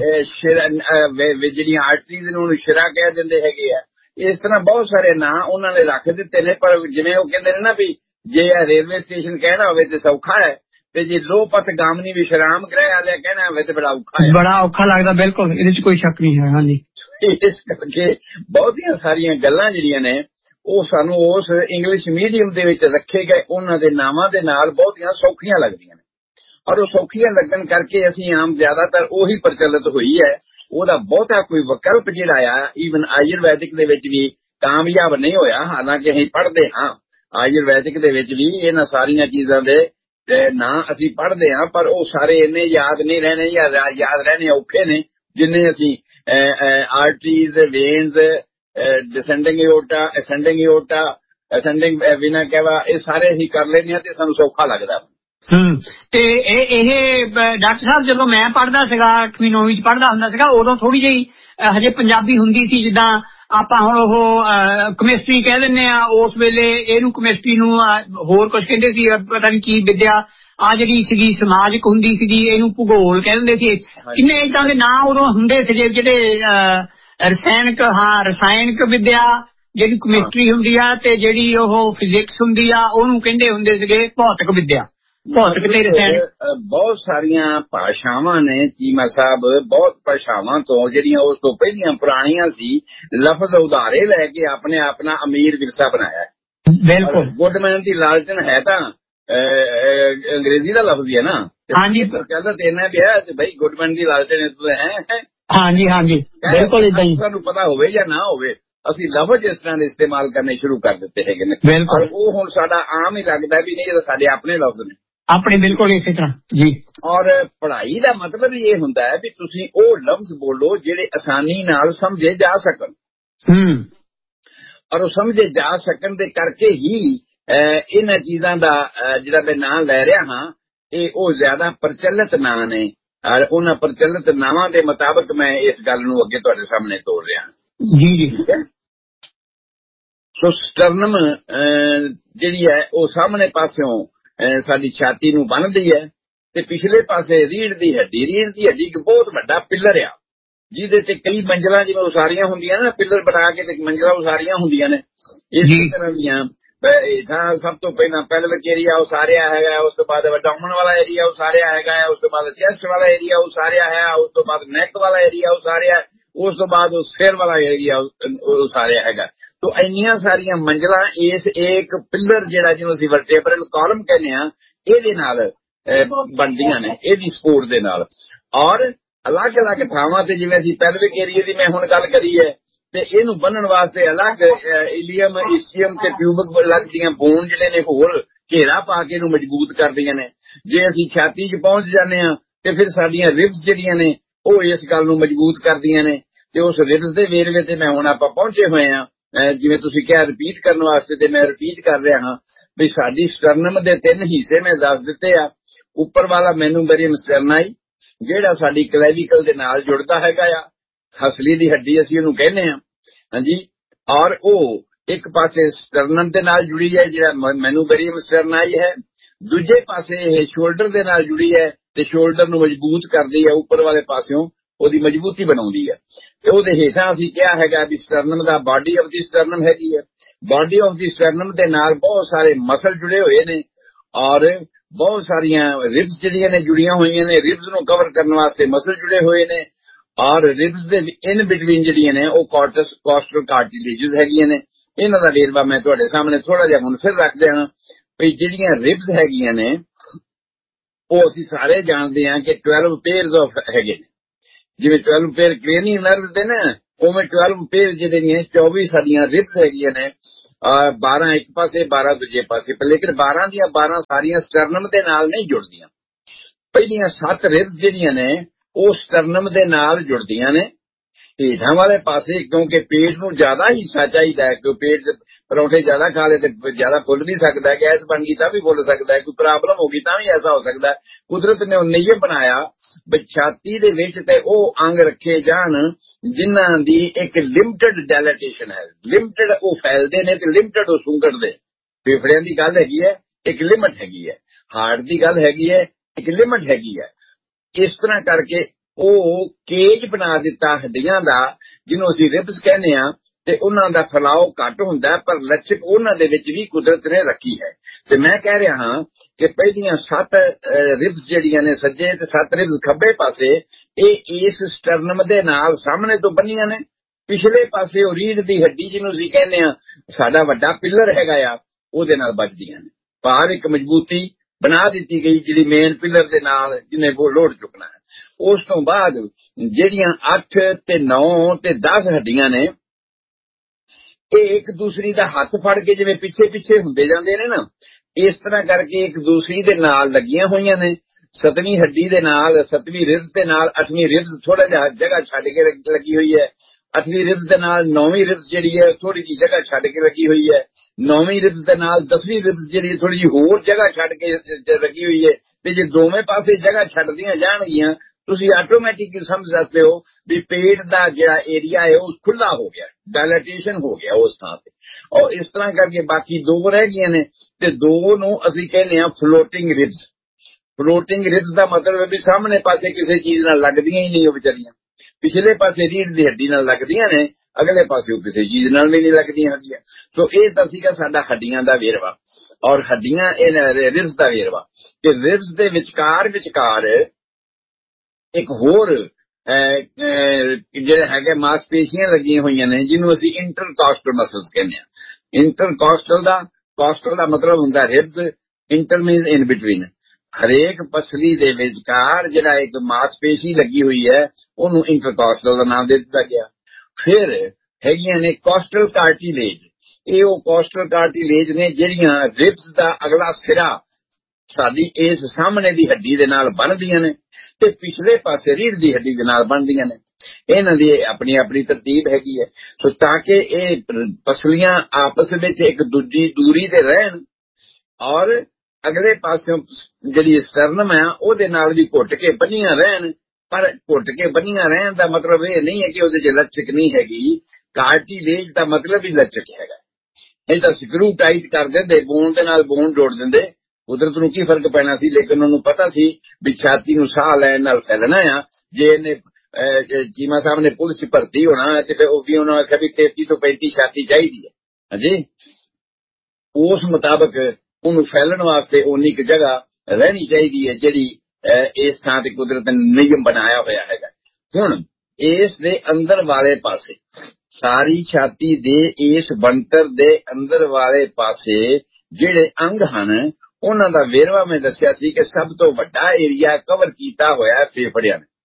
ਜਿਹੜੀਆਂ ਆਰਟਰੀਜ਼ ਨੂੰ ਸ਼ਿਰਾ ਕਹਿ ਦਿੰਦੇ ਹੈਗੇ ਆ, ਇਸ ਤਰ੍ਹਾਂ ਬਹੁਤ ਸਾਰੇ ਨਾਂ ਉਹਨਾਂ ਨੇ ਰੱਖ ਦਿੱਤੇ ਨੇ। ਪਰ ਜਿਵੇਂ ਉਹ ਕਹਿੰਦੇ ਨੇ ਨਾ ਵੀ ਜੇ ਰੇਲਵੇ ਸਟੇਸ਼ਨ ਕਹਿਣਾ ਹੋਵੇ ਤੇ ਸੌਖਾ ਹੈ ਤੇ ਜੇ ਲੋਪਤ ਗਾਮਨੀ ਵਿਸ਼ਰਾਮ ਗ੍ਰਹਿ ਵਾਲੇ ਕਹਿਣਾ ਹੋਵੇ ਤੇ ਬੜਾ ਔਖਾ ਹੈ, ਬੜਾ ਔਖਾ ਲੱਗਦਾ। ਬਿਲਕੁਲ, ਇਹਦੇ 'ਚ ਕੋਈ ਸ਼ੱਕ ਨਹੀਂ ਹੈ। ਹਾਂਜੀ, ਇਸ ਕਰਕੇ ਬਹੁਤੀਆਂ ਸਾਰੀਆਂ ਗੱਲਾਂ ਜਿਹੜੀਆਂ ਨੇ ਉਹ ਸਾਨੂੰ ਉਸ ਇੰਗਲਿਸ਼ ਮੀਡੀਅਮ ਦੇ ਵਿੱਚ ਰੱਖੇ ਗਏ ਉਹਨਾਂ ਦੇ ਨਾਵਾਂ ਦੇ ਨਾਲ ਬਹੁਤੀਆਂ ਸੌਖੀਆਂ ਲੱਗਦੀਆਂ ਨੇ ਔਰ ਉਹ ਸੌਖੀਆਂ ਲੱਗਣ ਕਰਕੇ ਅਸੀਂ ਆਮ ਜ਼ਿਆਦਾਤਰ ਉਹੀ ਪ੍ਰਚਲਿਤ ਹੋਈ ਹੈ। ਉਹਦਾ ਬਹੁਤਾ ਕੋਈ ਵਿਕਲਪ ਜਿਹੜਾ ਆ ਈਵਨ ਆਯੁਰਵੈਦਿਕ ਦੇ ਵਿੱਚ ਵੀ ਕਾਮਯਾਬ ਨਹੀਂ ਹੋਇਆ। ਹਾਲਾਂਕਿ ਅਸੀਂ ਪੜ੍ਹਦੇ ਹਾਂ ਆਯੁਰਵੈਦਿਕ ਦੇ ਵਿੱਚ ਵੀ ਇਹਨਾਂ ਸਾਰੀਆਂ ਚੀਜ਼ਾਂ ਦੇ ਨਾਂ ਅਸੀਂ ਪੜ੍ਹਦੇ ਹਾਂ, ਪਰ ਉਹ ਸਾਰੇ ਇੰਨੇ ਯਾਦ ਨਹੀਂ ਰਹਿਣੇ ਜਾਂ ਯਾਦ ਰਹਿਣੇ ਔਖੇ ਨੇ ਜਿੰਨੇ ਅਸੀਂ arteries, veins, descending aorta, ascending aorta, ascending ਵੀਨਾ ਕੈਵਾ, ਇਹ ਸਾਰੇ ਅਸੀਂ ਕਰ ਲੈਂਦੇ ਹਾਂ ਤੇ ਸਾਨੂੰ ਸੌਖਾ ਲੱਗਦਾ। ਤੇ ਇਹ ਡਾਕਟਰ ਸਾਹਿਬ ਜਦੋਂ ਮੈਂ ਪੜ੍ਹਦਾ ਸੀਗਾ 8ਵੀਂ 9ਵੀਂ 'ਚ ਪੜ੍ਹਦਾ ਹੁੰਦਾ ਸੀਗਾ ਉਦੋਂ ਥੋੜੀ ਜਿਹੀ ਹਜੇ ਪੰਜਾਬੀ ਹੁੰਦੀ ਸੀ। ਜਿੱਦਾਂ ਆਪਾਂ ਹੁਣ ਉਹ ਕੈਮਿਸਟਰੀ ਕਹਿ ਦਿੰਦੇ ਆ, ਉਸ ਵੇਲੇ ਇਹਨੂੰ ਕੈਮਿਸਟਰੀ ਨੂੰ ਹੋਰ ਕੁਝ ਕਹਿੰਦੇ ਸੀ, ਪਤਾ ਨਹੀਂ ਕੀ ਵਿਦਿਆ ਆ ਜਿਹੜੀ ਸੀਗੀ ਸਮਾਜਿਕ ਹੁੰਦੀ ਸੀਗੀ, ਇਹਨੂੰ ਭੂਗੋਲ ਕਹਿ ਦਿੰਦੇ ਸੀ। ਕਿੰਨੇ ਏਦਾਂ ਦੇ ਨਾਂ ਉਦੋਂ ਹੁੰਦੇ ਸੀਗੇ ਜਿਹੜੇ ਰਸਾਇਣਕ ਵਿਦਿਆ ਜਿਹੜੀ ਕੈਮਿਸਟਰੀ ਹੁੰਦੀ ਆ ਤੇ ਜਿਹੜੀ ਉਹ ਫਿਜ਼ਿਕਸ ਹੁੰਦੀ ਆ ਉਹਨੂੰ ਕਹਿੰਦੇ ਹੁੰਦੇ ਸੀਗੇ ਭੌਤਿਕ ਵਿਦਿਆ। ਬਹੁਤ ਸਾਰੀਆਂ ਭਾਸ਼ਾਵਾਂ ਨੇ ਚੀਮਾ ਸਾਹਿਬ, ਬਹੁਤ ਭਾਸ਼ਾਵਾਂ ਤੋਂ ਜਿਹੜੀਆਂ ਉਸ ਤੋਂ ਪਹਿਲੀਆਂ ਪੁਰਾਣੀਆਂ ਸੀ ਲਫ਼ਜ਼ ਉਧਾਰੇ ਲੈ ਕੇ ਆਪਣੇ ਆਪਣਾ ਅਮੀਰ ਵਿਰਸਾ ਬਣਾਇਆ। ਬਿਲਕੁਲ, ਗੁੱਡਮੈਨ ਦੀ ਲਾਲਚਨ ਹੈ ਤਾਂ ਅੰਗਰੇਜ਼ੀ ਦਾ ਲਫ਼ਜ਼ ਹੀ ਹੈ ਨਾ। ਹਾਂਜੀ, ਕਹਿੰਦਾ ਤੇਨਾ ਵੀ ਹੈ ਬਈ ਗੁੱਡਮੈਨ ਦੀ ਲਾਲਚਨ ਹੈ। ਹਾਂਜੀ ਹਾਂਜੀ, ਬਿਲਕੁਲ ਇਦਾਂ ਹੀ। ਸਾਨੂੰ ਪਤਾ ਹੋਵੇ ਜਾਂ ਨਾ ਹੋਵੇ ਅਸੀਂ ਲਫ਼ਜ਼ ਇਸ ਤਰ੍ਹਾਂ ਦੇ ਇਸਤੇਮਾਲ ਕਰਨੇ ਸ਼ੁਰੂ ਕਰ ਦਿੱਤੇ ਹੈਗੇ ਨੇ। ਬਿਲਕੁਲ, ਉਹ ਹੁਣ ਸਾਡਾ ਆਮ ਹੀ ਲੱਗਦਾ ਵੀ ਨਹੀਂ, ਇਹ ਸਾਡੇ ਆਪਣੇ ਲਫ਼ਜ਼ ਨੇ ਆਪਣੇ। ਬਿਲਕੁਲ ਇਸੇ ਤਰ੍ਹਾਂ ਜੀ। ਔਰ ਪੜ੍ਹਾਈ ਦਾ ਮਤਲਬ ਇਹ ਹੁੰਦਾ ਹੈ ਵੀ ਤੁਸੀਂ ਉਹ ਲਫ਼ਜ਼ ਬੋਲੋ ਜਿਹੜੇ ਆਸਾਨੀ ਨਾਲ ਸਮਝੇ ਜਾ ਸਕਣ ਔਰ ਉਹ ਸਮਝੇ ਜਾ ਸਕਣ ਦੇ ਕਰਕੇ ਹੀ ਇਹਨਾਂ ਚੀਜ਼ਾਂ ਦਾ ਜਿਹੜਾ ਮੈਂ ਨਾਂ ਲੈ ਰਿਹਾ ਹਾਂ ਇਹ ਉਹ ਜ਼ਿਆਦਾ ਪ੍ਰਚਲਿਤ ਨਾਂ ਨੇ ਔਰ ਉਹਨਾਂ ਪ੍ਰਚਲਿਤ ਨਾਵਾਂ ਦੇ ਮੁਤਾਬਕ ਮੈਂ ਇਸ ਗੱਲ ਨੂੰ ਅੱਗੇ ਤੁਹਾਡੇ ਸਾਹਮਣੇ ਤੋੜ ਰਿਹਾ। ਜੀ ਜੀ। ਸੋ ਸਟਰਨਮ ਜਿਹੜੀ ਹੈ ਉਹ ਸਾਹਮਣੇ ਪਾਸਿਓਂ ਸਾਡੀ ਛਾਤੀ ਨੂੰ ਬੰਨ੍ਹਦੀ ਹੈ ਤੇ ਪਿਛਲੇ ਪਾਸੇ ਰੀੜ੍ਹ ਦੀ ਹੱਡੀ ਇੱਕ ਬਹੁਤ ਵੱਡਾ ਪਿੱਲਰ ਆ ਜਿਹਦੇ ਤੇ ਕਈ ਮੰਜ਼ਲਾਂ ਜਿਵੇਂ ਉਸਾਰੀਆਂ ਹੁੰਦੀਆਂ ਨਾ, ਪਿੱਲਰ ਬਣਾ ਕੇ ਤੇ ਮੰਜ਼ਲਾਂ ਉਸਾਰੀਆਂ ਹੁੰਦੀਆਂ ਨੇ ਇਸ ਤਰ੍ਹਾਂ ਦੀਆਂ। ਸਭ ਤੋਂ ਪਹਿਲਾਂ ਪੈਲਵਿਕ ਏਰੀਆ ਉਸਾਰਿਆ ਹੈਗਾ, ਉਸ ਤੋਂ ਬਾਅਦ ਅਬਡੋਮਨ ਵਾਲਾ ਏਰੀਆ ਉਸਾਰਿਆ ਹੈਗਾ, ਉਸ ਤੋਂ ਬਾਅਦ ਚੈਸਟ ਵਾਲਾ ਏਰੀਆ ਉਸਾਰਿਆ ਹੈ, ਉਸ ਤੋਂ ਬਾਅਦ ਨੈਕ ਵਾਲਾ ਏਰੀਆ ਉਸਾਰਿਆ, ਉਸ ਤੋਂ ਬਾਅਦ ਸਿਰ ਵਾਲਾ ਏਰੀਆ ਉਸਾਰਿਆ ਹੈਗਾ। ਤੋ ਇੰਨੀਆਂ ਸਾਰੀਆਂ ਮੰਜ਼ਲਾਂ ਇਸ ਇੱਕ ਪਿੱਲਰ ਜਿਹੜਾ ਜਿਹਨੂੰ ਅਸੀਂ ਵਰਟੇਬਰਲ ਕਾਲਮ ਕਹਿੰਦੇ ਆ ਇਹਦੇ ਨਾਲ ਬਣਦੀਆਂ ਨੇ, ਇਹਦੀ ਸਪੋਰਟ ਦੇ ਨਾਲ। ਔਰ ਅਲੱਗ-ਅਲੱਗ ਥਾਵਾਂ ਤੇ ਜਿਵੇਂ ਅਸੀਂ ਪੈਲਵਿਕ ਏਰੀਆ ਦੀ ਮੈਂ ਹੁਣ ਗੱਲ ਕਰੀ ਹੈ ਤੇ ਇਹਨੂੰ ਬੰਨਣ ਵਾਸਤੇ ਅਲੱਗ ਇਲੀਅਮ, ਇਸੀਅਮ ਤੇ ਟਿਊਬਕ ਅਲੱਗ ਦੀਆਂ ਬੋਨ ਜਿਹੜੇ ਨੇ ਹੋਰ ਘੇਰਾ ਪਾ ਕੇ ਇਹਨੂੰ ਮਜ਼ਬੂਤ ਕਰਦੀਆਂ ਨੇ। ਜੇ ਅਸੀਂ ਛਾਤੀ 'ਚ ਪਹੁੰਚ ਜਾਂਦੇ ਹਾਂ ਤੇ ਫਿਰ ਸਾਡੀਆਂ ਰਿਬਸ ਜਿਹੜੀਆਂ ਨੇ ਉਹ ਇਸ ਗੱਲ ਨੂੰ ਮਜ਼ਬੂਤ ਕਰਦੀਆਂ ਨੇ ਤੇ ਉਸ ਰਿਬਸ ਦੇ ਵੇਰਵੇ ਤੇ ਮੈਂ ਹੁਣ ਆਪਾਂ ਪਹੁੰਚੇ ਹੋਏ ਹਾਂ। ਜਿਵੇਂ ਤੁਸੀਂ ਕਿਹਾ ਰਿਪੀਟ ਕਰਨ ਵਾਸਤੇ ਤੇ ਮੈਂ ਰਿਪੀਟ ਕਰ ਰਿਹਾ ਹਾਂ ਵੀ ਸਾਡੀ ਸਟਰਨਮ ਦੇ 3 ਹਿੱਸੇ ਮੈਂ ਦੱਸ ਦਿੱਤੇ ਆ। ਉੱਪਰ ਵਾਲਾ ਮੈਨੂਬਰੀਅਮ ਸਟਰਨਾਈ ਜਿਹੜਾ ਸਾਡੀ ਕਲੈਵੀਕਲ ਦੇ ਨਾਲ ਜੁੜਦਾ ਹੈਗਾ ਆ, ਹਸਲੀ ਦੀ ਹੱਡੀ ਅਸੀਂ ਉਹਨੂੰ ਕਹਿੰਦੇ ਆ ਹਾਂਜੀ। ਔਰ ਉਹ ਇੱਕ ਪਾਸੇ ਸਟਰਨਮ ਦੇ ਨਾਲ ਜੁੜੀ ਹੈ ਜਿਹੜਾ ਮੈਨੂਬਰੀਅਮ ਸਟਰਨਾਈ ਹੈ, ਦੂਜੇ ਪਾਸੇ ਇਹ ਸ਼ੋਲਡਰ ਦੇ ਨਾਲ ਜੁੜੀ ਹੈ ਤੇ ਸ਼ੋਲਡਰ ਨੂੰ ਮਜ਼ਬੂਤ ਕਰਦੀ ਹੈ, ਉੱਪਰ ਵਾਲੇ ਪਾਸਿਓਂ ਉਹਦੀ ਮਜ਼ਬੂਤੀ ਬਣਾਉਂਦੀ ਹੈ। ਤੇ ਉਹਦੇ ਹੇਠਾਂ ਅਸੀਂ ਕਿਹਾ ਹੈਗਾ ਵੀ ਸਟਰਨਮ ਦਾ ਬਾਡੀ ਆਫ ਦੀ ਸਟਰਨਮ ਹੈਗੀ ਹੈ। ਬਾਡੀ ਆਫ ਦੀ ਸਟਰਨਮ ਦੇ ਨਾਲ ਬਹੁਤ ਸਾਰੇ ਮਸਲ ਜੁੜੇ ਹੋਏ ਨੇ ਔਰ ਬਹੁਤ ਸਾਰੀਆਂ ਰਿਬਸ ਜਿਹੜੀਆਂ ਨੇ ਜੁੜੀਆਂ ਹੋਈਆਂ ਨੇ। ਰਿਬਸ ਨੂੰ ਕਵਰ ਕਰਨ ਵਾਸਤੇ ਮਸਲ ਜੁੜੇ ਹੋਏ ਨੇ ਔਰ ਰਿਬਸ ਦੇ ਇਨ ਬਿਟਵੀਨ ਜਿਹੜੀਆਂ ਨੇ ਉਹ ਕੋਸਟਲ ਕਾਰਟਿਲੇਜਸ ਹੈਗੀਆਂ ਨੇ ਇਹਨਾਂ ਦਾ ਵੇਰਵਾ ਮੈਂ ਤੁਹਾਡੇ ਸਾਹਮਣੇ ਥੋੜਾ ਜਿਹਾ ਹੁਣ ਫਿਰ ਰੱਖ ਦਿਆਂ ਵੀ ਜਿਹੜੀਆਂ ਰਿਬਸ ਹੈਗੀਆਂ ਨੇ ਉਹ ਅਸੀਂ ਸਾਰੇ ਜਾਣਦੇ ਹਾਂ ਕਿ 12 ਪੇਅਰਸ ਆਫ ਹੈਗੇ ਨੇ। ਜਿਵੇਂ 12 ਪੇਅਰ ਕ੍ਰੇਨੀਅਲ ਨਰਵਸ ਦੇ ਨਾ, ਉਵੇਂ 12 ਪੇਅਰ ਜਿਹੜੇ ਨੇ 24 ਸਾਡੀਆਂ ਰਿਬਸ ਹੈਗੀਆਂ ਨੇ, 12 ਇੱਕ ਪਾਸੇ 12 ਦੂਜੇ ਪਾਸੇ, ਪਰ ਲੇਕਿਨ 12 ਦੀਆਂ 12 ਸਾਰੀਆਂ ਸਟਰਨਮ ਦੇ ਨਾਲ ਨਹੀਂ ਜੁੜਦੀਆਂ। ਪਹਿਲੀਆਂ 7 ਰਿਬਸ ਜਿਹੜੀਆਂ ਨੇ ਉਹ ਸਟਰਨਮ ਦੇ ਨਾਲ ਜੁੜਦੀਆਂ ਨੇ ਹੇਠਾਂ ਵਾਲੇ ਪਾਸੇ, ਕਿਉਂਕਿ ਪੇਟ ਨੂੰ ਜ਼ਿਆਦਾ ਹਿੱਸਾ ਚਾਹੀਦਾ ਹੈ, ਕਿਉਂਕਿ ਪੇਟ ਦੇ ਪਰੌਂਠੇ ਜ਼ਿਆਦਾ ਖਾ ਲਏ ਤੇ ਜ਼ਿਆਦਾ ਫੁੱਲ ਵੀ ਸਕਦਾ ਹੈ, ਗੈਸ ਬਣ ਗਈ ਤਾਂ ਵੀ ਫੁੱਲ ਸਕਦਾ ਹੈ, ਕੋਈ ਪ੍ਰੋਬਲਮ ਹੋ ਗਈ ਤਾਂ ਵੀ ਐਸਾ ਹੋ ਸਕਦਾ ਹੈ। ਕੁਦਰਤ ਨੇ ਉਹਨੇ ਇਹ ਬਣਾਇਆ ਵੀ ਛਾਤੀ ਦੇ ਵਿੱਚ ਤੇ ਉਹ ਅੰਗ ਰੱਖੇ ਜਾਣ ਜਿਨ੍ਹਾਂ ਦੀ ਇੱਕ ਲਿਮਟਿਡ ਡਾਇਲੇਟੇਸ਼ਨ ਹੈ, ਲਿਮਟਿਡ ਉਹ ਫੈਲਦੇ ਨੇ ਤੇ ਲਿਮਟਿਡ ਉਹ ਸੁੰਗੜਦੇ। ਫੇਫੜਿਆਂ ਦੀ ਗੱਲ ਹੈਗੀ ਹੈ, ਇੱਕ ਲਿਮਟ ਹੈਗੀ ਹੈ, ਹਾਰਟ ਦੀ ਗੱਲ ਹੈਗੀ ਹੈ, ਇੱਕ ਲਿਮਟ ਹੈਗੀ ਹੈ। ਇਸ ਤਰ੍ਹਾਂ ਕਰਕੇ ਉਹ ਕੇਜ ਬਣਾ ਦਿੱਤਾ ਹੱਡੀਆਂ ਦਾ, ਜਿਹਨੂੰ ਅਸੀਂ ਰਿਬਸ ਕਹਿੰਦੇ ਆ, ਤੇ ਉਹਨਾਂ ਦਾ ਫੈਲਾਓ ਘੱਟ ਹੁੰਦਾ, ਪਰ ਲਚਕ ਉਹਨਾਂ ਦੇ ਵਿੱਚ ਵੀ ਕੁਦਰਤ ਨੇ ਰੱਖੀ ਹੈ। ਤੇ ਮੈਂ ਕਹਿ ਰਿਹਾ ਹਾਂ ਕਿ ਪਹਿਲੀਆਂ 7 ਰਿਬਸ ਜਿਹੜੀਆਂ ਨੇ ਸੱਜੇ ਤੇ 7 ਰਿਬਸ ਖੱਬੇ ਪਾਸੇ, ਇਹ ਇਸ ਸਟਰਨਮ ਦੇ ਨਾਲ ਸਾਹਮਣੇ ਤੋਂ ਬੰਨੀਆਂ ਨੇ। ਪਿਛਲੇ ਪਾਸੇ ਉਹ ਰੀੜ ਦੀ ਹੱਡੀ ਜਿਹਨੂੰ ਅਸੀਂ ਕਹਿੰਦੇ ਆ ਸਾਡਾ ਵੱਡਾ ਪਿੱਲਰ ਹੈਗਾ ਆ, ਉਹਦੇ ਨਾਲ ਵੱਜਦੀਆਂ ਨੇ। ਬਾਹਰ ਇੱਕ ਮਜ਼ਬੂਤੀ ਬਣਾ ਦਿੱਤੀ ਗਈ ਜਿਹੜੀ ਮੇਨ ਪਿੱਲਰ ਦੇ ਨਾਲ ਜਿਹਨੇ ਲੋਡ ਚੁੱਕਣਾ ਹੈ। ਉਸ ਤੋਂ ਬਾਅਦ ਜਿਹੜੀਆਂ 8 ਤੇ 9 ਤੇ 10 ਹੱਡੀਆਂ ਨੇ, ਇਹ ਇੱਕ ਦੂਸਰੀ ਦਾ ਹੱਥ ਫੜ ਕੇ ਜਿਵੇਂ ਪਿੱਛੇ ਪਿੱਛੇ ਹੁੰਦੇ ਜਾਂਦੇ ਨੇ ਨਾ, ਇਸ ਤਰ੍ਹਾਂ ਕਰਕੇ ਇੱਕ ਦੂਸਰੀ ਦੇ ਨਾਲ ਲੱਗੀਆਂ ਹੋਈਆਂ ਨੇ। 7ਵੀਂ ਹੱਡੀ ਦੇ ਨਾਲ, 7ਵੀਂ ਰਿਬਸ ਦੇ ਨਾਲ 8ਵੀਂ ਰਿਬਸ ਥੋੜਾ ਜਿਹਾ ਜਗ੍ਹਾ ਛੱਡ ਕੇ ਲੱਗੀ ਹੋਈ ਹੈ। 8ਵੀਂ ਰਿਬਸ ਦੇ ਨਾਲ 9ਵੀਂ ਰਿਬਸ ਜਿਹੜੀ ਹੈ ਥੋੜੀ ਜਿਹੀ ਜਗ੍ਹਾ ਛੱਡ ਕੇ ਲੱਗੀ ਹੋਈ ਹੈ। 9ਵੀਂ ਰਿਬਸ ਦੇ ਨਾਲ 10ਵੀਂ ਰਿਬਸ ਜਿਹੜੀ ਥੋੜੀ ਜਿਹੀ ਹੋਰ ਜਗ੍ਹਾ ਛੱਡ ਕੇ ਲੱਗੀ ਹੋਈ ਹੈ। ਤੇ ਜੇ ਦੋਵੇਂ ਪਾਸੇ ਜਗ੍ਹਾ ਛੱਡਦੀਆਂ ਜਾਣਗੀਆਂ, ਤੁਸੀਂ ਆਟੋਮੈਟਿਕਲੀ ਸਮਝ ਸਕਦੇ ਹੋ ਵੀ ਪੇਟ ਦਾ ਜਿਹੜਾ ਏਰੀਆ ਹੈ ਉਹ ਖੁੱਲਾ ਹੋ ਗਿਆ, ਡਾਇਲੇਟੇਸ਼ਨ ਹੋ ਗਿਆ ਉਸ ਥਾਂ ਤੇ। ਔਰ ਇਸ ਤਰ੍ਹਾਂ ਕਰਕੇ ਬਾਕੀ 2 ਰਹਿ ਗਈਆਂ ਨੇ, ਤੇ 2 ਨੂੰ ਅਸੀਂ ਕਹਿੰਦੇ ਹਾਂ ਫਲੋਟਿੰਗ ਰਿਬਸ। ਫਲੋਟਿੰਗ ਰਿਬਸ ਦਾ ਮਤਲਬ ਹੈ ਵੀ ਸਾਹਮਣੇ ਪਾਸੇ ਕਿਸੇ ਚੀਜ਼ ਨਾਲ ਲੱਗਦੀਆਂ ਹੀ ਨਹੀਂ ਉਹ ਵਿਚਾਰੀਆਂ, ਪਿਛਲੇ ਪਾਸੇ ਰੀੜ ਦੀ ਹੱਡੀ ਨਾਲ ਲੱਗਦੀਆਂ ਨੇ, ਅਗਲੇ ਪਾਸੇ ਉਹ ਕਿਸੇ ਚੀਜ਼ ਨਾਲ ਵੀ ਨਹੀਂ ਲੱਗਦੀਆਂ ਹੁੰਦੀਆਂ। ਸੋ ਇਹ ਤਾਂ ਸੀਗਾ ਸਾਡਾ ਹੱਡੀਆਂ ਦਾ ਵੇਰਵਾ ਔਰ ਹੱਡੀਆਂ ਰਿਬਸ ਦਾ ਵੇਰਵਾ। ਤੇ ਰਿਬਸ ਦੇ ਵਿਚਕਾਰ ਇੱਕ ਹੋਰ ਜਿਹੜੇ ਹੈਗੇ ਮਾਸਪੇਸ਼ੀਆਂ ਲੱਗੀਆਂ ਹੋਈਆਂ ਨੇ, ਜਿਹਨੂੰ ਅਸੀਂ ਇੰਟਰਕਾਸਟਲ ਮਸਲਸ ਕਹਿੰਦੇ ਹਾਂ। ਕਾਸਟਲ ਦਾ ਮਤਲਬ ਹੁੰਦਾ ਰਿਬਸ, ਇੰਟਰ ਮੀਨਸ ਇਨ ਬਿਟਵੀਨ। ਹਰੇਕ ਪਸਲੀ ਦੇ ਵਿਚਕਾਰ ਜਿਹੜਾ ਇੱਕ ਮਾਸਪੇਸ਼ੀ ਲੱਗੀ ਹੋਈ ਹੈ ਉਹਨੂੰ ਇੰਟਰਕਾਸਟਲ ਦਾ ਨਾਮ ਦੇ ਦਿੱਤਾ ਗਿਆ। ਫਿਰ ਹੈਗੀਆਂ ਨੇ ਕਾਸਟਲ ਕਾਰਟਿਲੇਜ। ਇਹ ਉਹ ਕਾਸਟਲ ਕਾਰਟਿਲੇਜ ਨੇ ਜਿਹੜੀਆਂ ਰਿਬਸ ਦਾ ਅਗਲਾ ਸਿਰਾ ਸਾਡੀ ਇਸ ਸਾਹਮਣੇ ਦੀ ਹੱਡੀ ਦੇ ਨਾਲ ਬਣਦੀਆਂ ਨੇ ਤੇ ਪਿਛਲੇ ਪਾਸੇ ਰੀੜ ਦੀ ਹੱਡੀ ਦੇ ਨਾਲ ਬਣਦੀਆਂ ਨੇ। ਇਹਨਾਂ ਦੀ ਆਪਣੀ ਆਪਣੀ ਤਰਤੀਬ ਹੈਗੀ ਹੈ। ਸੋ ਤਾਂ ਕਿ ਇਹ ਪਸਲੀਆਂ ਆਪਸ ਵਿੱਚ ਇੱਕ ਦੂਜੀ ਦੂਰੀ ਤੇ ਰਹਿਣ ਔਰ ਅਗਲੇ ਪਾਸਿਓਂ ਜਿਹੜੀ ਸਟਰਨਮ ਹੈ ਉਹਦੇ ਨਾਲ ਵੀ ਘੁੱਟ ਕੇ ਬੰਨੀਆਂ ਰਹਿਣ। ਪਰ ਘੁੱਟ ਕੇ ਬੰਨੀਆਂ ਰਹਿਣ ਦਾ ਮਤਲਬ ਇਹ ਨਹੀਂ ਹੈ ਕਿ ਉਹਦੇ 'ਚ ਲਚਕ ਨਹੀਂ ਹੈਗੀ। ਕਾਰਟਿਲੇਜ ਦਾ ਮਤਲਬ ਹੀ ਲਚਕ ਹੈਗਾ। ਇਹ ਤਾਂ ਸਕਰੂ ਟਾਈਟ ਕਰ ਦਿੰਦੇ, ਬੋਨ ਦੇ ਨਾਲ ਬੋਨ ਜੋੜ ਦਿੰਦੇ, ਕੁਦਰਤ ਨੂੰ ਕੀ ਫਰਕ ਪੈਣਾ ਸੀ। ਲੇਕਿਨ ਉਹਨੂੰ ਪਤਾ ਸੀ ਵੀ ਛਾਤੀ ਨੂੰ ਸਾਹ ਲੈਣ ਨਾਲ ਫੈਲਣਾ ਆ। ਜੇ ਇਹਨੇ ਚੀਮਾ ਸਾਹਿਬ ਨੇ ਪੁਲਿਸ 'ਚ ਭਰਤੀ ਹੋਣਾ ਤੇ ਫਿਰ ਉਹ ਵੀ ਉਹਨਾਂ ਆਖਿਆ ਵੀ 33 ਤੋਂ 35 ਛਾਤੀ ਚਾਹੀਦੀ ਹੈ। ਹਾਂਜੀ, ਉਸ ਮੁਤਾਬਕ ਉਹਨੂੰ ਫੈਲਣ ਵਾਸਤੇ ਉਨੀ ਕੁ ਜਗ੍ਹਾ ਰਹਿਣੀ ਚਾਹੀਦੀ ਹੈ ਜਿਹੜੀ ਇਸ ਥਾਂ ਤੇ ਕੁਦਰਤ ਨੇ ਨਿਯਮ ਬਣਾਇਆ ਹੋਇਆ ਹੈਗਾ। ਹੁਣ ਇਸ ਦੇ ਅੰਦਰ ਵਾਲੇ ਪਾਸੇ, ਸਾਰੀ ਛਾਤੀ ਦੇ ਇਸ ਬਣਤਰ ਦੇ ਅੰਦਰ ਵਾਲੇ ਪਾਸੇ ਜਿਹੜੇ ਅੰਗ ਹਨ ਉਹਨਾਂ ਦਾ ਵੇਰਵਾ ਮੈਂ ਦੱਸਿਆ ਸੀ ਕਿ ਸਭ ਤੋਂ ਵੱਡਾ ਏਰੀਆ ਕਵਰ ਕੀਤਾ ਹੋਇਆ ਫੇਫੜਿਆਂ ਨੇ।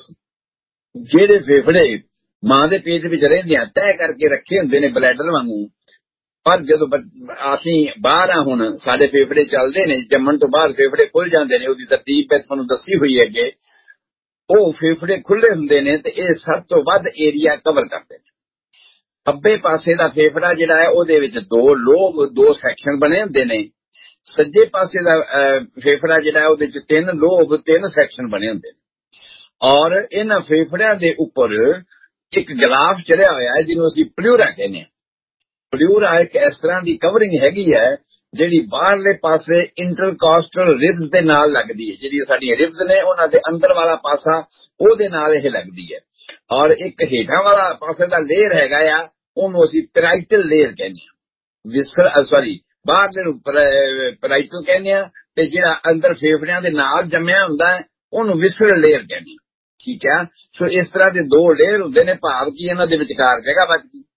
ਜਿਹੜੇ ਫੇਫੜੇ ਮਾਂ ਦੇ ਪੇਟ ਵਿੱਚ ਰਹਿੰਦਿਆਂ ਤੈਅ ਕਰਕੇ ਰੱਖੇ ਹੁੰਦੇ ਨੇ ਬਲੈਡਰ ਵਾਂਗੂ, ਪਰ ਜਦੋਂ ਅਸੀਂ ਬਾਹਰ ਆ, ਹੁਣ ਸਾਡੇ ਫੇਫੜੇ ਚੱਲਦੇ ਨੇ, ਜੰਮਣ ਤੋਂ ਬਾਅਦ ਫੇਫੜੇ ਖੁੱਲ ਜਾਂਦੇ ਨੇ। ਉਹਦੀ ਤਰਤੀਬ ਮੈਂ ਤੁਹਾਨੂੰ ਦੱਸੀ ਹੋਈ ਹੈ ਅੱਗੇ। ਉਹ ਫੇਫੜੇ ਖੁੱਲੇ ਹੁੰਦੇ ਨੇ ਤੇ ਇਹ ਸਭ ਤੋਂ ਵੱਧ ਏਰੀਆ ਕਵਰ ਕਰਦੇ ਨੇ। ਖੱਬੇ ਪਾਸੇ ਦਾ ਫੇਫੜਾ ਜਿਹੜਾ ਹੈ ਉਹਦੇ ਵਿੱਚ 2 ਲੋਬ, 2 ਸੈਕਸ਼ਨ ਬਣੇ ਹੁੰਦੇ ਨੇ। ਸੱਜੇ ਪਾਸੇ ਦਾ ਫੇਫੜਾ ਜਿਹੜਾ ਉਹਦੇ ਚ 3 ਲੋਬ, 3 ਸੈਕਸ਼ਨ ਬਣੇ ਹੁੰਦੇ ਨੇ। ਔਰ ਇਹਨਾਂ ਫੇਫੜਿਆਂ ਦੇ ਉੱਪਰ ਇੱਕ ਗਲਾਫ ਚੜਿਆ ਹੋਇਆ ਹੈ ਜਿਹਨੂੰ ਅਸੀਂ ਪਲਿਊਰਾ ਕਹਿੰਦੇ ਹਾਂ। ਪਲਿਊਰਾ ਇੱਕ ਇਸ ਤਰ੍ਹਾਂ ਦੀ ਕਵਰਿੰਗ ਹੈਗੀ ਹੈ ਜਿਹੜੀ ਬਾਹਰਲੇ ਪਾਸੇ ਇੰਟਰਕਾਸਟਲ ਰਿਬਸ ਦੇ ਨਾਲ ਲੱਗਦੀ ਹੈ। ਜਿਹੜੀਆਂ ਸਾਡੀਆਂ ਰਿਬਸ ਨੇ ਉਹਨਾਂ ਦੇ ਅੰਦਰ ਵਾਲਾ ਪਾਸਾ ਉਹਦੇ ਨਾਲ ਇਹ ਲੱਗਦੀ ਹੈ। ਔਰ ਇੱਕ ਹੇਠਾਂ ਵਾਲਾ ਪਾਸੇ ਦਾ ਲੇਅਰ ਹੈਗਾ ਆ, ਉਹਨੂੰ ਅਸੀਂ ਪੈਰਾਈਟਲ ਲੇਅਰ ਕਹਿੰਦੇ ਹਾਂ। ਬਾਹਰਲੇ ਨੂੰ ਪੈਰਾਈਟਲ ਕਹਿੰਦੇ ਆ ਤੇ ਜਿਹੜਾ ਅੰਦਰ ਫੇਫੜਿਆਂ ਦੇ ਨਾਲ ਜੰਮਿਆ ਹੁੰਦਾ ਹੈ ਉਹਨੂੰ ਵਿਸਰਲ ਲੇਅਰ ਕਹਿੰਦੇ ਆ। ਠੀਕ ਹੈ। ਸੋ ਇਸ ਤਰ੍ਹਾਂ ਦੇ 2 ਲੇਅਰ ਹੁੰਦੇ ਨੇ, ਭਾਵ ਕਿ ਇਹਨਾਂ ਦੇ ਵਿਚਕਾਰ ਜਗ੍ਹਾ ਬਚਦੀ।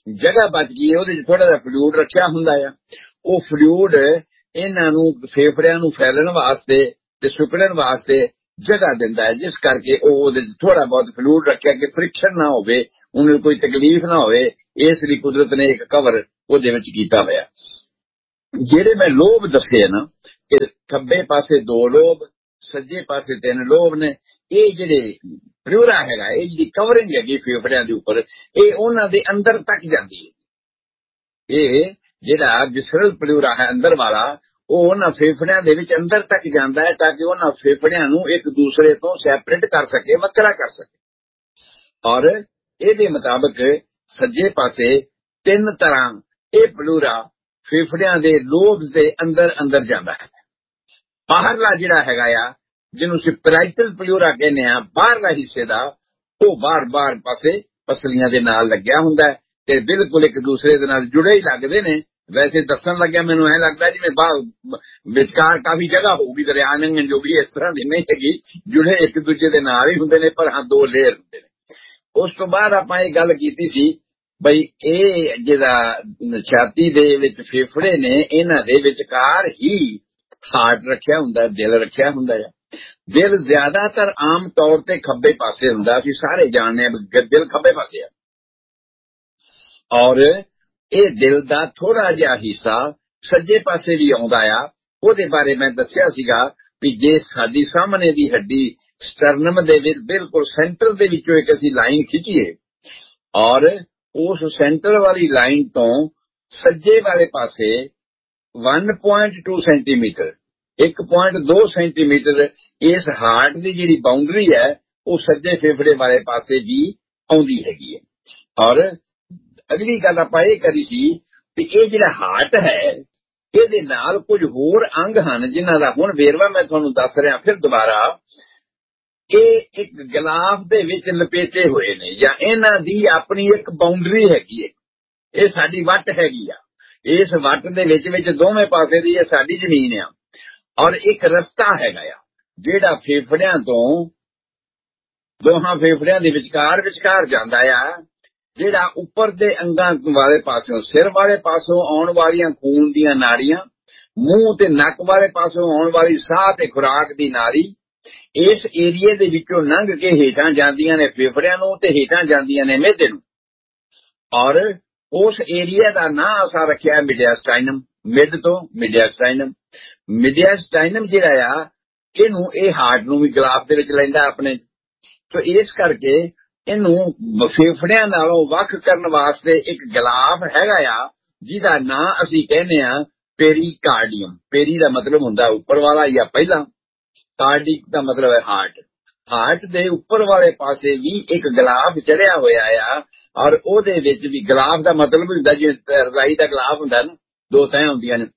ਜਗ੍ਹਾ ਬਚ ਗਈ ਹੈ, ਉਹਦੇ 'ਚ ਥੋੜਾ ਜਿਹਾ ਫਲੂਇਡ ਰੱਖਿਆ ਹੁੰਦਾ ਆ। ਉਹ ਫਲੂਇਡ ਇਹਨਾਂ ਨੂੰ ਫੇਫੜਿਆਂ ਨੂੰ ਫੈਲਣ ਵਾਸਤੇ ਤੇ ਸੁੱਕਣ ਵਾਸਤੇ ਜਗ੍ਹਾ ਦਿੰਦਾ ਹੈ, ਜਿਸ ਕਰਕੇ ਉਹ ਉਹਦੇ 'ਚ ਥੋੜਾ ਬਹੁਤ ਫਲੂਇਡ ਰੱਖਿਆ ਕਿ ਫ੍ਰਿਕਸ਼ਨ ਨਾ ਹੋਵੇ, ਉਹਨੂੰ ਕੋਈ ਤਕਲੀਫ ਨਾ ਹੋਵੇ। ਇਸ ਲਈ ਕੁਦਰਤ ਨੇ ਇੱਕ ਕਵਰ ਉਹਦੇ ਵਿੱਚ ਕੀਤਾ ਹੋਇਆ। ਜਿਹੜੇ ਮੈਂ ਲੋਬ ਦੱਸੇ ਨਾ ਕਿ ਖੱਬੇ ਪਾਸੇ 2 ਲੋਬ, ਸੱਜੇ ਪਾਸੇ 3 ਲੋਬ ਨੇ, ਇਹ ਜਿਹੜੇ ਪਲੂਰਾ ਹੈਗਾ, ਇਹ ਜਿਹੜੀ ਕਵਰਿੰਗ ਹੈਗੀ ਫੇਫੜਿਆਂ ਦੇ ਉੱਪਰ, ਇਹ ਉਹਨਾਂ ਦੇ ਅੰਦਰ ਤੱਕ ਜਾਂਦੀ ਹੈ। ਇਹ ਜਿਹੜਾ ਵਿਸਰਲ ਪਲੂਰਾ ਹੈ ਅੰਦਰ ਵਾਲਾ, ਉਹ ਉਹਨਾਂ ਫੇਫੜਿਆਂ ਦੇ ਵਿੱਚ ਅੰਦਰ ਤੱਕ ਜਾਂਦਾ ਹੈ ਤਾਂ ਕਿ ਉਹਨਾਂ ਫੇਫੜਿਆਂ ਨੂੰ ਇੱਕ ਦੂਸਰੇ ਤੋਂ ਸੈਪਰੇਟ ਕਰ ਸਕੇ, ਵੱਖਰਾ ਕਰ ਸਕੇ। ਔਰ ਇਹਦੇ ਮੁਤਾਬਕ ਸੱਜੇ ਪਾਸੇ 3 ਤਰ੍ਹਾਂ ਇਹ ਪਲੂਰਾ ਫੇਫੜਿਆਂ ਦੇ ਲੋਬਸ ਦੇ ਅੰਦਰ ਜਾਂਦਾ ਹੈ। ਬਾਹਰਲਾ ਜਿਹੜਾ ਹੈਗਾ ਆ, ਜਿਹਨੂੰ ਅਸੀਂ ਪੈਰਾਈਟਲ ਪਲੂਰਾ ਕਹਿੰਦੇ ਆ, ਬਾਹਰਲਾ ਹਿੱਸੇ ਦਾ, ਉਹ ਬਾਹਰ ਪਾਸੇ ਪਸਲੀਆਂ ਦੇ ਨਾਲ ਲੱਗਿਆ ਹੁੰਦਾ ਹੈ ਤੇ ਬਿਲਕੁਲ ਇੱਕ ਦੂਸਰੇ ਦੇ ਨਾਲ ਜੁੜੇ ਹੀ ਲੱਗਦੇ ਨੇ। ਵੈਸੇ ਦੱਸਣ ਲੱਗਿਆ ਮੈਨੂੰ ਐ ਲੱਗਦਾ ਜਿਵੇਂ ਵਿਚਕਾਰ ਕਾਫੀ ਜਗ੍ਹਾ ਹੋਊਗੀ ਦਰਿਆ ਲੰਘਣ ਜੋਗੀ, ਇਸ ਤਰ੍ਹਾਂ ਦੀ ਨਹੀਂ ਹੈਗੀ, ਜੁੜੇ ਇੱਕ ਦੂਜੇ ਦੇ ਨਾਲ ਹੀ ਹੁੰਦੇ ਨੇ, ਪਰ ਹਾਂ 2 ਲੇਅਰ ਹੁੰਦੇ ਨੇ। ਉਸ ਤੋਂ ਬਾਅਦ ਆਪਾਂ ਇਹ ਗੱਲ ਕੀਤੀ ਸੀ ਬਈ ਇਹ ਜਿਹੜਾ ਛਾਤੀ ਦੇ ਵਿੱਚ ਫੇਫੜੇ ਨੇ, ਇਹਨਾਂ ਦੇ ਵਿਚਕਾਰ ਹੀ ਹਾਰਟ ਰੱਖਿਆ ਹੁੰਦਾ, ਦਿਲ ਰੱਖਿਆ ਹੁੰਦਾ ਆ। ਦਿਲ ਜ਼ਿਆਦਾਤਰ ਆਮ ਤੌਰ ਤੇ ਖੱਬੇ ਪਾਸੇ ਹੁੰਦਾ, ਅਸੀਂ ਸਾਰੇ ਜਾਣਦੇ ਹਾਂ ਦਿਲ ਖੱਬੇ ਪਾਸੇ ਆ। ਔਰ ਇਹ ਦਿਲ ਦਾ ਥੋੜਾ ਜਿਹਾ ਹਿੱਸਾ ਸੱਜੇ ਪਾਸੇ ਵੀ ਆਉਂਦਾ ਆ। ਉਹਦੇ ਬਾਰੇ ਮੈਂ ਦੱਸਿਆ ਸੀਗਾ ਵੀ ਜੇ ਸਾਡੀ ਸਾਹਮਣੇ ਦੀ ਹੱਡੀ ਸਟਰਨਮ ਦੇ ਵਿੱਚ ਬਿਲਕੁਲ ਸੈਂਟਰ ਦੇ ਵਿੱਚੋਂ ਇੱਕ ਅਸੀਂ ਲਾਈਨ ਖਿੱਚੀਏ ਔਰ ਉਸ ਸੈਂਟਰ ਵਾਲੀ ਲਾਈਨ ਤੋਂ ਸੱਜੇ ਵਾਲੇ ਪਾਸੇ 1.2 ਸੈਂਟੀਮੀਟਰ 1.2 ਸੈਂਟੀਮੀਟਰ ਇਸ ਹਾਰਟ ਦੀ ਜਿਹੜੀ ਬਾਉਂਡਰੀ ਹੈ ਉਹ ਸੱਜੇ ਫੇਫੜੇ ਵਾਲੇ ਪਾਸੇ ਵੀ ਆਉਂਦੀ ਹੈਗੀ ਹੈ। ਔਰ ਅਗਲੀ ਗੱਲ ਆਪਾਂ ਇਹ ਕਰੀ ਸੀ ਕਿ ਇਹ ਜਿਹੜਾ ਹਾਰਟ ਹੈ ਇਹਦੇ ਨਾਲ ਕੁਝ ਹੋਰ ਅੰਗ ਹਨ ਜਿਨ੍ਹਾਂ ਦਾ ਹੁਣ ਵੇਰਵਾ ਮੈਂ ਤੁਹਾਨੂੰ ਦੱਸ ਰਿਹਾ ਫਿਰ ਦੁਬਾਰਾ। ਇਹ ਇੱਕ ਗਲਾਫ ਦੇ ਵਿੱਚ ਲਪੇਟੇ ਹੋਏ ਨੇ ਜਾਂ ਇਹਨਾਂ ਦੀ ਆਪਣੀ ਇੱਕ ਬਾਉਂਡਰੀ ਹੈਗੀ ਹੈ। ਇਹ ਸਾਡੀ ਵੱਟ ਹੈਗੀ ਆ। ਇਸ ਵੱਟ ਦੇ ਵਿੱਚ ਦੋਵੇਂ ਪਾਸੇ ਦੀ ਇਹ ਸਾਡੀ ਜ਼ਮੀਨ ਆ ਔਰ ਇੱਕ ਰਸਤਾ ਹੈਗਾ ਆ ਜਿਹੜਾ ਫੇਫੜਿਆਂ ਤੋਂ ਦੋਹਾਂ ਫੇਫੜਿਆਂ ਦੇ ਵਿਚਕਾਰ ਜਾਂਦਾ ਆ, ਜਿਹੜਾ ਉੱਪਰ ਦੇ ਅੰਗਾਂ ਵਾਲੇ ਪਾਸਿਓਂ ਸਿਰ ਵਾਲੇ ਪਾਸੋਂ ਆਉਣ ਵਾਲੀਆਂ ਖੂਨ ਦੀਆਂ ਨਾੜੀਆਂ, ਮੂੰਹ ਤੇ ਨੱਕ ਵਾਲੇ ਪਾਸੋਂ ਆਉਣ ਵਾਲੀ ਸਾਹ ਤੇ ਖੁਰਾਕ ਦੀ ਨਾੜੀ ਇਸ ਏਰੀਏ ਦੇ ਵਿੱਚੋਂ ਲੰਘ ਕੇ ਹੇਠਾਂ ਜਾਂਦੀਆਂ ਨੇ ਫੇਫੜਿਆਂ ਨੂੰ ਤੇ ਹੇਠਾਂ ਜਾਂਦੀਆਂ ਨੇ ਮਿਹਦੇ ਨੂੰ। ਔਰ ਉਸ ਏਰੀਆ ਦਾ ਨਾਂ ਅਸਾਂ ਰੱਖਿਆ ਮਿਡਿਆਸਟਾਈਨਮ, ਮਿਡ ਤੋਂ ਮਿਡਿਆਸਟਾਈਨਮ। ਮਿਡਿਆਸਟਾਈਨਮ ਜਿਹੜਾ ਆ ਇਹਨੂੰ ਇਹ ਹਾਰਟ ਨੂੰ ਵੀ ਗਲਾਫ ਦੇ ਵਿੱਚ ਲੈਂਦਾ ਆਪਣੇ, तो इस करके इनू फेफड़ियां नालों वख करने वास्ते एक गलाफ हैगा आ जिहदा नां असीं कहने आ पेरीकार्डियम। पेरी दा मतलब हुंदा उपर वाला या पहला, कार्डिक दा मतलब है हार्ट। हार्ट दे उपर वाले पासे भी एक गलाफ चढ़िया होया आ और ओदे विच भी गलाफ दा मतलब हुंदा जिवें रजाई दा गलाफ हुंदा ना, 2 तह हुंदियां ने।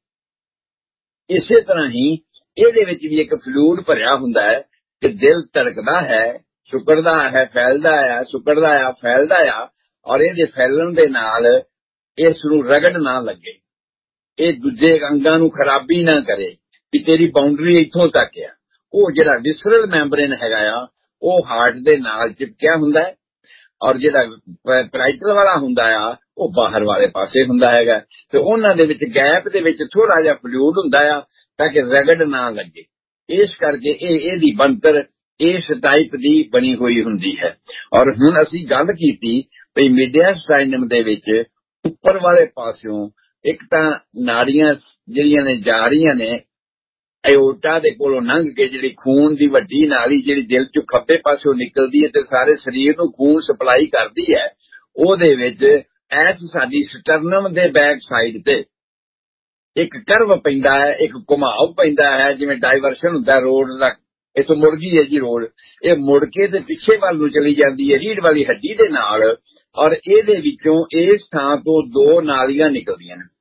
इसे तरह ही इहदे विच भी एक फ्लूइड भरिया हुंदा है कि दिल धड़कदा है, ਸੁੱਕੜਦਾ ਹੈ, ਫੈਲਦਾ ਆ, ਸੁੱਕੜਦਾ ਆ, ਫੈਲਦਾ ਆ ਔਰ ਇਹਦੇ ਫੈਲਣ ਦੇ ਨਾਲ ਇਸ ਨੂੰ ਰਗੜ ਨਾ ਲੱਗੇ, ਇਹ ਦੂਜੇ ਅੰਗਾਂ ਨੂੰ ਖਰਾਬੀ ਨਾ ਕਰੇ ਕਿ ਤੇਰੀ ਬਾਉਂਡਰੀ ਇੱਥੋਂ ਤੱਕ ਆ। ਉਹ ਜਿਹੜਾ ਵਿਸਰਲ ਮੈਂਬਰੇਨ ਹੈਗਾ ਆ ਉਹ ਹਾਰਟ ਦੇ ਨਾਲ ਚਿਪਕਿਆ ਹੁੰਦਾ ਹੈ ਔਰ ਜਿਹੜਾ ਪੈਰਾਈਟਲ ਵਾਲਾ ਹੁੰਦਾ ਆ ਉਹ ਬਾਹਰ ਵਾਲੇ ਪਾਸੇ ਹੁੰਦਾ ਹੈਗਾ ਤੇ ਉਹਨਾਂ ਦੇ ਵਿੱਚ ਗੈਪ ਦੇ ਵਿੱਚ ਥੋੜਾ ਜਿਹਾ ਫਲੂਇਡ ਹੁੰਦਾ ਆ ਤਾਂ ਕਿ ਰਗੜ ਨਾ ਲੱਗੇ। ਇਸ ਕਰਕੇ ਇਹਦੀ ਬਣਤਰ ਇਸ ਟਾਈਪ ਦੀ ਬਣੀ ਹੋਈ ਹੁੰਦੀ ਹੈ। ਔਰ ਹੁਣ ਅਸੀਂ ਗੱਲ ਕੀਤੀ ਵੀ ਮਿਡਿਆਸਟਾਈਨਮ ਦੇ ਵਿੱਚ ਉੱਪਰ ਵਾਲੇ ਪਾਸਿਓਂ ਇੱਕ ਤਾਂ ਨਾੜੀਆਂ ਜਿਹੜੀਆਂ ਨੇ ਜਾ ਰਹੀਆਂ ਨੇ ਐਓਰਟਾ ਦੇ ਕੋਲੋਂ ਲੰਘ ਕੇ, ਜਿਹੜੀ ਖੂਨ ਦੀ ਵੱਡੀ ਨਾਲੀ ਜਿਹੜੀ ਦਿਲ ਚੋਂ ਖੱਬੇ ਪਾਸਿਓਂ ਨਿਕਲਦੀ ਹੈ ਤੇ ਸਾਰੇ ਸਰੀਰ ਨੂੰ ਖੂਨ ਸਪਲਾਈ ਕਰਦੀ ਹੈ, ਉਹਦੇ ਵਿੱਚ ਐਸ ਸਾਡੀ ਸਟਰਨਮ ਦੇ ਬੈਕ ਸਾਈਡ ਤੇ ਇੱਕ ਕਰਵ ਪੈਂਦਾ ਹੈ, ਇੱਕ ਘੁਮਾਵ ਪੈਂਦਾ ਹੈ, ਜਿਵੇਂ ਡਾਇਵਰਸ਼ਨ ਹੁੰਦਾ ਰੋਡ ਦਾ। इतो मुड़ गई है जी रोड, ये मुड़ के ते पिछे वाल नूं चली जाती है रीढ़ वाली हड्डी दे नाल और इहदे विचों इस थां तो 2 नालियां निकलदियां ने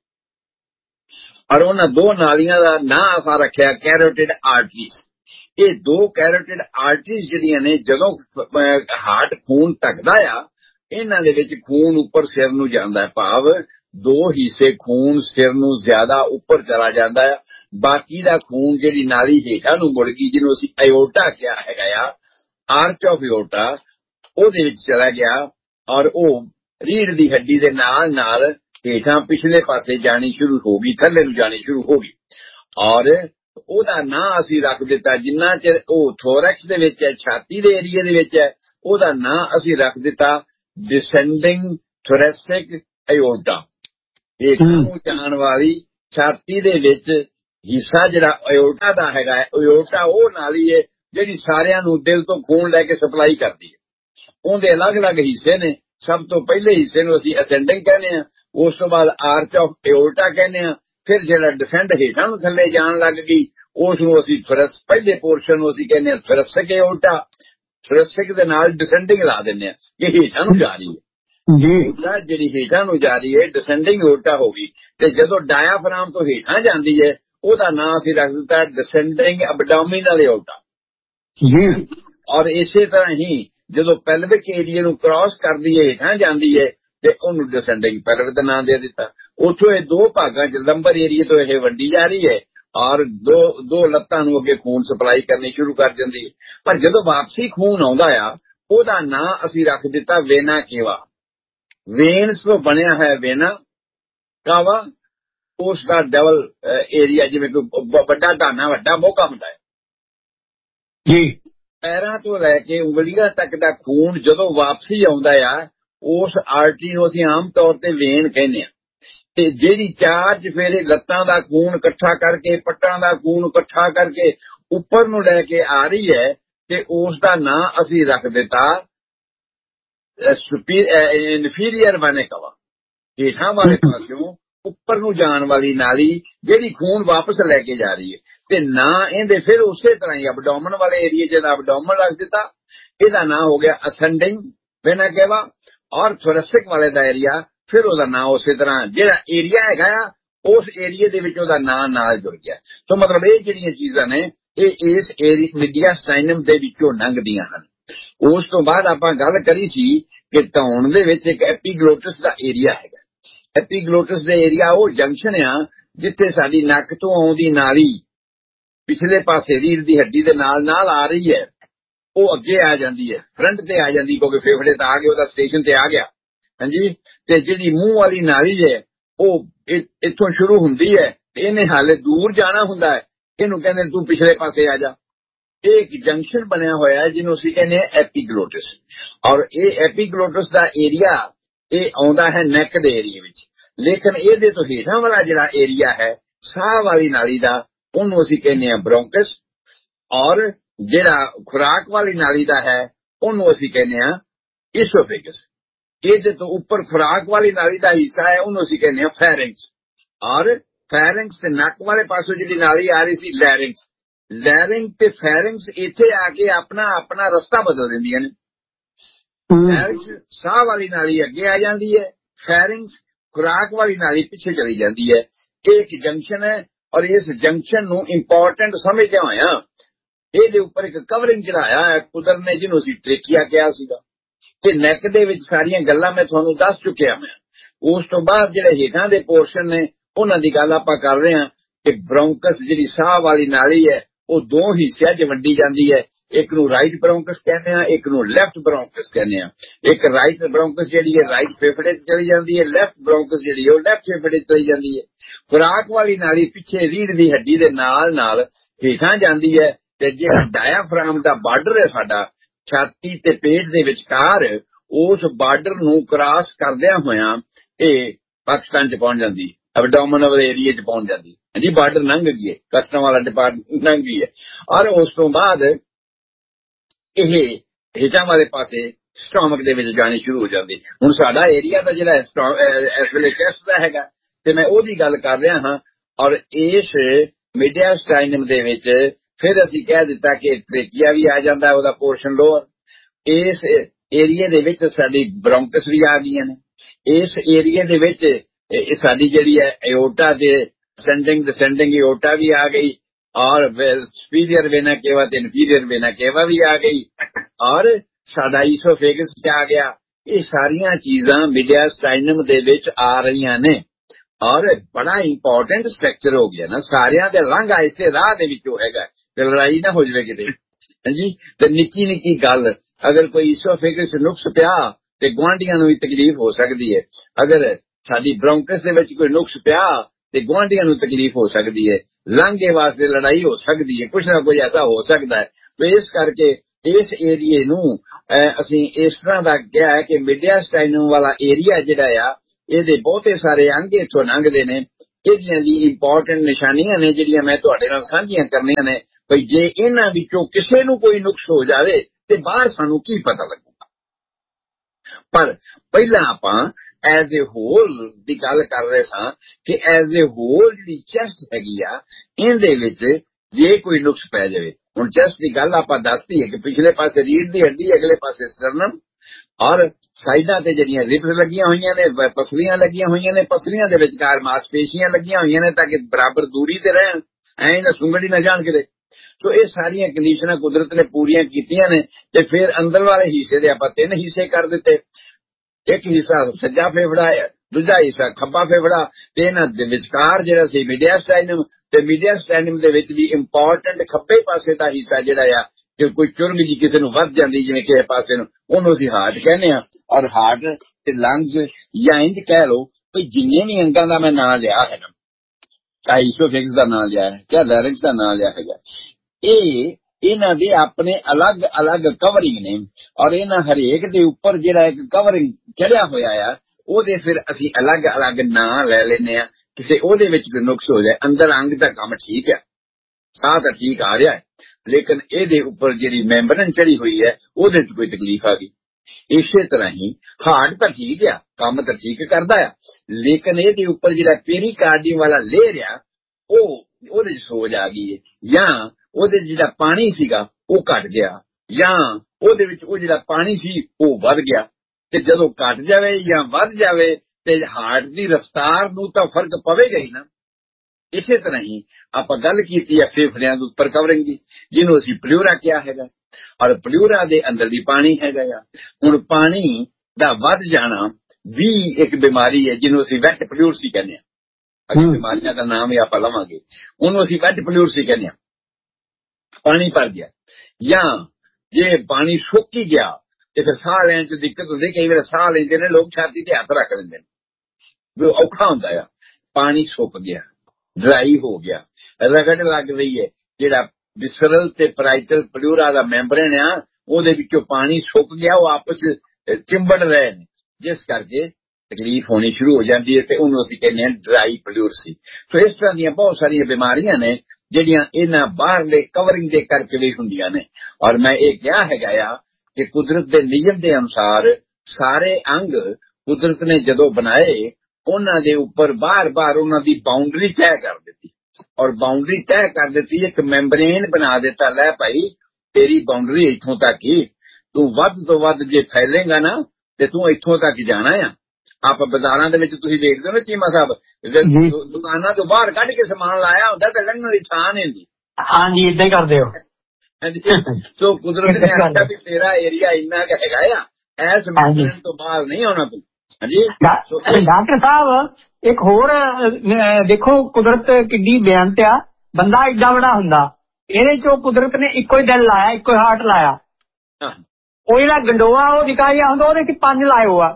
और उन्हां 2 नालियां दा नां असां रखिया कैरोटिड आर्टरीज। ये 2 कैरोटिड आर्टरीज जिहड़ियां ने जदों हार्ट खून धकदा आ इन्हां दे विच खून उपर सिर नूं जांदा है, भाव 2 हिस्से खून सिर नूं ज्यादा उपर चला जांदा है, बाकी दा खून जिहड़ी नाली हेठां नूं मुड़ गई जिहनूं असीं एओर्टा किहा हैगा आ, आर्च ऑफ एओर्टा, ਉਹਦੇ ਵਿੱਚ ਚਲਾ ਗਿਆ ਔਰ ਉਹ ਰੀੜ ਦੀ ਹੱਡੀ ਦੇ ਨਾਲ ਨਾਲ ਹੇਠਾਂ ਪਿਛਲੇ ਪਾਸੇ ਜਾਣੀ ਸ਼ੁਰੂ ਹੋ ਗਈ, ਥੱਲੇ ਨੂੰ ਜਾਣੀ ਸ਼ੁਰੂ ਹੋ ਗਈ। ਔਰ ਉਹਦਾ ਨਾਂ ਅਸੀਂ ਰੱਖ ਦਿੱਤਾ, ਜਿੰਨਾ ਚਿਰ ਉਹ ਥੋਰੈਕਸ ਦੇ ਵਿੱਚ ਹੈ, ਛਾਤੀ ਦੇ ਏਰੀਏ ਦੇ ਵਿੱਚ ਹੈ, ਉਹਦਾ ਨਾਂ ਅਸੀਂ ਰੱਖ ਦਿੱਤਾ ਡਿਸੈਂਡਿੰਗ ਥੋਰੈਸਿਕ ਐਓਰਟਾ। ਹੇਠਾਂ ਨੂੰ ਜਾਣ ਵਾਲੀ ਛਾਤੀ ਦੇ ਵਿੱਚ ਹਿੱਸਾ ਜਿਹੜਾ ਐਓਰਟਾ ਦਾ ਹੈਗਾ, ਐਓਰਟਾ ਉਹ ਨਾਲੀ ਹੈ ਜਿਹੜੀ ਸਾਰਿਆਂ ਨੂੰ ਦਿਲ ਤੋਂ ਖੂਨ ਲੈ ਕੇ ਸਪਲਾਈ ਕਰਦੀ ਹੈ। ਉਹਦੇ ਅਲੱਗ-ਅਲੱਗ ਹਿੱਸੇ ਨੇ। ਸਭ ਤੋਂ ਪਹਿਲੇ ਹਿੱਸੇ ਨੂੰ ਅਸੀਂ ਅਸੈਂਡਿੰਗ ਕਹਿੰਦੇ ਹਾਂ, ਉਸ ਤੋਂ ਬਾਅਦ ਆਰਚ ਆਫ ਐਓਰਟਾ ਕਹਿੰਦੇ ਹਾਂ, ਫਿਰ ਜਿਹੜਾ ਡਿਸੈਂਡ ਹੇਠਾਂ ਨੂੰ ਥੱਲੇ ਜਾਣ ਲੱਗ ਗਈ ਉਸ ਨੂੰ ਅਸੀਂ ਪਹਿਲੇ ਪੋਰਸ਼ਨ ਨੂੰ ਅਸੀਂ ਕਹਿੰਦੇ ਹਾਂ ਥੋਰੈਸਿਕ ਐਓਰਟਾ। ਥੋਰੈਸਿਕ ਦੇ ਨਾਲ ਡਿਸੈਂਡਿੰਗ ਲਾ ਦਿੰਦੇ ਹਾਂ ਕਿ ਹੇਠਾਂ ਨੂੰ ਜਾ ਰਹੀ ਹੈ ਜੀ, ਜਿਹੜੀ ਹੇਠਾਂ ਨੂੰ ਜਾ ਰਹੀ ਹੈ ਡਿਸੈਂਡਿੰਗ ਐਓਰਟਾ ਹੋ ਗਈ। ਤੇ ਜਦੋਂ ਡਾਇਆਫਰਾਮ ਤੋਂ ਹੇਠਾਂ ਜਾਂਦੀ ਹੈ ਉਹਦਾ ਨਾਂ ਅਸੀਂ ਰੱਖ ਦਿੱਤਾ ਡਿਸੈਂਡਿੰਗ ਐਬਡੋਮੀਨਲ ਐਓਰਟਾ ਜੀ। ਔਰ ਇਸੇ ਤਰ੍ਹਾਂ ਹੀ ਜਦੋਂ ਪੈਲਵਿਕ ਏਰੀਆ ਨੂੰ ਕ੍ਰਾਸ ਕਰਦੀ ਹੈ, ਹੇਠਾਂ ਜਾਂਦੀ ਹੈ, ਤੇ ਉਹਨੂੰ ਡਿਸੈਂਡਿੰਗ ਪੈਲਵਿਕ ਦਾ ਨਾਂ ਦੇ ਦਿੱਤਾ। ਉੱਥੋਂ ਇਹ ਦੋ ਭਾਗਾਂ ਚ ਲੰਬਰ ਏਰੀਏ ਤੋਂ ਇਹ ਵੰਡੀ ਜਾ ਰਹੀ ਹੈ ਔਰ ਦੋ ਲੱਤਾਂ ਨੂੰ ਅੱਗੇ ਖੂਨ ਸਪਲਾਈ ਕਰਨੀ ਸ਼ੁਰੂ ਕਰ ਦਿੰਦੀ ਹੈ। ਪਰ ਜਦੋਂ ਵਾਪਸੀ ਖੂਨ ਆਉਂਦਾ ਆ ਉਹਦਾ ਨਾਂ ਅਸੀਂ ਰੱਖ ਦਿੱਤਾ ਵੇਨਾ ਕੇਵਾ। ਵੇਨਸ ਤੋਂ ਬਣਿਆ ਹੈ ਵੇਨਾ ਕਾਵਾ, ਉਸ ਦਾ ਡਬਲ ਏਰੀਆ, ਜਿਵੇਂ ਕੋਈ ਵੱਡਾ ਢਾਨਾ, ਵੱਡਾ ਮੋਗਾ ਹੁੰਦਾ ਹੈ ਜੀ। ਪੈਰਾਂ ਤੋਂ ਲੈ ਕੇ ਉਂਗਲੀਆਂ ਤੱਕ ਦਾ ਖੂਨ ਜਦੋਂ ਵਾਪਸੀ ਆਉਂਦਾ ਆ ਉਸ ਆਰਟਰੀ ਨੂੰ ਅਸੀਂ ਆਮ ਤੌਰ ਤੇ ਵੇਨ ਕਹਿੰਦੇ ਆ। ਤੇ ਜਿਹੜੀ ਚਾਰ ਚਫੇਰੇ ਲੱਤਾਂ ਦਾ ਖੂਨ ਇਕੱਠਾ ਕਰਕੇ, ਪੱਟਾਂ ਦਾ ਖੂਨ ਇਕੱਠਾ ਕਰਕੇ ਉੱਪਰ ਨੂੰ ਲੈ ਕੇ ਆ ਰਹੀ ਹੈ, ਤੇ ਉਸ ਦਾ ਨਾਂ ਅਸੀਂ ਰੱਖ ਦਿੱਤਾ ਇਨਫੀਰੀਅਰ ਵੇਨਾ ਕਵਾ। ਹੇਠਾਂ ਵਾਲੇ ਪਾਸਿਓਂ ਉੱਪਰ ਨੂੰ ਜਾਣ ਵਾਲੀ ਨਾਲੀ ਜਿਹੜੀ ਖੂਨ ਵਾਪਸ ਲੈ ਕੇ ਜਾ ਰਹੀ ਹੈ। ਤੇ ਨਾਂ ਇਹਦੇ ਫਿਰ ਉਸੇ ਤਰ੍ਹਾਂ ਹੀ ਅਬਡੋਮਨ ਵਾਲੇ ਏਰੀਏ ਜਿਹਦਾ ਅਬਡੋਮਨ ਰੱਖ ਦਿੱਤਾ, ਇਹਦਾ ਨਾਂ ਹੋ ਗਿਆ ਅਸੈਂਡਿੰਗ ਵੇਨਾ ਕੇਵਾ। ਔਰ ਥੋਰੈਸਿਕ ਵਾਲੇ ਦਾ ਏਰੀਆ ਫਿਰ ਉਹਦਾ ਨਾਂ ਉਸੇ ਤਰ੍ਹਾਂ ਜਿਹੜਾ ਏਰੀਆ ਹੈਗਾ ਆ ਉਸ ਏਰੀਏ ਦੇ ਵਿੱਚ ਉਹਦਾ ਨਾਂ ਨਾਲ ਜੁੜ ਗਿਆ। ਸੋ ਮਤਲਬ ਇਹ ਜਿਹੜੀਆਂ ਚੀਜ਼ਾਂ ਨੇ ਇਹ ਇਸ ਮੀਡੀਆਸਟਾਈਨਮ ਦੇ ਵਿੱਚੋਂ ਲੰਘਦੀਆਂ ਹਨ। ਉਸ ਤੋਂ ਬਾਅਦ ਆਪਾਂ ਗੱਲ ਕਰੀ ਸੀ ਕਿ ਧੌਣ ਦੇ ਵਿੱਚ ਇੱਕ ਐਪੀਗਲੋਟਸ ਦਾ ਏਰੀਆ ਹੈਗਾ। ਐਪੀਗਲੋਟਸ ਦੇ ਏਰੀਆ ਉਹ ਜੰਕਸ਼ਨ ਆ ਜਿੱਥੇ ਸਾਡੀ ਨੱਕ ਤੋਂ ਆਉਂਦੀ ਨਾਲੀ ਪਿਛਲੇ ਪਾਸੇ ਰੀੜ ਦੀ ਹੱਡੀ ਦੇ ਨਾਲ ਨਾਲ ਆ ਰਹੀ ਹੈ, ਉਹ ਅੱਗੇ ਆ ਜਾਂਦੀ ਹੈ, ਫਰੰਟ ਤੇ ਆ ਜਾਂਦੀ, ਕਿਉਂਕਿ ਫੇਫੜੇ ਤਾਂ ਆ ਗਏ, ਉਹਦਾ ਸਟੇਸ਼ਨ ਤੇ ਆ ਗਿਆ। ਹਾਂਜੀ। ਤੇ ਜਿਹੜੀ ਮੂੰਹ ਵਾਲੀ ਨਾਲੀ ਹੈ ਉਹ ਇੱਥੋਂ ਸ਼ੁਰੂ ਹੁੰਦੀ ਹੈ ਤੇ ਇਹਨੇ ਹਾਲੇ ਦੂਰ ਜਾਣਾ ਹੁੰਦਾ ਹੈ, ਇਹਨੂੰ ਕਹਿੰਦੇ ਤੂੰ ਪਿਛਲੇ ਪਾਸੇ ਆ ਜਾ। ਇਹ ਇੱਕ ਜੰਕਸ਼ਨ ਬਣਿਆ ਹੋਇਆ ਹੈ ਜਿਹਨੂੰ ਅਸੀਂ ਕਹਿੰਦੇ ਹਾਂ ਐਪੀਗਲੋਟਸ। ਔਰ ਇਹ ਐਪੀਗਲੋਟਸ ਦਾ ਏਰੀਆ ਇਹ ਆਉਂਦਾ ਹੈ ਨੈਕ ਦੇ ਏਰੀਏ ਵਿੱਚ, ਲੇਕਿਨ ਇਹਦੇ ਤੋਂ ਹੇਠਾਂ ਵਾਲਾ ਜਿਹੜਾ ਏਰੀਆ ਹੈ ਸਾਹ ਵਾਲੀ ਨਾਲੀ ਦਾ ਉਹਨੂੰ ਅਸੀਂ ਕਹਿੰਦੇ ਹਾਂ ਬ੍ਰੌਂਕਸ। ਔਰ ਜਿਹੜਾ ਖੁਰਾਕ ਵਾਲੀ ਨਾਲੀ ਦਾ ਹੈ ਉਹਨੂੰ ਅਸੀਂ ਕਹਿੰਦੇ ਹਾਂ ਈਸੋਫੇਗਸ। ਇਹਦੇ ਤੋਂ ਉੱਪਰ ਖੁਰਾਕ ਵਾਲੀ ਨਾਲੀ ਦਾ ਹਿੱਸਾ ਹੈ ਉਹਨੂੰ ਅਸੀਂ ਕਹਿੰਦੇ ਹਾਂ ਫੈਰਿੰਕਸ। ਔਰ ਫੈਰਿੰਕਸ ਤੇ ਨੱਕ ਵਾਲੇ ਪਾਸੋਂ ਜਿਹੜੀ ਨਾਲੀ ਆ ਰਹੀ ਸੀ ਲੈਰਿੰਕਸ। ਲੈਰਿੰਗ ਤੇ ਫੈਰਿੰਕਸ ਇੱਥੇ ਆ ਕੇ ਆਪਣਾ ਰਸਤਾ ਬਦਲ ਦਿੰਦੀਆਂ ਨੇ। ਲੈਰਿੰਕਸ ਸਾਹ ਵਾਲੀ ਨਾਲੀ ਅੱਗੇ ਆ ਜਾਂਦੀ ਹੈ, ਫੈਰਿੰਕਸ ਖੁਰਾਕ ਵਾਲੀ ਨਾਲੀ ਪਿੱਛੇ ਚਲੀ ਜਾਂਦੀ ਹੈ। ਇਹ ਇੱਕ ਜੰਕਸ਼ਨ ਹੈ ਔਰ ਇਸ ਜੰਕਸ਼ਨ ਨੂੰ ਇੰਪੋਰਟੈਂਟ ਸਮਝਦਿਆਂ ਹੋਇਆ ਇਹਦੇ ਉੱਪਰ ਇੱਕ ਕਵਰਿੰਗ ਚੜਾਇਆ ਹੈ ਕੁਦਰਤ ਨੇ, ਜਿਹਨੂੰ ਅਸੀਂ ਟ੍ਰੇਕੀਆ ਕਿਹਾ ਸੀਗਾ। ਤੇ ਨੈਕ ਦੇ ਵਿੱਚ ਸਾਰੀਆਂ ਗੱਲਾਂ ਮੈਂ ਤੁਹਾਨੂੰ ਦੱਸ ਚੁੱਕਿਆ ਮੈਂ। ਉਸ ਤੋਂ ਬਾਅਦ ਜਿਹੜੇ ਹੇਠਾਂ ਦੇ ਪੋਰਸ਼ਨ ਨੇ ਉਹਨਾਂ ਦੀ ਗੱਲ ਆਪਾਂ ਕਰ ਰਹੇ ਹਾਂ ਕਿ ਬ੍ਰੌਂਕਸ ਜਿਹੜੀ ਸਾਹ ਵਾਲੀ ਨਾਲੀ ਹੈ ਉਹ ਦੋ ਹਿੱਸਿਆਂ 'ਚ ਵੰਡੀ ਜਾਂਦੀ ਹੈ। ਇੱਕ ਨੂੰ ਰਾਈਟ ਬ੍ਰੌਂਕਸ ਕਹਿੰਦੇ ਆ, ਇੱਕ ਨੂੰ ਲੈਫਟ ਬ੍ਰੌਂਕਸ ਕਹਿੰਦੇ ਆ। ਇੱਕ ਰਾਈਟ ਬ੍ਰੌਂਕਸ ਜਿਹੜੀ ਹੈ ਰਾਈਟ ਫੇਫੜੇ 'ਚ ਚਲੀ ਜਾਂਦੀ ਹੈ, ਲੈਫਟ ਬ੍ਰੌਂਕਸ ਜਿਹੜੀ ਉਹ ਲੈਫਟ ਫੇਫੜੇ 'ਚ ਚਲੀ ਜਾਂਦੀ ਹੈ। ਖੁਰਾਕ ਵਾਲੀ ਨਾਲੀ ਪਿੱਛੇ ਰੀੜ ਦੀ ਹੱਡੀ ਦੇ ਨਾਲ ਨਾਲ ਹੇਠਾਂ ਜਾਂਦੀ ਹੈ। ਤੇ ਜਿਹੜਾ ਡਾਇਆਫਰਾਮ ਦਾ ਬਾਰਡਰ ਹੈ ਸਾਡਾ ਛਾਤੀ ਤੇ ਪੇਟ ਦੇ ਵਿਚਕਾਰ, ਉਸ ਬਾਰਡਰ ਨੂੰ ਕ੍ਰਾਸ ਕਰਦਿਆਂ ਹੋਇਆਂ ਇਹ ਪਾਕਿਸਤਾਨ 'ਚ ਪਹੁੰਚ ਜਾਂਦੀ, ਅਬਡੋਮਨਲ ਏਰੀਏ 'ਚ ਪਹੁੰਚ ਜਾਂਦੀ। ਹਾਂਜੀ, ਬਾਰਡਰ ਲੰਘ ਗਈ ਹੈ, ਕਸਟਮ ਵਾਲਾ ਡਿਪਾਰਟਮੈਂਟ ਲੰਘ ਗਈ ਹੈ। ਔਰ ਉਸ ਤੋਂ ਬਾਅਦ ਇਹ ਹੇਠਾਂ ਵਾਲੇ ਪਾਸੇ ਸਟੋਮਕ ਦੇ ਵਿੱਚ ਜਾਣੀ ਸ਼ੁਰੂ ਹੋ ਜਾਂਦੀ। ਹੁਣ ਸਾਡਾ ਏਰੀਆ ਦਾ ਜਿਹੜਾ ਇਸ ਵੇਲੇ ਚੈਸਟ ਦਾ ਹੈਗਾ ਤੇ ਮੈਂ ਉਹਦੀ ਗੱਲ ਕਰ ਰਿਹਾ ਹਾਂ। ਔਰ ਇਸ ਮੀਡੀਆਸਟਾਈਨਮ ਦੇ ਵਿੱਚ ਫਿਰ ਅਸੀਂ ਕਹਿ ਦਿੱਤਾ ਕਿ ਟ੍ਰੇਕੀਆ ਵੀ ਆ ਜਾਂਦਾ, ਉਹਦਾ ਪੋਰਸ਼ਨ ਲੋਅਰ। ਇਸ ਏਰੀਏ ਦੇ ਵਿੱਚ ਸਾਡੀ ਬ੍ਰੌਂਕਸ ਵੀ ਆ ਗਈਆਂ ਨੇ। ਇਸ ਏਰੀਏ ਦੇ ਵਿੱਚ ਸਾਡੀ ਜਿਹੜੀ ਹੈ ਐਓਰਟਾ ਤੇ ਅਸੈਂਡਿੰਗ ਡਿਸੈਂਡਿੰਗ ਐਓਰਟਾ ਵੀ ਆ ਗਈ, ਔਰ ਸੁਪੀਰੀਅਰ ਵੇਨਾ ਕੇਵਾ ਤੇ ਇਨਫੀਰੀਅਰ ਵੇਨਾ ਕੇਵਾ ਵੀ ਆ ਗਈ, ਔਰ ਸਾਡਾ ਈਸੋਫੇਗਸ ਵੀ ਆ ਗਿਆ। ਇਹ ਸਾਰੀਆਂ ਚੀਜ਼ਾਂ ਮੀਡੀਆਸਟਾਈਨਮ ਦੇ ਵਿੱਚ ਆ ਰਹੀਆਂ ਨੇ ਔਰ ਬੜਾ ਇੰਪੋਰਟੈਂਟ ਸਟਰਕਚਰ ਹੋ ਗਿਆ ਨਾ। ਸਾਰਿਆਂ ਦੇ ਲੰਘ ਇਸੇ ਰਾਹ ਦੇ ਵਿੱਚੋਂ ਹੈਗਾ ਤੇ ਲੜਾਈ ਨਾ ਹੋ ਜਾਵੇ ਕਿਤੇ। ਹਾਂਜੀ। ਤੇ ਨਿੱਕੀ ਨਿੱਕੀ ਗੱਲ ਅਗਰ ਕੋਈ ਈਸੋਫੇਗਸ ਨੁਕਸ ਪਿਆ ਤੇ ਗੁਆਂਢੀਆਂ ਨੂੰ ਵੀ ਤਕਲੀਫ ਹੋ ਸਕਦੀ ਹੈ। ਅਗਰ ਸਾਡੀ ਬ੍ਰੌਂਕਸ ਦੇ ਵਿੱਚ ਕੋਈ ਨੁਕਸ ਪਿਆ ਤੇ ਗੁਆਂਢੀਆਂ ਨੂੰ ਤਕਲੀਫ ਹੋ ਸਕਦੀ ਹੈ, ਲਾਂਘੇ ਵਾਸਤੇ ਲੜਾਈ ਹੋ ਸਕਦੀ ਹੈ, ਕੁਛ ਨਾ ਕੁਝ ਐਸਾ ਹੋ ਸਕਦਾ ਹੈ। ਤੇ ਇਸ ਕਰਕੇ ਇਸ ਏਰੀਏ ਨੂੰ ਅਸੀਂ ਇਸ ਤਰ੍ਹਾਂ ਦਾ ਕਿਹਾ ਹੈ ਕਿ ਮੀਡੀਆਸਟਾਈਨਮ ਵਾਲਾ ਏਰੀਆ ਜਿਹੜਾ ਆ, ਇਹਦੇ ਬਹੁਤੇ ਸਾਰੇ ਅੰਗ ਇੱਥੋਂ ਲੰਘਦੇ ਨੇ। ਇਹਦੀਆਂ ਦੀ ਇੰਪੋਰਟੈਂਟ ਨਿਸ਼ਾਨੀਆਂ ਨੇ ਜਿਹੜੀਆਂ ਮੈਂ ਤੁਹਾਡੇ ਨਾਲ ਸਾਂਝੀਆਂ ਕਰਨੀਆਂ ਨੇ। ਭਈ ਜੇ ਇਹਨਾਂ ਵਿੱਚੋਂ ਕਿਸੇ ਨੂੰ ਕੋਈ ਨੁਕਸ ਹੋ ਜਾਵੇ ਤੇ ਬਾਹਰ ਸਾਨੂੰ ਕੀ ਪਤਾ ਲੱਗੂਗਾ। ਪਰ ਪਹਿਲਾਂ ਆਪਾਂ ਐਜ਼ ਏ ਹੋਲ ਦੀ ਗੱਲ ਕਰ ਰਹੇ ਸਾਂ ਕਿ ਐਜ਼ ਏ ਹੋਲ ਜਿਹੜੀ ਚੈਸਟ ਹੈਗੀ ਆ, ਇਹਦੇ ਵਿੱਚ ਜੇ ਕੋਈ ਨੁਕਸ ਪੈ ਜਾਵੇ, ਹੁਣ ਚੈਸਟ ਦੀ ਗੱਲ ਆਪਾਂ ਦੱਸਦੀ ਹੈ ਕਿ ਪਿਛਲੇ ਪਾਸੇ ਰੀੜ੍ਹ ਦੀ ਹੱਡੀ, ਅਗਲੇ ਪਾਸੇ ਸਟਰਨਮ, ਔਰ ਸਾਈਡਾਂ ਤੇ ਜਿਹੜੀਆਂ ਰਿਬਸ ਲੱਗੀਆਂ ਹੋਈਆਂ ਨੇ, ਪਸਲੀਆਂ ਲੱਗੀਆਂ ਹੋਈਆਂ ਨੇ, ਪਸਲੀਆਂ ਦੇ ਵਿਚਕਾਰ ਮਾਸਪੇਸ਼ੀਆਂ ਲੱਗੀਆਂ ਹੋਈਆਂ ਨੇ ਤਾਂ ਕਿ ਬਰਾਬਰ ਦੂਰੀ ਤੇ ਰਹਿਣ, ਐਂ ਨਾ ਸੁੰਗੜੀ ਨਾ ਜਾਣ ਕਿਤੇ। ਸੋ ਇਹ ਸਾਰੀਆਂ ਕੰਡੀਸ਼ਨਾਂ ਕੁਦਰਤ ਨੇ ਪੂਰੀਆਂ ਕੀਤੀਆਂ ਨੇ। ਤੇ ਫਿਰ ਅੰਦਰ ਵਾਲੇ ਹਿੱਸੇ ਦੇ ਆਪਾਂ 3 ਹਿੱਸੇ ਕਰ ਦਿੱਤੇ। ਇੱਕ ਹਿੱਸਾ ਸੱਜਾ ਫੇਫੜਾ ਹੈ, ਦੂਜਾ ਹਿੱਸਾ ਖੱਬਾ ਫੇਫੜਾ, ਤੇ ਇਹਨਾਂ ਦੇ ਵਿਚਕਾਰ ਜਿਹੜਾ ਸੀ ਮੀਡੀਆਸਟਾਈਨਮ, ਤੇ ਮੀਡੀਆਸਟਾਈਨਮ ਦੇ ਵਿੱਚ ਵੀ ਇੰਪੋਰਟੈਂਟ ਖੱਬੇ ਪਾਸੇ ਦਾ ਹਿੱਸਾ ਜਿਹੜਾ ਆ, ਕਿ ਕੋਈ ਚੁਰਗ ਜੀ ਕਿਸੇ ਨੂੰ ਵੱਧ ਜਾਂਦੀ ਜਿਵੇਂ ਕਿਸੇ ਪਾਸੇ ਨੂੰ, ਉਹਨੂੰ ਅਸੀਂ ਹਾਰਟ ਕਹਿੰਦੇ ਆ। ਔਰ ਹਾਰਟ ਤੇ ਲੰਗਸ ਜਾਂ ਇੰਜ ਕਹਿ ਲਓ ਕਿ ਜਿੰਨੇ ਵੀ ਅੰਗਾਂ ਦਾ ਮੈਂ ਨਾਂ ਲਿਆ ਹੈਗਾ, ਚਾਹੇ ਈਸੋਫੇਗਸ ਦਾ ਨਾਂ ਲਿਆ ਹੈ, ਚਾਹੇ ਲੈਰਿੰਕਸ ਦਾ ਨਾਂ ਲਿਆ ਹੈਗਾ, ਇਹਨਾਂ ਦੇ ਆਪਣੇ ਅਲੱਗ-ਅਲੱਗ ਕਵਰਿੰਗ ਨੇ। ਔਰ ਇਹਨਾਂ ਹਰੇਕ ਦੇ ਉੱਪਰ ਜਿਹੜਾ ਇੱਕ ਕਵਰਿੰਗ ਚੜਿਆ ਹੋਇਆ ਆ, ਉਹਦੇ ਫਿਰ ਅਸੀਂ ਅਲੱਗ-ਅਲੱਗ ਨਾਂ ਲੈ ਲੈਂਦੇ ਆ। ਕਿਸੇ ਉਹਦੇ ਵਿੱਚ ਕੋਈ ਨੁਕਸ ਹੋ ਜਾਏ, ਅੰਦਰ ਅੰਗ ਦਾ ਕੰਮ ਠੀਕ ਹੈ, ਸਾਹ ਤਾਂ ਠੀਕ ਆ ਰਿਹਾ ਹੈ, ਲੇਕਿਨ ਇਹਦੇ ਉੱਪਰ ਜਿਹੜੀ ਮੈਂਬਰਨ ਚੜੀ ਹੋਈ ਹੈ ਉਹਦੇ 'ਚ ਕੋਈ ਤਕਲੀਫ ਆ ਗਈ। ਇਸੇ ਤਰ੍ਹਾਂ ਹੀ ਹਾਰਟ ਤਾਂ ਠੀਕ ਆ, ਕੰਮ ਤਾਂ ਠੀਕ ਕਰਦਾ ਆ, ਲੇਕਿਨ ਇਹਦੇ ਉੱਪਰ ਜਿਹੜਾ ਪੇਰੀਕਾਰਡੀਅਮ ਵਾਲਾ ਲੇਅਰ ਆ, ਉਹਦੇ 'ਚ ਸੋਜ ਆ ਗਈ ਹੈ, ਜਾਂ ਉਹਦੇ ਜਿਹੜਾ ਪਾਣੀ ਸੀਗਾ ਉਹ ਘਟ ਗਿਆ, ਜਾਂ ਉਹਦੇ ਵਿੱਚ ਉਹ ਜਿਹੜਾ ਪਾਣੀ ਸੀ ਉਹ ਵੱਧ ਗਿਆ। ਤੇ ਜਦੋਂ ਘਟ ਜਾਵੇ ਜਾਂ ਵੱਧ ਜਾਵੇ ਤੇ ਹਾਰਟ ਦੀ ਰਫ਼ਤਾਰ ਨੂੰ ਤਾਂ ਫਰਕ ਪਵੇਗਾ ਹੀ ਨਾ। ਇਸੇ ਤਰ੍ਹਾਂ ਹੀ ਆਪਾਂ ਗੱਲ ਕੀਤੀ ਹੈ ਫੇਫੜਿਆਂ ਦੇ ਉੱਪਰ ਕਵਰਿੰਗ ਦੀ, ਜਿਹਨੂੰ ਅਸੀਂ ਪਲਿਊਰਾ ਕਿਹਾ ਹੈਗਾ, ਔਰ ਪਲਿਊਰਾ ਦੇ ਅੰਦਰ ਵੀ ਪਾਣੀ ਹੈਗਾ ਆ। ਹੁਣ ਪਾਣੀ ਦਾ ਵੱਧ ਜਾਣਾ ਵੀ ਇੱਕ ਬਿਮਾਰੀ ਹੈ ਜਿਹਨੂੰ ਅਸੀਂ ਵੈਟ ਪਲਿਊਰਸੀ ਕਹਿੰਦੇ ਹਾਂ। ਅਗਲੀ ਬਿਮਾਰੀਆਂ ਦਾ ਨਾਮ ਹੀ ਆਪਾਂ ਲਵਾਂਗੇ, ਉਹਨੂੰ ਅਸੀਂ ਵੈਟ ਪਲਿਊਰਸੀ ਕਹਿੰਦੇ ਹਾਂ। ਪਾਣੀ ਭਰ ਗਿਆ, ਜਾਂ ਜੇ ਪਾਣੀ ਸੁੱਕ ਹੀ ਗਿਆ ਤੇ ਫਿਰ ਸਾਹ ਲੈਣ 'ਚ ਦਿੱਕਤ ਹੁੰਦੀ। ਕਈ ਵਾਰ ਸਾਹ ਲੈਂਦੇ ਨੇ ਲੋਕ, ਛਾਤੀ ਤੇ ਹੱਥ ਰੱਖ ਲੈਂਦੇ ਨੇ, ਔਖਾ ਹੁੰਦਾ ਆ। ਪਾਣੀ ਸੁੱਕ ਗਿਆ, ਡਰਾਈ ਹੋ ਗਿਆ, ਰਗੜ ਲੱਗ ਰਹੀ ਹੈ, ਜਿਹੜਾ ਵਿਸਰਲ ਤੇ ਪਰਾਈਟਲ ਪਲਿਊਰਾ ਦਾ ਮੈਂਬਰੇਨ ਆ, ਉਹਦੇ ਵਿੱਚੋਂ ਪਾਣੀ ਸੁੱਕ ਗਿਆ, ਉਹ ਆਪਸ ਚਿੰਬੜ ਰਹੇ ਨੇ, ਜਿਸ ਕਰਕੇ ਤਕਲੀਫ ਹੋਣੀ ਸ਼ੁਰੂ ਹੋ ਜਾਂਦੀ ਹੈ ਤੇ ਉਹਨੂੰ ਅਸੀਂ ਕਹਿੰਦੇ ਹਾਂ ਡਰਾਈ ਪਲਿਊਰਸੀ। ਸੋ ਇਸ ਤਰ੍ਹਾਂ ਦੀਆਂ ਬਹੁਤ ਸਾਰੀਆਂ ਬਿਮਾਰੀਆਂ ਨੇ ਜਿਹੜੀਆਂ ਇਹਨਾਂ ਬਾਹਰਲੇ ਕਵਰਿੰਗ ਦੇ ਕਰਕੇ ਵੀ ਹੁੰਦੀਆਂ ਨੇ। ਔਰ ਮੈਂ ਇਹ ਕਿਹਾ ਹੈਗਾ ਆ ਕਿ ਕੁਦਰਤ ਦੇ ਨਿਯਮ ਦੇ ਅਨੁਸਾਰ ਸਾਰੇ ਅੰਗ ਕੁਦਰਤ ਨੇ ਜਦੋਂ ਬਣਾਏ, ਉਹਨਾਂ ਦੇ ਉੱਪਰ ਬਾਰ-ਬਾਰ ਉਹਨਾਂ ਦੀ ਬਾਉਂਡਰੀ ਤੈਅ ਕਰ ਦਿੱਤੀ, ਔਰ ਬਾਉਂਡਰੀ ਤੈਅ ਕਰ ਦਿੱਤੀ, ਇੱਕ ਮੈਂਬਰੇਨ ਬਣਾ ਦਿੱਤਾ, ਲੈ ਭਾਈ ਤੇਰੀ ਬਾਉਂਡਰੀ ਇੱਥੋਂ ਤੱਕ ਹੀ, ਤੂੰ ਵੱਧ ਤੋਂ ਵੱਧ ਜੇ ਫੈਲੇਗਾ ਨਾ ਤੇ ਤੂੰ ਇੱਥੋਂ ਤੱਕ ਜਾਣਾ ਆ। ਆਪ ਬਾਜ਼ਾਰਾਂ ਦੇ ਵਿੱਚ ਤੁਸੀਂ ਦੇਖਦੇ ਹੋ ਨਾ ਚੀਮਾ ਸਾਹਿਬ, ਦੁਕਾਨਾਂ ਤੋਂ ਬਾਹਰ ਕੱਢ ਕੇ ਸਮਾਨ ਲਾਇਆ ਹੁੰਦਾ ਤੇ ਲੰਘਣ ਦੀ ਥਾਂ ਨਹੀਂ ਹੁੰਦੀ। ਹਾਂਜੀ, ਏਦਾਂ ਹੀ ਕਰਦੇ ਹੋ। ਸੋ ਕੁਦਰਤ ਨੇ ਆਖਿਆ ਵੀ ਤੇਰਾ ਏਰੀਆ ਇੰਨਾ ਕੁ ਹੈਗਾ ਆ, ਐਸ ਮੈਂਬਰੇਨ ਤੋਂ ਬਾਹਰ ਨਹੀਂ ਆਉਣਾ ਤੂੰ। ਡਾਕਟਰ ਸਾਹਿਬ ਇੱਕ ਹੋਰ ਦੇਖੋ, ਕੁਦਰਤ ਕਿੱਡੀ ਬੇਅੰਤ ਆ। ਬੰਦਾ ਏਡਾ ਬੜਾ ਹੁੰਦਾ, ਇਹਦੇ ਚੋਂ ਕੁਦਰਤ ਨੇ ਇੱਕੋ ਹੀ ਦਿਲ ਲਾਇਆ, ਇੱਕੋ ਹੀ ਹਾਰਟ ਲਾਇਆ। ਉਹ ਜਿਹੜਾ ਗੰਡੋਆ ਉਹ ਨਿੱਕਾ ਜਿਹਾ ਹੁੰਦਾ, ਉਹਦੇ 'ਚ 5 ਲਾਏ ਹੋਆ।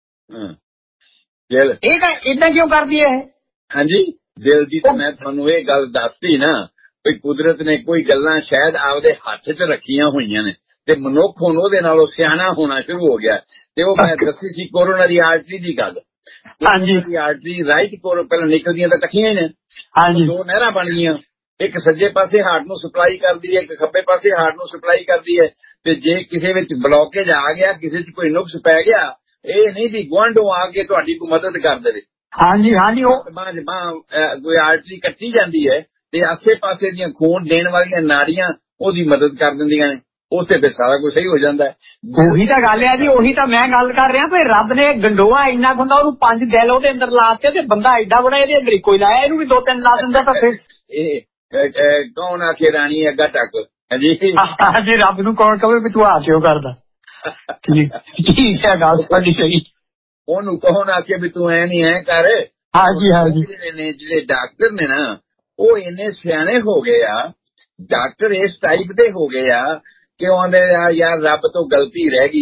ਇਹ ਤਾਂ ਏਦਾਂ ਕਿਉਂ ਕਰਦੀ ਹੈ? ਹਾਂਜੀ, ਦਿਲ ਦੀ ਤਾਂ ਮੈਂ ਤੁਹਾਨੂੰ ਇਹ ਗੱਲ ਦੱਸਦੀ ਨਾ ਵੀ ਕੁਦਰਤ ਨੇ ਕੋਈ ਗੱਲਾਂ ਸ਼ਾਇਦ ਆਪਦੇ ਹੱਥ 'ਚ ਰੱਖੀਆਂ ਹੋਈਆਂ ਨੇ ਤੇ ਮਨੁੱਖ ਹੁਣ ਉਹਦੇ ਨਾਲੋਂ ਸਿਆਣਾ ਹੋਣਾ ਸ਼ੁਰੂ ਹੋ ਗਿਆ। ਤੇ ਉਹ ਮੈਂ ਦੱਸੀ ਸੀ ਕੋਰੋਨਰੀ ਆਰਟਰੀ ਦੀ ਗੱਲ। ਕੋਰੋਨਰੀ ਆਰਟਰੀ ਰਾਈਟ ਕੋਰੋ ਪਹਿਲਾਂ ਨਿਕਲਦੀਆਂ ਤਾਂ ਇਕੱਠੀਆਂ ਹੀ ਨੇ, 2 ਨਹਿਰਾਂ ਬਣ ਗਈਆਂ, ਇੱਕ ਸੱਜੇ ਪਾਸੇ ਹਾਰਟ ਨੂੰ ਸਪਲਾਈ ਕਰਦੀ ਹੈ, ਇੱਕ ਖੱਬੇ ਪਾਸੇ ਹਾਰਟ ਨੂੰ ਸਪਲਾਈ ਕਰਦੀ ਹੈ। ਤੇ ਜੇ ਕਿਸੇ ਵਿੱਚ ਬਲੌਕੇਜ ਆ ਗਿਆ, ਕਿਸੇ 'ਚ ਕੋਈ ਨੁਕਸ ਪੈ ਗਿਆ, ਇਹ ਨਹੀਂ ਵੀ ਗੁਆਂਢੋਂ ਆ ਕੇ ਤੁਹਾਡੀ ਕੋਈ ਮਦਦ ਕਰ ਦੇਵੇ। ਹਾਂਜੀ, ਉਹ ਕੋਈ ਆਰਟਰੀ ਕੱਟੀ ਜਾਂਦੀ ਹੈ ਤੇ ਆਸੇ ਪਾਸੇ ਦੀਆਂ ਖੂਨ ਦੇਣ ਵਾਲੀਆਂ ਨਾੜੀਆਂ ਉਹਦੀ ਮਦਦ ਕਰ ਦਿੰਦੀਆਂ ਨੇ, ਉੱਥੇ ਫਿਰ ਸਾਰਾ ਕੁਝ ਸਹੀ ਹੋ ਜਾਂਦਾ ਹੈ। ਉਹੀ ਤਾਂ ਗੱਲ ਹੈ ਜੀ, ਉਹੀ ਤਾਂ ਮੈਂ ਗੱਲ ਕਰ ਰਿਹਾ ਵੀ ਰੱਬ ਨੇ ਗੰਡੋਆ ਇੰਨਾ ਹੁੰਦਾ, ਉਹਨੂੰ 5 ਦਿਲ ਉਹਦੇ ਅੰਦਰ ਲਾਤੇ ਤੇ ਬੰਦਾ ਐਡਾ ਬੜਾ ਇਹਦੇ ਅੰਦਰ ਇੱਕੋ ਹੀ ਲਾਇਆ, ਇਹਨੂੰ ਵੀ 2-3 ਲਾ ਦਿੰਦਾ ਤਾਂ ਫਿਰ ਇਹ ਕੌਣ ਆਖੇ ਰਾਣੀ ਅੱਗਾ ਟੱਕ। ਹਾਂਜੀ, ਰੱਬ ਨੂੰ ਕੌਣ ਕਵੇ ਵੀ ਤੂੰ ਆ ਕਿਉਂ ਕਰਦਾ। ਠੀਕ ਹੈ, ਗੱਲ ਤੁਹਾਡੀ ਸਹੀ। ਉਹਨੂੰ ਕੌਣ ਆਖੇ ਵੀ ਤੂੰ ਐ ਨਹੀਂ ਐ ਕਰ। ਹਾਂਜੀ, ਜਿਹੜੇ ਡਾਕਟਰ ਨੇ ਨਾ ਉਹ ਇੰਨੇ ਸਿਆਣੇ ਹੋ ਗਏ ਆ, ਡਾਕਟਰ ਇਸ ਟਾਈਪ ਦੇ ਹੋ ਗਏ ਆ ਕਿ ਉਹਨੇ ਯਾਰ ਰੱਬ ਤੋਂ ਗਲਤੀ ਰਹਿ ਗਈ ਆ,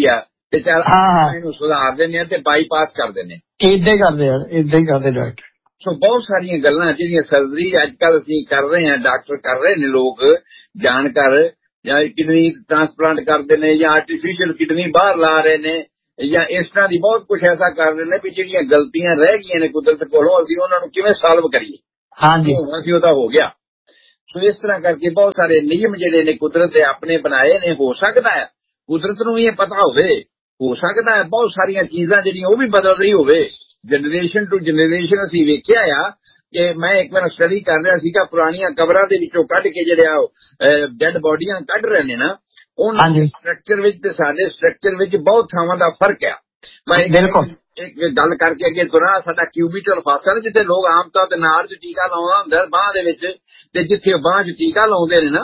ਤੇ ਚੱਲ ਇਹਨੂੰ ਸੁਧਾਰ ਦਿੰਦੇ ਆ ਤੇ ਬਾਈਪਾਸ ਕਰ ਦਿੰਦੇ, ਏਦਾਂ ਹੀ ਕਰਦੇ ਡਾਕਟਰ। ਸੋ ਬਹੁਤ ਸਾਰੀਆਂ ਗੱਲਾਂ ਜਿਹੜੀਆਂ ਸਰਜਰੀ ਅੱਜ ਕੱਲ ਅਸੀਂ ਕਰ ਰਹੇ ਹਾਂ, ਡਾਕਟਰ ਕਰ ਰਹੇ ਨੇ, ਲੋਕ ਜਾਣਕਾਰ, ਜਾਂ ਕਿਡਨੀ ਟ੍ਰਾਂਸਪਲਾਂਟ ਕਰਦੇ ਨੇ, ਜਾਂ ਆਰਟੀਫਿਸ਼ੀਅਲ ਕਿਡਨੀ ਬਾਹਰ ਲਾ ਰਹੇ ਨੇ, ਜਾਂ ਇਸ ਤਰ੍ਹਾਂ ਦੀ ਬਹੁਤ ਕੁਛ ਐਸਾ ਕਰ ਰਹੇ ਨੇ ਵੀ ਜਿਹੜੀਆਂ ਗਲਤੀਆਂ ਰਹਿ ਗਈਆਂ ਨੇ ਕੁਦਰਤ ਕੋਲੋਂ, ਅਸੀਂ ਉਹਨਾਂ ਨੂੰ ਕਿਵੇਂ ਸਾਲਵ ਕਰੀਏ। ਹਾਂਜੀ, ਅਸੀਂ ਉਹਦਾ ਹੋ ਗਿਆ। ਸੋ ਇਸ ਤਰ੍ਹਾਂ ਕਰਕੇ ਬਹੁਤ ਸਾਰੇ ਨਿਯਮ ਜਿਹੜੇ ਨੇ ਕੁਦਰਤ ਦੇ ਆਪਣੇ ਬਣਾਏ ਨੇ। ਹੋ ਸਕਦਾ ਹੈ ਕੁਦਰਤ ਨੂੰ ਵੀ ਇਹ ਪਤਾ ਹੋਵੇ, ਹੋ ਸਕਦਾ ਹੈ ਬਹੁਤ ਸਾਰੀਆਂ ਚੀਜ਼ਾਂ ਜਿਹੜੀਆਂ ਉਹ ਵੀ ਬਦਲ ਰਹੀ ਹੋਵੇ ਜਨਰੇਸ਼ਨ ਟੂ ਜਨਰੇਸ਼ਨ। ਅਸੀਂ ਵੇਖਿਆ ਆ ਕਿ ਮੈਂ ਇੱਕ ਵਾਰ ਸਟੱਡੀ ਕਰ ਰਿਹਾ ਸੀਗਾ, ਪੁਰਾਣੀਆਂ ਕਬਰਾਂ ਦੇ ਵਿੱਚੋਂ ਕੱਢ ਕੇ ਜਿਹੜੇ ਡੈਡ ਬੋਡੀਆਂ ਕੱਢ ਰਹੇ ਨੇ ਨਾ, ਉਹਨਾਂ ਦੇ ਸਟਰਕਚਰ ਵਿੱਚ ਤੇ ਸਾਡੇ ਸਟਰਕਚਰ ਵਿੱਚ ਬਹੁਤ ਥਾਵਾਂ ਦਾ ਫਰਕ ਆ। ਮੈਂ ਇੱਕ ਗੱਲ ਕਰਕੇ ਅੱਗੇ ਤੁਰਾਂ, ਸਾਡਾ ਕਿਊਬਿਟਲ ਫਾਸਲ ਜਿੱਥੇ ਲੋਕ ਆਮ ਤੌਰ ਤੇ ਨਾੜ 'ਚ ਟੀਕਾ ਲਾਉਣਾ ਹੁੰਦਾ ਬਾਂਹ ਦੇ ਵਿੱਚ, ਤੇ ਜਿੱਥੇ ਬਾਂਹ 'ਚ ਟੀਕਾ ਲਾਉਂਦੇ ਨੇ ਨਾ,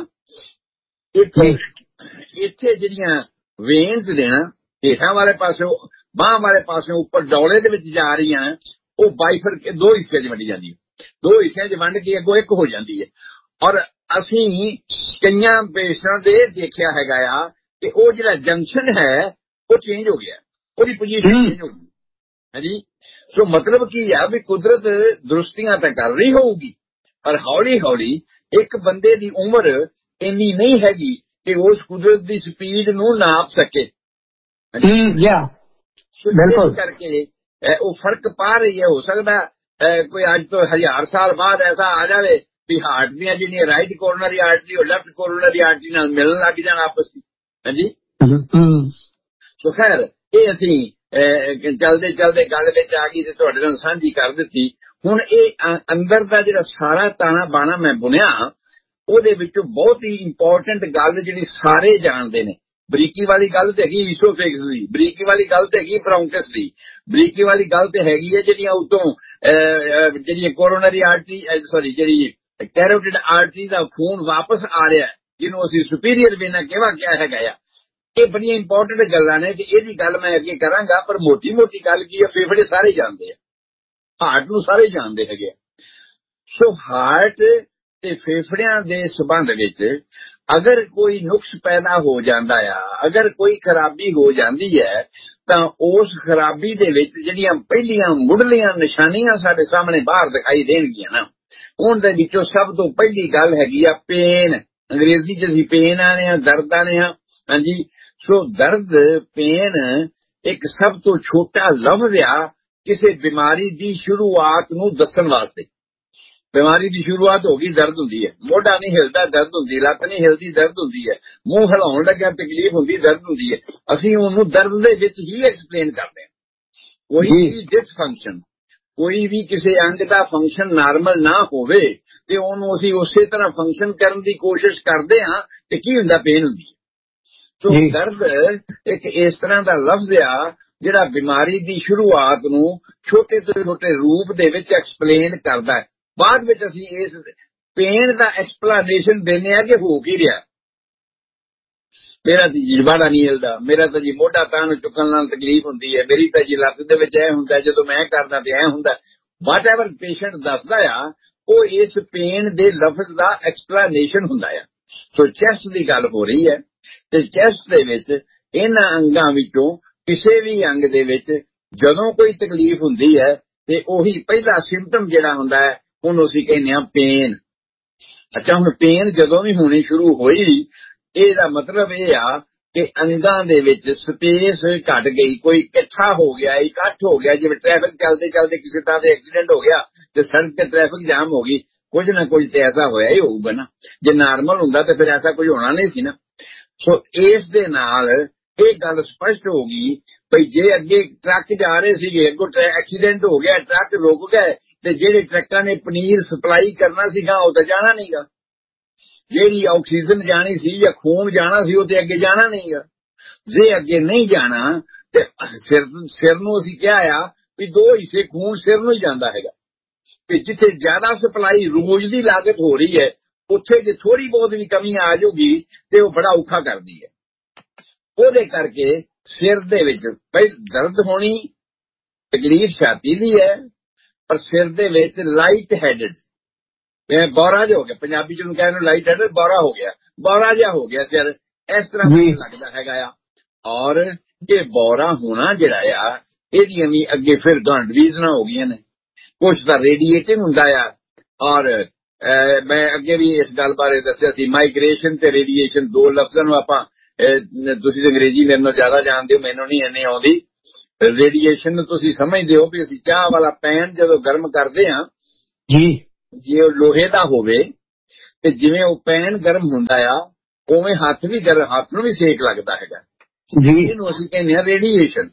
ਇੱਥੇ ਜਿਹੜੀਆਂ ਵੇਨਸ ਨੇ ਨਾ ਹੇਠਾਂ ਵਾਲੇ ਪਾਸੇ, ਬਾਂਹ ਵਾਲੇ ਪਾਸੇ ਉੱਪਰ ਡੌਲੇ ਦੇ ਵਿੱਚ ਜਾ ਰਹੀਆਂ, ਉਹ ਬਾਈਫਰ ਕੇ ਦੋ ਹਿੱਸਿਆਂ 'ਚ ਵੰਡੀ ਜਾਂਦੀ ਹੈ, ਦੋ ਹਿੱਸਿਆਂ 'ਚ ਵੰਡ ਕੇ ਅੱਗੋਂ ਇੱਕ ਹੋ ਜਾਂਦੀ ਹੈ। ਔਰ ਅਸੀਂ ਕਈਆਂ ਪੇਸ਼ੈਂਟਾਂ ਦੇ ਦੇਖਿਆ ਹੈਗਾ ਆ ਕਿ ਉਹ ਜਿਹੜਾ ਜੰਕਸ਼ਨ ਹੈ ਉਹ ਚੇਂਜ ਹੋ ਗਿਆ, ਉਹਦੀ ਪੋਜੀਸ਼ਨ ਚੇਂਜ ਹੋ ਗਈ। ਹਾਂਜੀ, ਸੋ ਮਤਲਬ ਕੀ ਆ ਵੀ ਕੁਦਰਤ ਦਰੁਸਤੀਆਂ ਤਾਂ ਕਰ ਰਹੀ ਹੋਊਗੀ, ਪਰ ਹੌਲੀ ਹੌਲੀ ਇੱਕ ਬੰਦੇ ਦੀ ਉਮਰ ਇੰਨੀ ਨਹੀਂ ਹੈਗੀ ਕਿ ਉਸ ਕੁਦਰਤ ਦੀ ਸਪੀਡ ਨੂੰ ਨਾਪ ਸਕੇ। ਬਿਲਕੁਲ, ਕਰਕੇ ਉਹ ਫਰਕ ਪਾ ਰਹੀ ਹੈ। ਹੋ ਸਕਦਾ ਕੋਈ ਅੱਜ ਤੋਂ 1000 ਸਾਲ ਬਾਅਦ ਐਸਾ ਆ ਜਾਵੇ ਵੀ ਹਾਰਟ ਦੀਆਂ ਜਿਹੜੀਆਂ ਰਾਈਟ ਕੋਰਨਰੀ ਆਰਟਰੀ ਉਹ ਲੈਫਟ ਕੋਰਨਰੀ ਆਰਟਰੀ ਨਾਲ ਮਿਲਣ ਲੱਗ ਜਾਣ ਆਪਸ ਵਿੱਚ। ਹਾਂਜੀ, ਸੋ ਖੈਰ ਇਹ ਅਸੀਂ ਚਲਦੇ ਚਲਦੇ ਗੱਲ ਵਿੱਚ ਆ ਗਈ ਤੇ ਤੁਹਾਡੇ ਨਾਲ ਸਾਂਝੀ ਕਰ ਦਿੱਤੀ। ਹੁਣ ਇਹ ਅੰਦਰ ਦਾ ਜਿਹੜਾ ਸਾਰਾ ਤਾਣਾ ਬਾਣਾ ਮੈਂ ਬੁਣਿਆ, ਉਹਦੇ ਵਿੱਚੋਂ ਬਹੁਤ ਹੀ ਇੰਪੋਰਟੈਂਟ ਗੱਲ ਜਿਹੜੀ ਸਾਰੇ ਜਾਣਦੇ ਨੇ, ਬਰੀਕੀ ਵਾਲੀ ਗੱਲ ਤੇ ਹੈਗੀ ਈਸੋਫੇਗਸ ਦੀ, ਬਰੀਕੀ ਵਾਲੀ ਗੱਲ ਤੇ ਹੈਗੀ ਬ੍ਰੌਂਕਸ ਦੀ, ਬਰੀਕੀ ਵਾਲੀ ਗੱਲ ਤੇ ਹੈਗੀ ਹੈ ਜਿਹੜੀਆਂ ਉਤੋਂ ਜਿਹੜੀਆਂ ਕੋਰੋਨਰੀ ਆਰਟਰੀ ਜਿਹੜੀ ਕੈਰੋਟਿਡ ਆਰਟਰੀ ਦਾ ਖੂਨ ਵਾਪਸ ਆ ਰਿਹਾ, ਜਿਹਨੂੰ ਅਸੀਂ ਸੁਪੀਰੀਅਰ ਵੇਨਾ ਕਿਹਾ ਹੈਗਾ ਆ। ਇਹ ਬੜੀਆਂ ਇੰਪੋਰਟੈਂਟ ਗੱਲਾਂ ਨੇ ਤੇ ਇਹਦੀ ਗੱਲ ਮੈਂ ਅੱਗੇ ਕਰਾਂਗਾ, ਪਰ ਮੋਟੀ ਮੋਟੀ ਗੱਲ ਕੀ ਹੈ, ਫੇਫੜੇ ਸਾਰੇ ਜਾਣਦੇ ਆ, ਹਾਰਟ ਨੂੰ ਸਾਰੇ ਜਾਣਦੇ ਹੈਗੇ ਆ। ਸੋ ਹਾਰਟ ਤੇ ਫੇਫੜਿਆਂ ਦੇ ਸੰਬੰਧ ਵਿੱਚ ਅਗਰ ਕੋਈ ਨੁਕਸ ਪੈਦਾ ਹੋ ਜਾਂਦਾ ਆ, ਅਗਰ ਕੋਈ ਖਰਾਬੀ ਹੋ ਜਾਂਦੀ ਹੈ, ਤਾਂ ਉਸ ਖਰਾਬੀ ਦੇ ਵਿੱਚ ਜਿਹੜੀਆਂ ਪਹਿਲੀਆਂ ਮੁੱਢਲੀਆਂ ਨਿਸ਼ਾਨੀਆਂ ਸਾਡੇ ਸਾਹਮਣੇ ਬਾਹਰ ਦਿਖਾਈ ਦੇਣਗੀਆਂ ਨਾ, ਉਹਨਾਂ ਦੇ ਵਿੱਚੋਂ ਸਭ ਤੋਂ ਪਹਿਲੀ ਗੱਲ ਹੈਗੀ ਆ ਪੇਨ। ਅੰਗਰੇਜ਼ੀ 'ਚ ਅਸੀਂ ਪੇਨ ਆਨੇ ਆ, ਦਰਦ ਆਨੇ ਆ। ਹਾਂਜੀ, ਸੋ ਦਰਦ, ਪੇਨ ਇੱਕ ਸਭ ਤੋਂ ਛੋਟਾ ਲਫ਼ਜ਼ ਆ ਕਿਸੇ ਬਿਮਾਰੀ ਦੀ ਸ਼ੁਰੂਆਤ ਨੂੰ ਦੱਸਣ ਵਾਸਤੇ। ਬਿਮਾਰੀ ਦੀ ਸ਼ੁਰੂਆਤ ਹੋ ਗਈ, ਦਰਦ ਹੁੰਦੀ ਹੈ, ਮੋਢਾ ਨਹੀਂ ਹਿਲਦਾ ਦਰਦ ਹੁੰਦੀ, ਲੱਤ ਨਹੀਂ ਹਿਲਦੀ ਦਰਦ ਹੁੰਦੀ ਹੈ, ਮੂੰਹ ਹਿਲਾਉਣ ਲੱਗਿਆ ਤਕਲੀਫ ਹੁੰਦੀ ਦਰਦ ਹੁੰਦੀ ਹੈ। ਅਸੀਂ ਉਹਨੂੰ ਦਰਦ ਦੇ ਵਿੱਚ ਹੀ ਐਕਸਪਲੇਨ ਕਰਦੇ ਹਾਂ। ਕੋਈ ਵੀ ਡਿਸਫੰਕਸ਼ਨ, ਕੋਈ ਵੀ ਕਿਸੇ ਅੰਗ ਦਾ ਫੰਕਸ਼ਨ ਨਾਰਮਲ ਨਾ ਹੋਵੇ ਤੇ ਉਹਨੂੰ ਅਸੀਂ ਉਸੇ ਤਰ੍ਹਾਂ ਫੰਕਸ਼ਨ ਕਰਨ ਦੀ ਕੋਸ਼ਿਸ਼ ਕਰਦੇ ਹਾਂ ਤੇ ਕੀ ਹੁੰਦਾ, ਪੇਨ ਹੁੰਦੀ ਹੈ। ਸੋ ਦਰਦ ਇੱਕ ਇਸ ਤਰ੍ਹਾਂ ਦਾ ਲਫ਼ਜ਼ ਆ ਜਿਹੜਾ ਬਿਮਾਰੀ ਦੀ ਸ਼ੁਰੂਆਤ ਨੂੰ ਛੋਟੇ ਤੋਂ ਛੋਟੇ ਰੂਪ ਦੇ ਵਿੱਚ ਐਕਸਪਲੇਨ ਕਰਦਾ ਹੈ। ਬਾਅਦ ਵਿੱਚ ਅਸੀਂ ਇਸ ਪੇਨ ਦਾ ਐਕਸਪਲੇਨੇਸ਼ਨ ਦਿੰਦੇ ਆ ਕਿ ਹੋ ਕੀ ਰਿਹਾ, ਮੇਰਾ ਜੀ ਜਵਾੜਾ ਨਹੀਂ ਹਿਲਦਾ, ਮੇਰਾ ਤਾਂ ਜੀ ਮੋਢਾ ਤਾਂ ਨੂੰ ਚੁੱਕਣ ਨਾਲ ਤਕਲੀਫ ਹੁੰਦੀ ਹੈ, ਮੇਰੀ ਤਾਂ ਜੀ ਲੱਤ ਦੇ ਵਿੱਚ ਇਹ ਹੁੰਦਾ, ਜਦੋਂ ਮੈਂ ਕਰਦਾ ਤੇ ਇਹ ਹੁੰਦਾ। ਵਾਟ ਐਵਰ ਪੇਸ਼ੈਂਟ ਦੱਸਦਾ ਆ ਉਹ ਇਸ ਪੇਨ ਦੇ ਲਫ਼ਜ਼ ਦਾ ਐਕਸਪਲੇਨੇਸ਼ਨ ਹੁੰਦਾ ਆ। ਸੋ ਚੈਸਟ ਦੀ ਗੱਲ ਹੋ ਰਹੀ ਹੈ ਤੇ ਚੈਸਟ ਦੇ ਵਿੱਚ ਇਹਨਾਂ ਅੰਗਾਂ ਵਿੱਚੋਂ ਕਿਸੇ ਵੀ ਅੰਗ ਦੇ ਵਿੱਚ ਜਦੋਂ ਕੋਈ ਤਕਲੀਫ ਹੁੰਦੀ ਹੈ ਤੇ ਉਹੀ ਪਹਿਲਾ ਸਿੰਪਟਮ ਜਿਹੜਾ ਹੁੰਦਾ ਹੈ ਉਹਨੂੰ ਅਸੀਂ ਕਹਿੰਦੇ ਹਾਂ ਪੇਨ। ਅੱਛਾ, ਹੁਣ ਪੇਨ ਜਦੋਂ ਵੀ ਹੋਣੀ ਸ਼ੁਰੂ ਹੋਈ, ਇਹਦਾ ਮਤਲਬ ਇਹ ਆ ਕਿ ਅੰਗਾਂ ਦੇ ਵਿੱਚ ਸਪੇਸ ਘਟ ਗਈ, ਕੋਈ ਇਕੱਠਾ ਹੋ ਗਿਆ, ਇਕੱਠ ਹੋ ਗਿਆ। ਜਿਵੇਂ ਟ੍ਰੈਫਿਕ ਚੱਲਦੇ ਚੱਲਦੇ ਕਿਸੇ ਤਰ੍ਹਾਂ ਦੇ ਐਕਸੀਡੈਂਟ ਹੋ ਗਿਆ ਤੇ ਸੜਕ ਤੇ ਟ੍ਰੈਫਿਕ ਜਾਮ ਹੋ ਗਈ, ਕੁਝ ਨਾ ਕੁਝ ਤੇ ਐਸਾ ਹੋਇਆ ਹੀ ਹੋਊਗਾ ਨਾ। ਜੇ ਨਾਰਮਲ ਹੁੰਦਾ ਤੇ ਫਿਰ ਐਸਾ ਕੁਝ ਹੋਣਾ ਨਹੀਂ ਸੀ ਨਾ। ਸੋ ਇਸ ਦੇ ਨਾਲ ਇਹ ਗੱਲ ਸਪਸ਼ਟ ਹੋ ਗਈ ਭਈ ਜੇ ਅੱਗੇ ਟਰੱਕ ਜਾ ਰਹੇ ਸੀਗੇ, ਅੱਗੋਂ ਐਕਸੀਡੈਂਟ ਹੋ ਗਿਆ, ਟਰੱਕ ਰੁਕ ਗਏ ਤੇ ਜਿਹੜੇ ਟਰੱਕਾਂ ਨੇ ਪਨੀਰ ਸਪਲਾਈ ਕਰਨਾ ਸੀਗਾ ਉਹ ਤਾਂ ਜਾਣਾ ਨਹੀਂਗਾ, ਜਿਹੜੀ ਆਕਸੀਜਨ ਜਾਣੀ ਸੀ ਜਾਂ ਖੂਨ ਜਾਣਾ ਸੀ ਉਹ ਤੇ ਅੱਗੇ ਜਾਣਾ ਨਹੀਂਗਾ। ਜੇ ਅੱਗੇ ਨਹੀਂ ਜਾਣਾ ਤੇ ਸਿਰ ਨੂੰ ਅਸੀਂ ਕਿਹਾ ਆ ਵੀ ਦੋ ਹਿੱਸੇ ਖੂਨ ਸਿਰ ਨੂੰ ਹੀ ਜਾਂਦਾ ਹੈਗਾ, ਤੇ ਜਿੱਥੇ ਜ਼ਿਆਦਾ ਸਪਲਾਈ ਰੋਜ਼ ਦੀ ਲਾਗਤ ਹੋ ਰਹੀ ਹੈ ਉੱਥੇ ਜੇ ਥੋੜੀ ਬਹੁਤ ਵੀ ਕਮੀ ਆ ਜਾਊਗੀ ਤੇ ਉਹ ਬੜਾ ਔਖਾ ਕਰਦੀ ਹੈ। ਉਹਦੇ ਕਰਕੇ ਸਿਰ ਦੇ ਵਿੱਚ ਦਰਦ ਹੋਣੀ, ਤਕਲੀਫ ਛਾਤੀ ਦੀ ਹੈ, ਪਰ ਸਿਰ ਦੇ ਵਿੱਚ ਲਾਈਟ ਹੈਡਡ, ਬੌਰਾ ਜਿਹਾ ਹੋ ਗਿਆ, ਪੰਜਾਬੀ ਚ ਨੂੰ ਕਹਿੰਦੇ ਲਾਈਟ ਹੈਡਡ, ਬੌਰਾ ਹੋ ਗਿਆ, ਬੌਰਾ ਜਿਹਾ ਹੋ ਗਿਆ ਸਿਰ, ਇਸ ਤਰ੍ਹਾਂ ਲੱਗਦਾ ਹੈਗਾ ਆ। ਔਰ ਇਹ ਬੌਰਾ ਹੋਣਾ ਜਿਹੜਾ ਆ ਇਹਦੀਆਂ ਵੀ ਅੱਗੇ ਫਿਰ ਰੀਜ਼ਨਾਂ ਹੋ ਗਈਆਂ ਨੇ। ਕੁਛ ਤਾਂ ਰੇਡੀਏਟਿੰਗ ਹੁੰਦਾ ਆ, ਔਰ ਮੈਂ ਅੱਗੇ ਵੀ ਇਸ ਗੱਲ ਬਾਰੇ ਦੱਸਿਆ ਸੀ, ਮਾਈਗ੍ਰੇਸ਼ਨ ਤੇ ਰੇਡੀਏਸ਼ਨ ਦੋ ਲਫ਼ਜ਼ਾਂ ਨੂੰ ਆਪਾਂ, ਤੁਸੀਂ ਅੰਗਰੇਜ਼ੀ ਮੇਰੇ ਨਾਲ ਜ਼ਿਆਦਾ ਜਾਣਦੇ ਹੋ, ਮੈਨੂੰ ਨਹੀਂ ਇੰਨੀ ਆਉਂਦੀ। ਰੇਡੀਏਸ਼ਨ ਨੂੰ ਤੁਸੀਂ ਸਮਝਦੇ ਹੋ ਵੀ ਅਸੀਂ ਚਾਹ ਵਾਲਾ ਪੈਨ ਜਦੋਂ ਗਰਮ ਕਰਦੇ ਹਾਂ ਜੀ, ਜੇ ਉਹ ਲੋਹੇ ਦਾ ਹੋਵੇ ਤੇ ਜਿਵੇਂ ਉਹ ਪੈਨ ਗਰਮ ਹੁੰਦਾ ਆ ਉਵੇਂ ਹੱਥ ਨੂੰ ਵੀ ਸੇਕ ਲੱਗਦਾ ਹੈਗਾ ਜੀ। ਇਹਨੂੰ ਅਸੀਂ ਕਹਿੰਦੇ ਹਾਂ ਰੇਡੀਏਸ਼ਨ।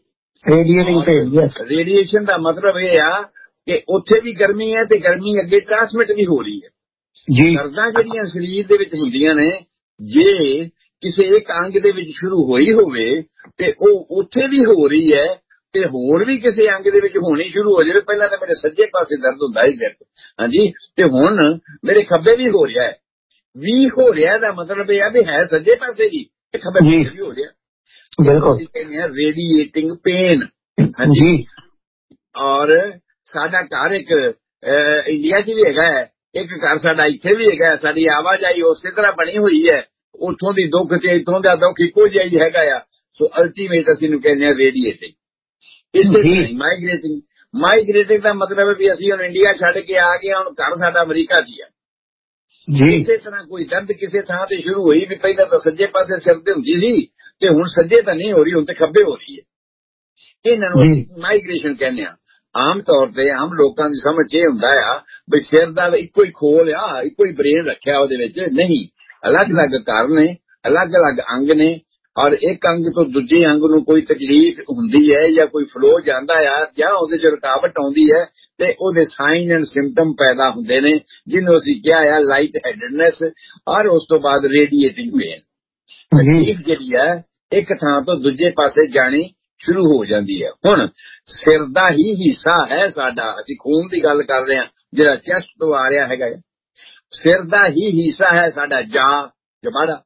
ਰੇਡੀਏਸ਼ਨ ਦਾ ਮਤਲਬ ਇਹ ਆ ਕਿ ਉੱਥੇ ਵੀ ਗਰਮੀ ਹੈ ਤੇ ਗਰਮੀ ਅੱਗੇ ਟ੍ਰਾਂਸਮਿਟ ਵੀ ਹੋ ਰਹੀ ਹੈ ਜੀ। ਦਰਦਾਂ ਜਿਹੜੀਆਂ ਸਰੀਰ ਦੇ ਵਿੱਚ ਹੁੰਦੀਆਂ ਨੇ, ਜੇ ਕਿਸੇ ਇੱਕ ਅੰਗ ਦੇ ਵਿੱਚ ਸ਼ੁਰੂ ਹੋਈ ਹੋਵੇ ਤੇ ਉਹ ਉੱਥੇ ਵੀ ਹੋ ਰਹੀ ਹੈ ਤੇ ਹੋਰ ਵੀ ਕਿਸੇ ਅੰਗ ਦੇ ਵਿੱਚ ਹੋਣੀ ਸ਼ੁਰੂ ਹੋ ਜਾਵੇ। ਪਹਿਲਾਂ ਤਾਂ ਮੇਰੇ ਸੱਜੇ ਪਾਸੇ ਦਰਦ ਹੁੰਦਾ ਹੀ ਸਿਰ, ਹਾਂਜੀ, ਤੇ ਹੁਣ ਮੇਰੇ ਖੱਬੇ ਵੀ ਹੋ ਰਿਹਾ ਹੈ। ਵੀ ਹੋ ਰਿਹਾ ਦਾ ਮਤਲਬ ਇਹ ਆ ਵੀ ਹੈ ਸੱਜੇ ਪਾਸੇ ਵੀ ਤੇ ਖੱਬੇ ਪਾਸੇ ਵੀ ਹੋ ਰਿਹਾ। ਬਿਲਕੁਲ ਕਹਿੰਦੇ ਆ ਰੇਡੀਏਟਿੰਗ ਪੇਨ, ਹਾਂਜੀ। ਔਰ ਸਾਡਾ ਘਰ ਇੱਕ ਇੰਡੀਆ 'ਚ ਵੀ ਹੈਗਾ ਹੈ, ਇੱਕ ਘਰ ਸਾਡਾ ਇੱਥੇ ਵੀ ਹੈਗਾ। ਸਾਡੀ ਆਵਾਜਾਈ ਉਸੇ ਤਰ੍ਹਾਂ ਬਣੀ ਹੋਈ ਹੈ, ਉੱਥੋਂ ਦੀ ਦੁੱਖ ਤੇ ਇੱਥੋਂ ਦਾ ਦੁੱਖ ਇੱਕੋ ਜਿਹਾ ਹੀ ਹੈਗਾ ਆ। ਸੋ ਅਲਟੀਮੇਟ ਅਸੀਂ ਨੂੰ ਕਹਿੰਦੇ ਆ ਰੇਡੀਏਟਿੰਗ। ਇਸੇ ਤਰ੍ਹਾਂ ਮਾਈਗ੍ਰੇਟਿੰਗ ਦਾ ਮਤਲਬ ਹੈ ਵੀ ਅਸੀਂ ਹੁਣ ਇੰਡੀਆ ਛੱਡ ਕੇ ਆ ਗਏ, ਹੁਣ ਘਰ ਸਾਡਾ ਅਮਰੀਕਾ 'ਚ ਹੀ ਆ ਜੀ। ਇਸੇ ਤਰ੍ਹਾਂ ਕੋਈ ਦਰਦ ਕਿਸੇ ਥਾਂ ਤੇ ਸ਼ੁਰੂ ਹੋਈ ਵੀ ਪਹਿਲਾਂ ਤਾਂ ਸੱਜੇ ਪਾਸੇ ਸਿਰ ਤੇ ਹੁੰਦੀ ਸੀ ਤੇ ਹੁਣ ਸੱਜੇ ਤਾਂ ਨਹੀਂ ਹੋ ਰਹੀ, ਹੁਣ ਤੇ ਖੱਬੇ ਹੋ ਰਹੀ ਹੈ। ਇਹਨਾਂ ਨੂੰ ਅਸੀਂ ਮਾਈਗ੍ਰੇਸ਼ਨ ਕਹਿੰਦੇ ਆ। ਆਮ ਤੌਰ ਤੇ ਆਮ ਲੋਕਾਂ ਦੀ ਸਮਝ ਇਹ ਹੁੰਦਾ ਆ ਵੀ ਸਿਰ ਦਾ ਇੱਕੋ ਹੀ ਖੋਲ ਆ, ਇੱਕੋ ਹੀ ਬ੍ਰੇਨ ਰੱਖਿਆ ਉਹਦੇ ਵਿੱਚ। ਨਹੀਂ, ਅਲੱਗ-ਅਲੱਗ ਕਾਰਨ ਨੇ, ਅਲੱਗ-ਅਲੱਗ ਅੰਗ ਨੇ, ਔਰ ਇੱਕ ਅੰਗ ਤੋਂ ਦੂਜੇ ਅੰਗ ਨੂੰ ਕੋਈ ਤਕਲੀਫ ਹੁੰਦੀ ਹੈ ਜਾਂ ਕੋਈ ਫਲੋ ਜਾਂਦਾ ਆ ਜਾਂ ਉਹਦੇ 'ਚ ਰੁਕਾਵਟ ਆਉਂਦੀ ਹੈ ਤੇ ਉਹਦੇ ਸਾਈਨ ਐਂਡ ਸਿੰਪਟਮ ਪੈਦਾ ਹੁੰਦੇ ਨੇ, ਜਿਹਨੂੰ ਅਸੀਂ ਕਿਹਾ ਆ ਲਾਈਟ ਹੈਡedness, ਔਰ ਉਸ ਤੋਂ ਬਾਅਦ ਰੇਡੀਏਟਿੰਗ ਪੇਨ। ਤਕਲੀਫ ਜਿਹੜੀ ਹੈ ਇੱਕ ਥਾਂ ਤੋਂ ਦੂਜੇ ਪਾਸੇ ਜਾਣੀ ਸ਼ੁਰੂ ਹੋ ਜਾਂਦੀ ਹੈ। ਹੁਣ ਸਿਰ ਦਾ ਹੀ ਹਿੱਸਾ ਹੈ ਸਾਡਾ, ਅਸੀਂ ਖੂਨ ਦੀ ਗੱਲ ਕਰ ਰਹੇ ਹਾਂ ਜਿਹੜਾ ਚੈਸਟ ਤੋਂ ਆ ਰਿਹਾ ਹੈਗਾ। ਸਿਰ ਦਾ ਹੀ ਹਿੱਸਾ ਹੈ ਸਾਡਾ ਜਬਾੜਾ,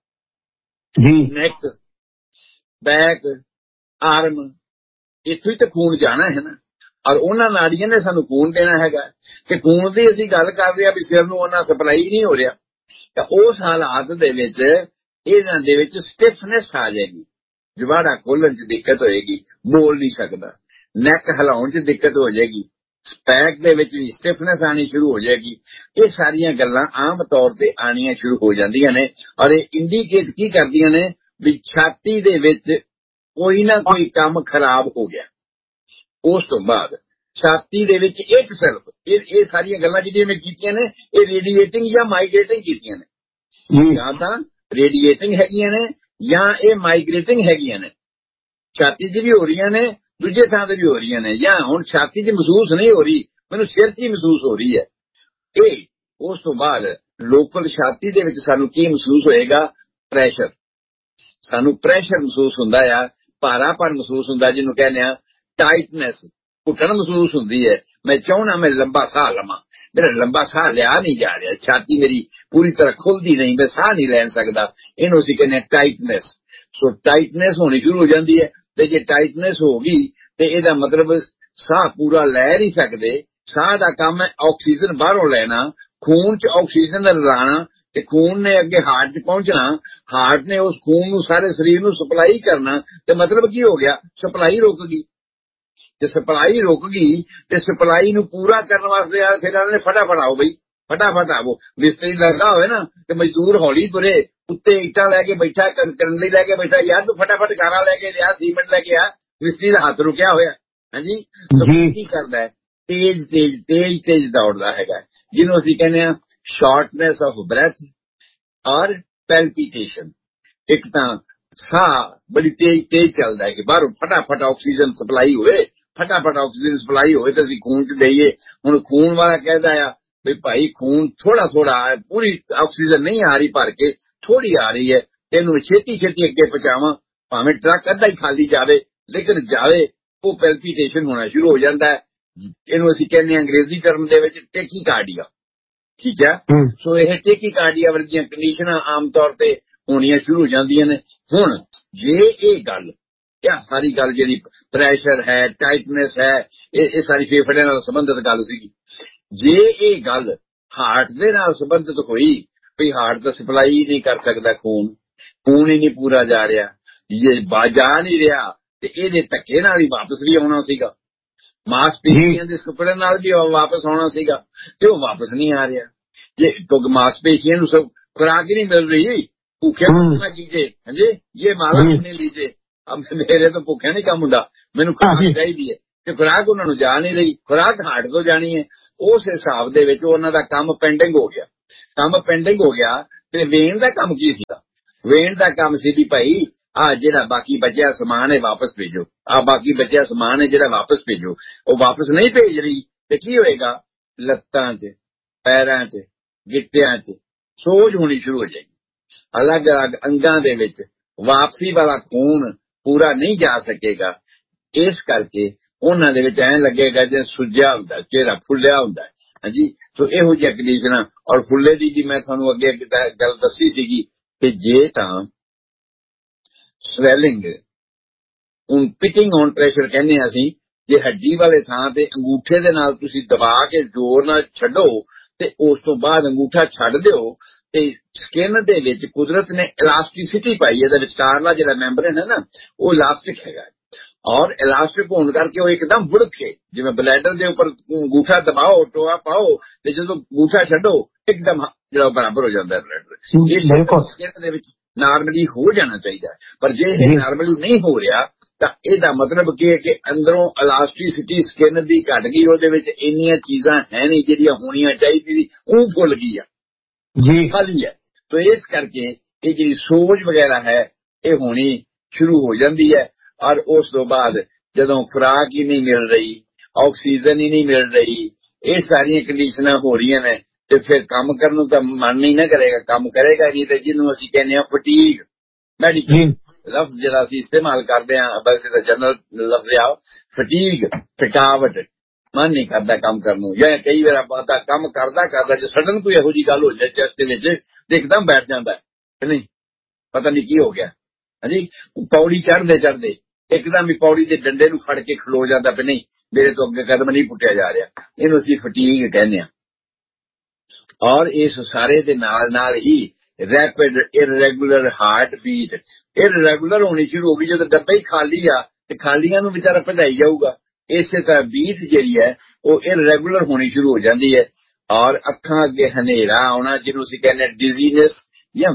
ਨੈਕ, ਬੈਕ, ਆਰਮ, ਇੱਥੋਂ ਹੀ ਤਾਂ ਖੂਨ ਜਾਣਾ ਹੈ ਨਾ। ਔਰ ਉਹਨਾਂ ਨਾੜੀਆਂ ਨੇ ਸਾਨੂੰ ਖੂਨ ਦੇਣਾ ਹੈਗਾ ਤੇ ਖੂਨ ਦੀ ਅਸੀਂ ਗੱਲ ਕਰ ਰਹੇ ਹਾਂ ਵੀ ਸਿਰ ਨੂੰ ਉਹਨਾਂ ਸਪਲਾਈ ਨਹੀਂ ਹੋ ਰਿਹਾ। ਤਾਂ ਉਸ ਹਾਲਾਤ ਦੇ ਵਿੱਚ ਇਹਨਾਂ ਦੇ ਵਿੱਚ ਸਟਿਫਨੈਸ ਆ ਜਾਏਗੀ, ਜਵਾੜਾ ਖੋਲਣ 'ਚ ਦਿੱਕਤ ਹੋਏਗੀ, ਬੋਲ ਨਹੀਂ ਸਕਦਾ, ਨੈਕ ਹਿਲਾਉਣ 'ਚ ਦਿੱਕਤ ਹੋ ਜਾਏਗੀ, ਸਪੈਕ ਦੇ ਵਿੱਚ ਵੀ ਸਟਿਫਨੈਸ ਆਣੀ ਸ਼ੁਰੂ ਹੋ ਜਾਏਗੀ। ਇਹ ਸਾਰੀਆਂ ਗੱਲਾਂ ਆਮ ਤੌਰ ਤੇ ਆਣੀਆਂ ਸ਼ੁਰੂ ਹੋ ਜਾਂਦੀਆਂ ਨੇ ਔਰ ਇਹ ਇੰਡੀਕੇਟ ਕੀ ਕਰਦੀਆਂ ਨੇ ਵੀ ਛਾਤੀ ਦੇ ਵਿੱਚ ਕੋਈ ਨਾ ਕੋਈ ਕੰਮ ਖਰਾਬ ਹੋ ਗਿਆ। ਉਸ ਤੋਂ ਬਾਅਦ ਛਾਤੀ ਦੇ ਵਿੱਚ ਇੱਕ ਸਿਰਫ ਇਹ ਸਾਰੀਆਂ ਗੱਲਾਂ ਜਿਹੜੀਆਂ ਮੈਂ ਕੀਤੀਆਂ ਨੇ ਇਹ ਰੇਡੀਏਟਿੰਗ ਜਾਂ ਮਾਈਗ੍ਰੇਟਿੰਗ ਕੀਤੀਆਂ ਨੇ, ਜਾਂ ਤਾਂ ਰੇਡੀਏਟਿੰਗ ਹੈਗੀਆਂ ਨੇ ਜਾਂ ਇਹ ਮਾਈਗ੍ਰੇਟਿੰਗ ਹੈਗੀਆਂ ਨੇ। ਛਾਤੀ 'ਚ ਵੀ ਹੋ ਰਹੀਆਂ ਨੇ, ਦੂਜੇ ਥਾਂ ਤੇ ਵੀ ਹੋ ਰਹੀਆਂ ਨੇ, ਜਾਂ ਹੁਣ ਛਾਤੀ 'ਚ ਮਹਿਸੂਸ ਨਹੀਂ ਹੋ ਰਹੀ, ਮੈਨੂੰ ਸਿਰ 'ਚ ਹੀ ਮਹਿਸੂਸ ਹੋ ਰਹੀ ਹੈ। ਇਹ ਉਸ ਤੋਂ ਬਾਅਦ ਲੋਕਲ ਛਾਤੀ ਦੇ ਵਿੱਚ ਸਾਨੂੰ ਕੀ ਮਹਿਸੂਸ ਹੋਏਗਾ? ਪ੍ਰੈਸ਼ਰ। ਸਾਨੂੰ ਪ੍ਰੈਸ਼ਰ ਮਹਿਸੂਸ ਹੁੰਦਾ ਆ, ਭਾਰਾਪਣ ਮਹਿਸੂਸ ਹੁੰਦਾ, ਜਿਹਨੂੰ ਕਹਿੰਦੇ ਆ ਟਾਈਟਨੈਸ, ਘੁੱਟਣ ਮਹਿਸੂਸ ਹੁੰਦੀ ਹੈ। ਮੈਂ ਚਾਹੁੰਦਾ ਮੈਂ ਲੰਬਾ ਸਾਹ ਲਵਾਂ, ਮੇਰਾ ਲੰਬਾ ਸਾਹ ਲਿਆ ਨਹੀਂ ਜਾ ਰਿਹਾ, ਛਾਤੀ ਮੇਰੀ ਪੂਰੀ ਤਰ੍ਹਾਂ ਖੁੱਲਦੀ ਨਹੀਂ, ਮੈਂ ਸਾਹ ਨਹੀਂ ਲੈ ਸਕਦਾ। ਇਹਨੂੰ ਅਸੀਂ ਕਹਿੰਦੇ ਟਾਈਟਨੈਸ। ਸੋ ਟਾਈਟਨੈਸ ਹੋਣੀ ਸ਼ੁਰੂ ਹੋ ਜਾਂਦੀ ਹੈ ਤੇ ਜੇ ਟਾਈਟਨੈਸ ਹੋ ਗਈ ਤੇ ਇਹਦਾ ਮਤਲਬ ਸਾਹ ਪੂਰਾ ਲੈ ਨਹੀਂ ਸਕਦੇ। ਸਾਹ ਦਾ ਕੰਮ ਹੈ ਆਕਸੀਜਨ ਬਾਹਰੋਂ ਲੈਣਾ, ਖੂਨ 'ਚ ਆਕਸੀਜਨ ਰਲਾਣਾ ਤੇ ਖੂਨ ਨੇ ਅੱਗੇ ਹਾਰਟ 'ਚ ਪਹੁੰਚਣਾ, ਹਾਰਟ ਨੇ ਉਸ ਖੂਨ ਨੂੰ ਸਾਰੇ ਸਰੀਰ ਨੂੰ ਸਪਲਾਈ ਕਰਨਾ। ਤੇ ਮਤਲਬ ਕੀ ਹੋ ਗਿਆ? ਸਪਲਾਈ ਰੁਕ ਗਈ। ਜੇ ਸਪਲਾਈ ਰੁਕ ਗਈ ਤੇ ਸਪਲਾਈ ਨੂੰ ਪੂਰਾ ਕਰਨ ਵਾਸਤੇ ਯਾਰ ਫਿਰ ਇਹਨਾਂ ਨੇ ਫਟਾਫਟ ਆਓ ਬਈ, ਫਟਾਫਟ ਆਵੋ। ਮਿਸਤਰੀ ਲੱਗਾ ਹੋਵੇ ਨਾ ਤੇ ਮਜ਼ਦੂਰ ਹੌਲੀ ਤੁਰੇ, ਉੱਤੇ ਇੱਟਾਂ ਲੈ ਕੇ ਬੈਠਾ, ਕਰਨ ਲਈ ਲੈ ਕੇ ਬੈਠਾ, ਯਾਰ ਤੂੰ ਫਟਾਫਟ ਗਾਰਾ ਲੈ ਕੇ ਲਿਆ, ਸੀਮੈਂਟ ਲੈ ਕੇ ਆ। ਮਿਸਤਰੀ ਦਾ ਹੱਥ ਰੁਕਿਆ ਹੋਇਆ, ਹਾਂਜੀ। ਕੀ ਕਰਦਾ ਹੈ? ਤੇਜ਼ ਦੌੜਦਾ ਹੈਗਾ, ਜਿਹਨੂੰ ਅਸੀਂ ਕਹਿੰਦੇ ਆ ਸ਼ਾਰਟਨੈਸ ਆਫ ਬ੍ਰੈਥ ਔਰ ਪੈਲਪੀਟੇਸ਼ਨ। ਇੱਕ ਤਾਂ ਸਾਹ ਬੜੀ ਤੇਜ਼ ਚੱਲਦਾ ਹੈ ਕਿ ਬਾਹਰੋਂ ਫਟਾਫਟ ਆਕਸੀਜਨ ਸਪਲਾਈ ਹੋਵੇ, ਫਟਾਫਟ ਆਕਸੀਜਨ ਸਪਲਾਈ ਹੋਵੇ ਤੇ ਅਸੀਂ ਖੂਨ 'ਚ ਦੇਈਏ। ਹੁਣ ਖੂਨ ਵਾਲਾ ਕਹਿੰਦਾ ਆ ਵੀ ਭਾਈ ਖੂਨ ਥੋੜਾ ਥੋੜਾ, ਪੂਰੀ ਆਕਸੀਜਨ ਨਹੀਂ ਆ ਰਹੀ, ਭਰ ਕੇ ਥੋੜੀ ਆ ਰਹੀ ਹੈ, ਇਹਨੂੰ ਛੇਤੀ ਛੇਤੀ ਅੱਗੇ ਪਹੁੰਚਾਵਾਂ, ਭਾਵੇਂ ਟਰੱਕ ਅੱਧਾ ਹੀ ਖਾਲੀ ਜਾਵੇ ਲੇਕਿਨ ਜਾਵੇ। ਉਹ ਪੈਲਪੀਟੇਸ਼ਨ ਹੋਣਾ ਸ਼ੁਰੂ ਹੋ ਜਾਂਦਾ ਹੈ। ਇਹਨੂੰ ਅਸੀਂ ਕਹਿੰਦੇ ਹਾਂ ਅੰਗਰੇਜ਼ੀ ਟਰਮ ਦੇ ਵਿੱਚ ਟੇਕੀਕਾਰਡੀਆ, ਠੀਕ ਹੈ। ਸੋ ਇਹ ਟੇਕੀਕਾਰਡੀਆ ਵਰਗੀਆਂ ਕੰਡੀਸ਼ਨਾਂ ਆਮ ਤੌਰ ਤੇ ਹੋਣੀਆਂ ਸ਼ੁਰੂ ਹੋ ਜਾਂਦੀਆਂ ਨੇ। ਹੁਣ ਜੇ ਇਹ ਗੱਲ, ਇਹ ਸਾਰੀ ਗੱਲ ਜਿਹੜੀ ਪ੍ਰੈਸ਼ਰ ਹੈ, ਟਾਈਟਨੈਸ ਹੈ, ਇਹ ਸਾਰੀ ਫੇਫੜਿਆਂ ਨਾਲ ਸੰਬੰਧਿਤ ਗੱਲ ਸੀਗੀ। ਜੇ ਇਹ ਗੱਲ ਹਾਰਟ ਦੇ ਨਾਲ ਸੰਬੰਧਿਤ ਹੋਈ ਵੀ ਹਾਰਟ ਤਾਂ ਸਪਲਾਈ ਨਹੀਂ ਕਰ ਸਕਦਾ, ਖੂਨ ਹੀ ਨਹੀਂ ਪੂਰਾ ਜਾ ਰਿਹਾ, ਇਹ ਜਾ ਨਹੀਂ ਰਿਹਾ ਤੇ ਇਹਦੇ ਧੱਕੇ ਨਾਲ ਹੀ ਵਾਪਸ ਵੀ ਆਉਣਾ ਸੀਗਾ, ਮਾਸਪੇਸ਼ੀਆਂ ਦੇ ਸੁਪਰੇ ਨਾਲ ਵੀ ਵਾਪਸ ਆਉਣਾ ਸੀਗਾ, ਤੇ ਉਹ ਵਾਪਸ ਨਹੀਂ ਆ ਰਿਹਾ। ਜੇ ਕਿਉਂਕਿ ਮਾਸਪੇਸ਼ੀਆਂ ਨੂੰ ਸਭ ਖੁਰਾਕ ਹੀ ਨਹੀਂ ਮਿਲ ਰਹੀ, ਭੁੱਖਿਆ ਨਾ ਕੀਜੇ, ਹਾਂਜੀ ਇਹ ਮਾਲਾ ਨਹੀਂ ਲੀਜੇ, ਮੇਰੇ ਤੋਂ ਭੁੱਖਿਆ ਨਹੀਂ ਕੰਮ ਹੁੰਦਾ, ਮੈਨੂੰ ਖੁਰਾਕ ਚਾਹੀਦੀ ਹੈ, ਤੇ ਖੁਰਾਕ ਉਹਨਾਂ ਨੂੰ ਜਾ ਨਹੀਂ ਰਹੀ, ਖੁਰਾਕ ਹਾਰਟ ਤੋਂ ਜਾਣੀ ਹੈ। ਉਸ ਹਿਸਾਬ ਦੇ ਵਿੱਚ ਉਹਨਾਂ ਦਾ ਕੰਮ ਪੈਂਡਿੰਗ ਹੋ ਗਿਆ। ਕੰਮ ਪੈਂਡਿੰਗ ਹੋ ਗਿਆ ਤੇ ਵੇਨ ਦਾ ਕੰਮ ਕੀ ਸੀਗਾ? ਵੇਨ ਦਾ ਕੰਮ ਸੀ ਵੀ ਭਾਈ ਆਹ ਜਿਹੜਾ ਬਾਕੀ ਬਚਿਆ ਸਮਾਨ ਹੈ ਵਾਪਸ ਭੇਜੋ, ਆਹ ਬਾਕੀ ਬਚਿਆ ਸਮਾਨ ਹੈ ਜਿਹੜਾ ਵਾਪਸ ਭੇਜੋ। ਉਹ ਵਾਪਸ ਨਹੀਂ ਭੇਜ ਰਹੀ ਤੇ ਕੀ ਹੋਏਗਾ? ਲੱਤਾਂ 'ਚ, ਪੈਰਾਂ 'ਚ, ਗਿੱਟਿਆਂ 'ਚ ਸੋਜ ਹੋਣੀ ਸ਼ੁਰੂ ਹੋ ਜਾਏਗੀ। ਅਲੱਗ ਅਲੱਗ ਅੰਗਾਂ ਦੇ ਵਿੱਚ ਵਾਪਸੀ ਵਾਲਾ ਖੂਨ ਪੂਰਾ ਨਹੀਂ ਜਾ ਸਕੇਗਾ। ਇਸ ਕਰਕੇ ਉਹਨਾਂ ਦੇ ਵਿੱਚ ਐਂ ਲੱਗੇਗਾ ਜਿਵੇਂ ਸੁੱਜਿਆ ਹੁੰਦਾ, ਚਿਹਰਾ ਫੁੱਲਿਆ ਹੁੰਦਾ। ਹਾਂਜੀ, ਸੋ ਇਹੋ ਜਿਹੀ ਕੰਡੀਸ਼ਨਾਂ। ਔਰ ਫੁੱਲੇ ਦੀ ਜੀ ਮੈਂ ਤੁਹਾਨੂੰ ਅੱਗੇ ਗੱਲ ਦੱਸੀ ਸੀਗੀ ਕਿ ਜੇ ਤਾਂ ਸਵੈਲਿੰਗ, ਪਿਟਿੰਗ ਔਨ ਪ੍ਰੈਸ਼ਰ ਕਹਿੰਦੇ ਹਾਂ ਅਸੀਂ, ਜੇ ਹੱਡੀ ਵਾਲੇ ਥਾਂ ਤੇ ਅੰਗੂਠੇ ਦੇ ਨਾਲ ਤੁਸੀਂ ਦਬਾ ਕੇ ਜ਼ੋਰ ਨਾਲ ਛੱਡੋ ਤੇ ਉਸ ਤੋਂ ਬਾਅਦ ਅੰਗੂਠਾ ਛੱਡ ਦਿਓ ਤੇ ਸਕਿਨ ਦੇ ਵਿੱਚ ਕੁਦਰਤ ਨੇ ਇਲਾਸਟਿਸਿਟੀ ਪਾਈ ਹੈ। ਇਹਦੇ ਵਿਚਕਾਰਲਾ ਜਿਹੜਾ ਮੈਂਬਰਨ ਹੈ ਨਾ, ਉਹ ਇਲਾਸਟਿਕ ਹੈਗਾ, ਔਰ ਇਲਾਸਟਿਕ ਹੋਣ ਕਰਕੇ ਉਹ ਇੱਕਦਮ ਵੁੜਕੇ, ਜਿਵੇਂ ਬਲੈਡਰ ਦੇ ਉੱਪਰ ਅੰਗੂਠਾ ਦਬਾਓ, ਟੋਆ ਪਾਓ ਤੇ ਜਦੋਂ ਅੰਗੂਠਾ ਛੱਡੋ ਇੱਕਦਮ ਜਿਹੜਾ ਬਰਾਬਰ ਹੋ ਜਾਂਦਾ ਬਲੈਡਰ। ਇਸ ਸਕਿਨ ਦੇ ਵਿੱਚ ਨਾਰਮਲੀ ਹੋ ਜਾਣਾ ਚਾਹੀਦਾ, ਪਰ ਜੇ ਇਹ ਨਾਰਮਲੀ ਨਹੀਂ ਹੋ ਰਿਹਾ ਤਾਂ ਇਹਦਾ ਮਤਲਬ ਕੀ ਹੈ ਕਿ ਅੰਦਰੋਂ ਇਲਾਸਟਿਸਿਟੀ ਸਕਿਨ ਦੀ ਘਟ ਗਈ, ਉਹਦੇ ਵਿੱਚ ਇੰਨੀਆਂ ਚੀਜ਼ਾਂ ਹੈ ਨਹੀਂ ਜਿਹੜੀਆਂ ਹੋਣੀਆਂ ਚਾਹੀਦੀ ਸੀ, ਉਹ ਭੁੱਲ ਗਈ ਆ ਜੀ, ਖਾਲੀ ਹੈ। ਤਾਂ ਇਸ ਕਰਕੇ ਇਹ ਜਿਹੜੀ ਸੋਜ ਵਗੈਰਾ ਹੈ ਇਹ ਹੋਣੀ ਸ਼ੁਰੂ ਹੋ ਜਾਂਦੀ ਹੈ। ਔਰ ਉਸ ਤੋਂ ਬਾਅਦ ਜਦੋਂ ਖੁਰਾਕ ਹੀ ਨਹੀਂ ਮਿਲ ਰਹੀ, ਆਕਸੀਜਨ ਹੀ ਨਹੀਂ ਮਿਲ ਰਹੀ, ਇਹ ਸਾਰੀਆਂ ਕੰਡੀਸ਼ਨਾਂ ਹੋ ਰਹੀਆਂ ਨੇ ਤੇ ਫਿਰ ਕੰਮ ਕਰਨ ਨੂੰ ਤਾਂ ਮਨ ਨਹੀਂ ਨਾ ਕਰੇਗਾ, ਕੰਮ ਕਰੇਗਾ ਨਹੀਂ। ਤੇ ਜਿਹਨੂੰ ਅਸੀਂ ਕਹਿੰਦੇ ਹਾਂ ਫਟੀਗ, ਮੈਡੀਕਲ ਲਫ਼ਜ਼ ਜਿਹੜਾ ਅਸੀਂ ਇਸਤੇਮਾਲ ਕਰਦੇ ਹਾਂ, ਵੈਸੇ ਤਾਂ ਜਨਰਲ ਲਫ਼ਜ਼ ਆ ਫਟੀਗ, ਥਕਾਵਟ, ਮਨ ਨਹੀਂ ਕਰਦਾ ਕੰਮ ਕਰਨ ਨੂੰ। ਜਾਂ ਕਈ ਵਾਰ ਆਪਾਂ ਕੰਮ ਕਰਦਾ ਜੇ ਸਡਨ ਕੋਈ ਇਹੋ ਜਿਹੀ ਗੱਲ ਹੋ ਜਾਏ ਚੈਸਟ ਦੇ ਵਿੱਚ ਤੇ ਇੱਕਦਮ ਬੈਠ ਜਾਂਦਾ ਕਿ ਨਹੀਂ, ਪਤਾ ਨਹੀਂ ਕੀ ਹੋ ਗਿਆ। ਹਾਂਜੀ, ਪੌੜੀ ਚੜ੍ਹਦੇ ਇੱਕਦਮ ਹੀ ਪੌੜੀ ਦੇ ਡੰਡੇ ਨੂੰ ਫੜ ਕੇ ਖਲੋ ਜਾਂਦਾ ਵੀ ਨਹੀਂ, ਮੇਰੇ ਤੋਂ ਅੱਗੇ ਕਦਮ ਨਹੀਂ ਪੁੱਟਿਆ ਜਾ ਰਿਹਾ। ਇਹਨੂੰ ਅਸੀਂ ਫਟੀਗ ਕਹਿੰਦੇ ਹਾਂ। ਔਰ ਇਸ ਸਾਰੇ ਦੇ ਨਾਲ ਹੀ ਰੈਪਿਡ ਇਰਰੈਗੂਲਰ ਹਾਰਟ ਬੀਟ, ਇਰਰੈਗੂਲਰ ਹੋਣੀ ਸ਼ੁਰੂ ਹੋ ਗਈ। ਜਦੋਂ ਡੱਬਾ ਹੀ ਖਾਲੀ ਆ ਤੇ ਖਾਲੀਆਂ ਨੂੰ ਵਿਚਾਰਾ ਭਜਾਈ ਜਾਊਗਾ। ਇਸੇ ਤਰ੍ਹਾਂ ਬੀਟ ਜਿਹੜੀ ਹੈ ਉਹ ਇਰਰੈਗੂਲਰ ਹੋਣੀ ਸ਼ੁਰੂ ਹੋ ਜਾਂਦੀ ਹੈ। ਔਰ ਅੱਖਾਂ ਅੱਗੇ ਹਨੇਰਾ ਆਉਣਾ, ਜਿਹਨੂੰ ਅਸੀਂ ਕਹਿੰਦੇ ਡਿਜ਼ੀਨੈਸ ਜਾਂ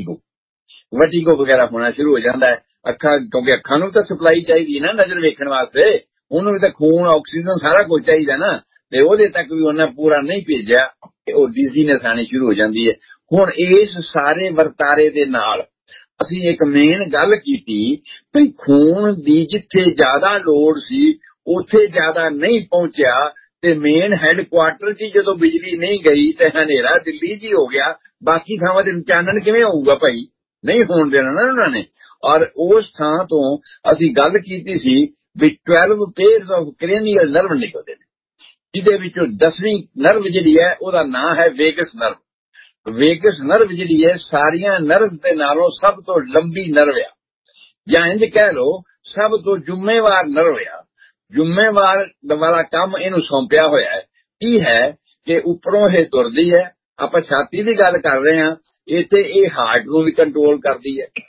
ਵਰਟੀਗੋ ਵਗੈਰਾ ਹੋਣਾ ਸ਼ੁਰੂ ਹੋ ਜਾਂਦਾ ਹੈ। ਅੱਖਾਂ, ਕਿਉਂਕਿ ਅੱਖਾਂ ਨੂੰ ਤਾਂ ਸਪਲਾਈ ਚਾਹੀਦੀ ਨਾ ਨਜ਼ਰ ਵੇਖਣ ਵਾਸਤੇ, ਉਹਨੂੰ ਵੀ ਤਾਂ ਖੂਨ, ਆਕਸੀਜਨ ਸਾਰਾ ਕੁਝ ਚਾਹੀਦਾ ਨਾ, ਤੇ ਉਹਦੇ ਤੱਕ ਵੀ ਉਹਨਾਂ ਪੂਰਾ ਨਹੀਂ ਭੇਜਿਆ ਤੇ ਉਹ ਡਿਜ਼ੀਨੈਸ ਆਣੀ ਸ਼ੁਰੂ ਹੋ ਜਾਂਦੀ ਹੈ। ਹੁਣ ਇਸ ਸਾਰੇ ਵਰਤਾਰੇ ਦੇ ਨਾਲ ਅਸੀਂ ਇੱਕ ਮੇਨ ਗੱਲ ਕੀਤੀ ਵੀ ਖੂਨ ਦੀ ਜਿੱਥੇ ਜ਼ਿਆਦਾ ਲੋੜ ਸੀ ਉੱਥੇ ਜ਼ਿਆਦਾ ਨਹੀਂ ਪਹੁੰਚਿਆ, ਤੇ ਮੇਨ ਹੈੱਡਕੁਆਰਟਰ 'ਚ ਜਦੋਂ ਬਿਜਲੀ ਨਹੀਂ ਗਈ ਤੇ ਹਨੇਰਾ ਦਿੱਲੀ 'ਚ ਹੀ ਹੋ ਗਿਆ। ਬਾਕੀ ਥਾਵਾਂ ਤੇ ਚਾਨਣ ਕਿਵੇਂ ਹੋਊਗਾ ਭਾਈ? ਨਹੀਂ ਹੋਣ ਦੇਣਾ ਨਾ ਉਹਨਾਂ ਨੇ। ਔਰ ਉਸ ਥਾਂ ਤੋਂ ਅਸੀਂ ਗੱਲ ਕੀਤੀ ਸੀ ਵੀ 12 ਪੇਅਰਸ ਆਫ ਕ੍ਰੇਨੀਅਲ ਨਰਵ ਨਿਕਲਦੇ ਨੇ, ਜਿਹਦੇ ਵਿੱਚੋਂ 10ਵੀਂ ਨਰਵ ਜਿਹੜੀ ਹੈ ਉਹਦਾ ਨਾਂ ਹੈ ਵੇਗਸ ਨਰਵ। ਵੇਗਸ ਨਰਵ ਜਿਹੜੀ ਹੈ ਸਾਰੀਆਂ ਨਰਵ ਦੇ ਨਾਲੋਂ ਸਭ ਤੋਂ ਲੰਬੀ ਨਰਵ ਆ, ਜਾਂ ਇੰਝ ਕਹਿ ਲਓ ਸਭ ਤੋਂ ਜ਼ਿੰਮੇਵਾਰ ਨਰਵ ਆ। ਜ਼ਿੰਮੇਵਾਰ ਵਾਲਾ ਕੰਮ ਇਹਨੂੰ ਸੌਂਪਿਆ ਹੋਇਆ ਹੈ। ਕੀ ਹੈ ਕਿ ਉੱਪਰੋਂ ਇਹ ਤੁਰਦੀ ਹੈ, ਆਪਾਂ ਛਾਤੀ ਦੀ ਗੱਲ ਕਰ ਰਹੇ ਹਾਂ, ਇੱਥੇ ਇਹ ਹਾਰਟ ਨੂੰ ਵੀ ਕੰਟਰੋਲ ਕਰਦੀ ਹੈ।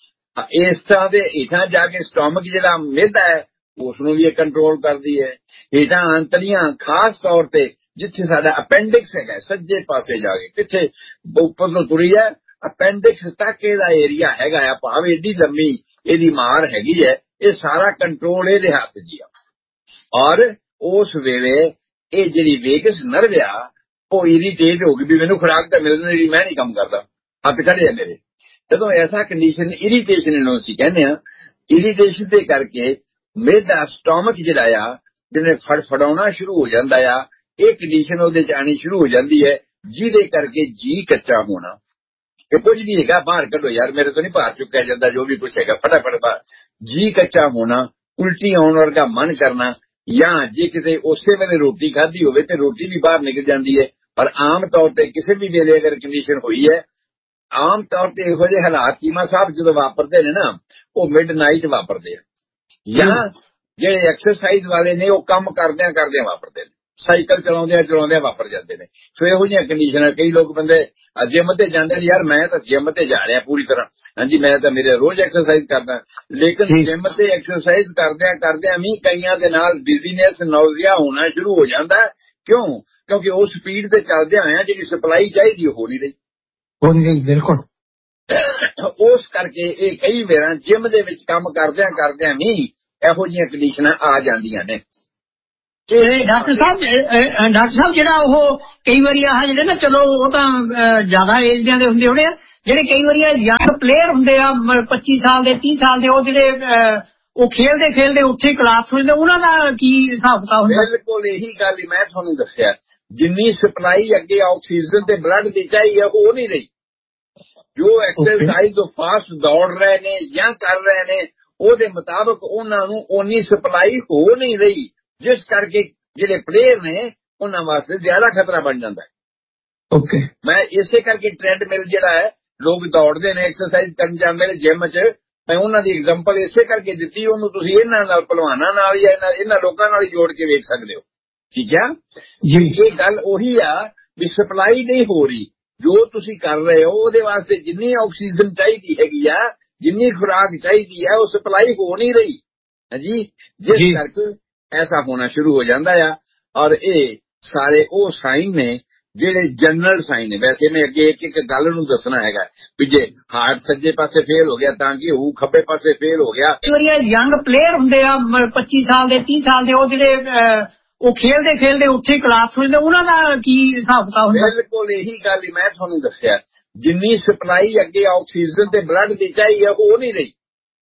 ਇਸ ਤਰ੍ਹਾਂ ਦੇ ਹੇਠਾਂ ਜਾ ਕੇ ਸਟੋਮਕ ਜਿਹੜਾ ਮਿਹਦਾ ਹੈ ਉਸ ਨੂੰ ਵੀ ਇਹ ਕੰਟਰੋਲ ਕਰਦੀ ਹੈ। ਹੇਠਾਂ ਅੰਤੜੀਆਂ, ਖਾਸ ਤੌਰ ਤੇ ਜਿੱਥੇ ਸਾਡਾ ਅਪੈਂਡਿਕਸ ਹੈਗਾ ਸੱਜੇ ਪਾਸੇ ਜਾ ਕੇ, ਕਿੱਥੇ ਉੱਪਰ ਨੂੰ ਤੁਰੀ ਹੈ ਅਪੈਂਡਿਕਸ ਤੱਕ ਇਹਦਾ ਏਰੀਆ ਹੈਗਾ ਆ, ਭਾਵੇਂ ਏਡੀ ਲੰਮੀ ਇਹਦੀ ਮਾਰ ਹੈਗੀ ਹੈ, ਇਹ ਸਾਰਾ ਕੰਟਰੋਲ ਇਹਦੇ ਹੱਥ 'ਚ ਆ। ਔਰ ਉਸ ਵੇਲੇ ਇਹ ਜਿਹੜੀ ਵੇਗਸ ਨਰਵ ਆ ਉਹ ਇਰੀਟੇਟ ਹੋ ਗਈ ਵੀ ਮੈਨੂੰ ਖੁਰਾਕ ਤਾਂ ਮਿਲ ਨਹੀਂ ਰਹੀ, ਮੈਂ ਨਹੀਂ ਕੰਮ ਕਰਦਾ, ਹੱਥ ਖੜੇ ਆ ਮੇਰੇ। ਜਦੋਂ ਐਸਾ ਕੰਡੀਸ਼ਨ, ਇਰੀਟੇਸ਼ਨ ਇਹਨੂੰ ਅਸੀਂ ਕਹਿੰਦੇ ਹਾਂ, ਇਰੀਟੇਸ਼ਨ ਦੇ ਕਰਕੇ ਮੇਦਾ ਸਟੋਮਕ ਜਿਹੜਾ ਆ ਜਿਹਨੇ ਫੜਫੜਾਉਣਾ ਸ਼ੁਰੂ ਹੋ ਜਾਂਦਾ ਆ, ਇਹ ਕੰਡੀਸ਼ਨ ਉਹਦੇ 'ਚ ਆਣੀ ਸ਼ੁਰੂ ਹੋ ਜਾਂਦੀ ਹੈ, ਜਿਹਦੇ ਕਰਕੇ ਜੀ ਕੱਚਾ ਹੋਣਾ। ਕਿ ਕੁਝ ਵੀ ਹੈਗਾ ਬਾਹਰ ਕੱਢੋ ਯਾਰ, ਮੇਰੇ ਤੋਂ ਨਹੀਂ ਬਾਹਰ ਚੁੱਕਿਆ ਜਾਂਦਾ, ਜੋ ਵੀ ਕੁਛ ਹੈਗਾ ਫਟਾਫਟ ਬਾਹਰ। ਜੀ ਕੱਚਾ ਹੋਣਾ, ਉਲਟੀ ਆਉਣ ਵਰਗਾ ਮਨ ਕਰਨਾ, ਜਾਂ ਜੇ ਕਿਤੇ ਉਸੇ ਵੇਲੇ ਰੋਟੀ ਖਾਧੀ ਹੋਵੇ ਤੇ ਰੋਟੀ ਵੀ ਬਾਹਰ ਨਿਕਲ ਜਾਂਦੀ ਹੈ। ਪਰ ਆਮ ਤੌਰ ਤੇ ਕਿਸੇ ਵੀ ਵੇਲੇ ਅਗਰ ਕੰਡੀਸ਼ਨ ਹੋਈ ਹੈ, ਆਮ ਤੌਰ ਤੇ ਇਹੋ ਜਿਹੇ ਹਾਲਾਤ ਚੀਮਾ ਸਾਹਿਬ ਜਦੋਂ ਵਾਪਰਦੇ ਨੇ ਨਾ, ਉਹ ਮਿਡਨਾਈਟ ਵਾਪਰਦੇ ਆ, ਜਾਂ ਜਿਹੜੇ ਐਕਸਰਸਾਈਜ਼ ਵਾਲੇ ਨੇ ਉਹ ਕੰਮ ਕਰਦਿਆਂ ਵਾਪਰਦੇ ਨੇ। ਸਾਈਕਲ ਚਲਾਉਂਦੇ ਵਾਪਰ ਜਾਂਦੇ ਨੇ। ਸੋ ਇਹੋ ਜਿਹੀਆਂ ਕੰਡੀਸ਼ਨਾਂ। ਕਈ ਲੋਕ ਬੰਦੇ ਜਿਮ ਤੇ ਜਾਂਦੇ ਨੇ, ਯਾਰ ਮੈਂ ਤਾਂ ਜਿਮ ਤੇ ਜਾ ਰਿਹਾ ਪੂਰੀ ਤਰ੍ਹਾਂ, ਹਾਂਜੀ ਮੈਂ ਤਾਂ ਮੇਰੇ ਰੋਜ਼ ਐਕਸਰਸਾਈਜ਼ ਕਰਦਾ, ਲੇਕਿਨ ਜਿਮ ਤੇ ਐਕਸਰਸਾਈਜ਼ ਕਰਦਿਆਂ ਵੀ ਕਈਆਂ ਦੇ ਨਾਲ ਬਿਜ਼ੀਨੈਸ ਨੌਜ਼ੀਆ ਹੋਣਾ ਸ਼ੁਰੂ ਹੋ ਜਾਂਦਾ। ਕਿਉਂ? ਕਿਉਂਕਿ ਉਹ ਸਪੀਡ ਤੇ ਚੱਲਦਿਆਂ ਹੋਇਆ ਜਿਹੜੀ ਸਪਲਾਈ ਚਾਹੀਦੀ ਉਹ ਹੋ ਨਹੀਂ ਰਹੀ। ਬਿਲਕੁਲ। ਉਸ ਕਰਕੇ ਇਹ ਕਈ ਵਾਰ ਜਿਮ ਦੇ ਵਿੱਚ ਕੰਮ ਕਰਦਿਆਂ ਵੀ ਇਹੋ ਜਿਹੀਆਂ ਕੰਡੀਸ਼ਨਾਂ ਆ ਜਾਂਦੀਆਂ ਨੇ। ਡਾਕਟਰ ਸਾਹਿਬ ਜਿਹੜਾ ਉਹ ਕਈ ਵਾਰੀ ਆਹ ਜਿਹੜੇ ਨਾ, ਚਲੋ ਉਹ ਤਾਂ ਜ਼ਿਆਦਾ ਏਜ ਦੇ ਹੁੰਦੇ ਹੋਣੇ ਆ, ਜਿਹੜੇ ਕਈ ਵਾਰੀ ਯੰਗ ਪਲੇਅਰ ਹੁੰਦੇ ਆ 25 ਸਾਲ ਦੇ 30 ਸਾਲ ਦੇ, ਉਹ ਜਿਹੜੇ ਉਹ ਖੇਲਦੇ ਉੱਥੇ ਕਲਾਸ ਹੁੰਦੇ, ਉਹਨਾਂ ਦਾ ਕੀ ਹਿਸਾਬ ਕਿਤਾਬ ਹੁੰਦਾ? ਬਿਲਕੁਲ ਇਹੀ ਗੱਲ ਹੀ ਮੈਂ ਤੁਹਾਨੂੰ ਦੱਸਿਆ, ਜਿੰਨੀ ਸਪਲਾਈ ਅੱਗੇ ਆਕਸੀਜਨ ਤੇ ਬਲੱਡ ਦੀ ਚਾਹੀਦੀ ਹੈ ਉਹ ਨਹੀਂ ਰਹੀ। ਜੋ ਐਕਸਰਸਾਈਜ਼ ਜੋ ਫਾਸਟ ਦੌੜ ਰਹੇ ਨੇ ਜਾਂ ਕਰ ਰਹੇ ਨੇ ਉਹਦੇ ਮੁਤਾਬਕ ਉਹਨਾਂ ਨੂੰ ਓਨੀ ਸਪਲਾਈ ਹੋ ਨਹੀਂ ਰਹੀ, ਜਿਸ ਕਰਕੇ ਜਿਹੜੇ ਪਲੇਅਰ ਨੇ ਉਹਨਾਂ ਵਾਸਤੇ ਜ਼ਿਆਦਾ ਖਤਰਾ ਬਣ ਜਾਂਦਾ ਹੈ। ਮੈਂ ਇਸੇ ਕਰਕੇ ਟ੍ਰੈਡਮਿਲ ਜਿਹੜਾ ਹੈ, ਲੋਕ ਦੌੜਦੇ ਨੇ, ਐਕਸਰਸਾਈਜ਼ ਕਰਨ ਜਾਂਦੇ ਨੇ ਜਿਮ 'ਚ, ਮੈਂ ਉਹਨਾਂ ਦੀ ਐਗਜ਼ਾਮਪਲ ਇਸੇ ਕਰਕੇ ਦਿੱਤੀ। ਉਹਨੂੰ ਤੁਸੀਂ ਇਹਨਾਂ ਨਾਲ ਭਲਵਾਨਾਂ ਨਾਲ ਜਾਂ ਇਹਨਾਂ ਲੋਕਾਂ ਨਾਲ ਹੀ ਜੋੜ ਕੇ ਵੇਖ ਸਕਦੇ ਹੋ। ਠੀਕ ਆ ਜੀ। ਇਹ ਗੱਲ ਉਹੀ ਆ ਵੀ ਸਪਲਾਈ ਨਹੀਂ ਹੋ ਰਹੀ। ਜੋ ਤੁਸੀਂ ਕਰ ਰਹੇ ਹੋ ਉਹਦੇ ਵਾਸਤੇ ਜਿੰਨੀ ਆਕਸੀਜਨ ਚਾਹੀਦੀ ਹੈਗੀ ਆ, ਜਿੰਨੀ ਖੁਰਾਕ ਚਾਹੀਦੀ ਹੈ, ਉਹ ਸਪਲਾਈ ਹੋ ਨਹੀਂ ਰਹੀ ਹਾਂਜੀ, ਜਿਸ ਕਰਕੇ ਐਸਾ ਹੋਣਾ ਸ਼ੁਰੂ ਹੋ ਜਾਂਦਾ ਆ। ਔਰ ਇਹ ਸਾਰੇ ਉਹ ਸਾਈਨ ਨੇ ਜਿਹੜੇ ਜਨਰਲ ਸਾਈਨ ਨੇ। ਵੈਸੇ ਮੈਂ ਅੱਗੇ ਇੱਕ ਗੱਲ ਨੂੰ ਦੱਸਣਾ ਹੈਗਾ ਵੀ ਜੇ ਹਾਰਟ ਸੱਜੇ ਪਾਸੇ ਫੇਲ ਹੋ ਗਿਆ ਤਾਂ ਕਿ ਉਹ ਖੱਬੇ ਪਾਸੇ ਫੇਲ ਹੋ ਗਿਆ। ਯੰਗ ਪਲੇਅਰ ਹੁੰਦੇ ਆ 25 ਸਾਲ ਦੇ 30 ਸਾਲ ਦੇ, ਉਹ ਜਿਹੜੇ ਉਹ ਖੇਲਦੇ ਉੱਥੇ ਕਲਾਸ ਹੁੰਦੇ, ਉਹਨਾਂ ਦਾ ਕੀ ਹਿਸਾਬ ਕਿਤਾਬ ਹੁੰਦਾ? ਬਿਲਕੁਲ ਇਹੀ ਗੱਲ ਹੀ ਮੈਂ ਤੁਹਾਨੂੰ ਦੱਸਿਆ, ਜਿੰਨੀ ਸਪਲਾਈ ਅੱਗੇ ਆਕਸੀਜਨ ਤੇ ਬਲੱਡ ਦੀ ਚਾਹੀਦੀ ਹੈ ਉਹ ਨਹੀਂ ਰਹੀ।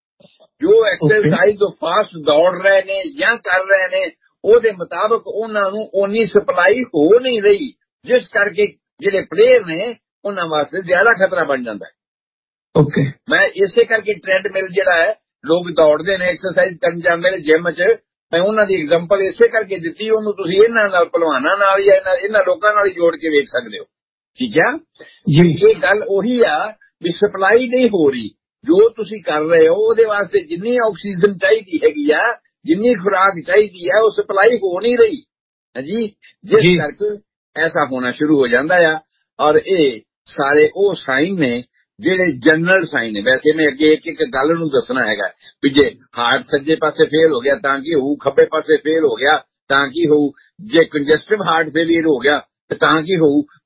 ਜੋ ਐਕਸਰਸਾਈਜ਼ ਜੋ ਫਾਸਟ ਦੌੜ ਰਹੇ ਨੇ ਜਾਂ ਕਰ ਰਹੇ ਨੇ ਉਹਦੇ ਮੁਤਾਬਕ ਉਹਨਾਂ ਨੂੰ ਓਨੀ ਸਪਲਾਈ ਹੋ ਨਹੀਂ ਰਹੀ, ਜਿਸ ਕਰਕੇ ਜਿਹੜੇ ਪਲੇਅਰ ਨੇ ਉਹਨਾਂ ਵਾਸਤੇ ਜ਼ਿਆਦਾ ਖਤਰਾ ਬਣ ਜਾਂਦਾ ਹੈ। ਮੈਂ ਇਸੇ ਕਰਕੇ ਟ੍ਰੈਡਮਿਲ ਜਿਹੜਾ ਹੈ, ਲੋਕ ਦੌੜਦੇ ਨੇ, ਐਕਸਰਸਾਈਜ਼ ਕਰਨ ਜਾਂਦੇ ਨੇ ਜਿਮ 'ਚ, ਮੈਂ ਉਹਨਾਂ ਦੀ ਐਗਜ਼ਾਮਪਲ ਇਸੇ ਕਰਕੇ ਦਿੱਤੀ। ਉਹਨੂੰ ਤੁਸੀਂ ਇਹਨਾਂ ਨਾਲ ਭਲਵਾਨਾਂ ਨਾਲ ਜਾਂ ਇਹਨਾਂ ਲੋਕਾਂ ਨਾਲ ਹੀ ਜੋੜ ਕੇ ਵੇਖ ਸਕਦੇ ਹੋ। ਠੀਕ ਆ ਜੀ। ਇਹ ਗੱਲ ਉਹੀ ਆ ਵੀ ਸਪਲਾਈ ਨਹੀਂ ਹੋ ਰਹੀ। ਜੋ ਤੁਸੀਂ ਕਰ ਰਹੇ ਹੋ ਉਹਦੇ ਵਾਸਤੇ ਜਿੰਨੀ ਆਕਸੀਜਨ ਚਾਹੀਦੀ ਹੈਗੀ ਆ, ਜਿੰਨੀ ਖੁਰਾਕ ਚਾਹੀਦੀ ਹੈ, ਉਹ ਸਪਲਾਈ ਹੋ ਨਹੀਂ ਰਹੀ ਹਾਂਜੀ, ਜਿਸ ਕਰਕੇ ਐਸਾ ਹੋਣਾ ਸ਼ੁਰੂ ਹੋ ਜਾਂਦਾ ਆ। ਔਰ ਇਹ ਸਾਰੇ ਉਹ ਸਾਈਨ ਨੇ ਜਿਹੜੇ ਜਨਰਲ ਸਾਈਨ ਨੇ। ਵੈਸੇ ਮੈਂ ਅੱਗੇ ਇੱਕ ਗੱਲ ਨੂੰ ਦੱਸਣਾ ਹੈਗਾ ਵੀ ਜੇ ਹਾਰਟ ਸੱਜੇ ਪਾਸੇ ਫੇਲ ਹੋ ਗਿਆ ਤਾਂ ਕਿ ਹੋਊ, ਖੱਬੇ ਪਾਸੇ ਫੇਲ ਹੋ ਗਿਆ ਤਾਂ ਕਿ ਹੋਊ, ਜੇ ਕੰਜਸਟਿਵ ਹਾਰਟ ਫੇਲੀਅਰ ਹੋ ਗਿਆ ਤਾਂ ਕਿ ਹੋਊ,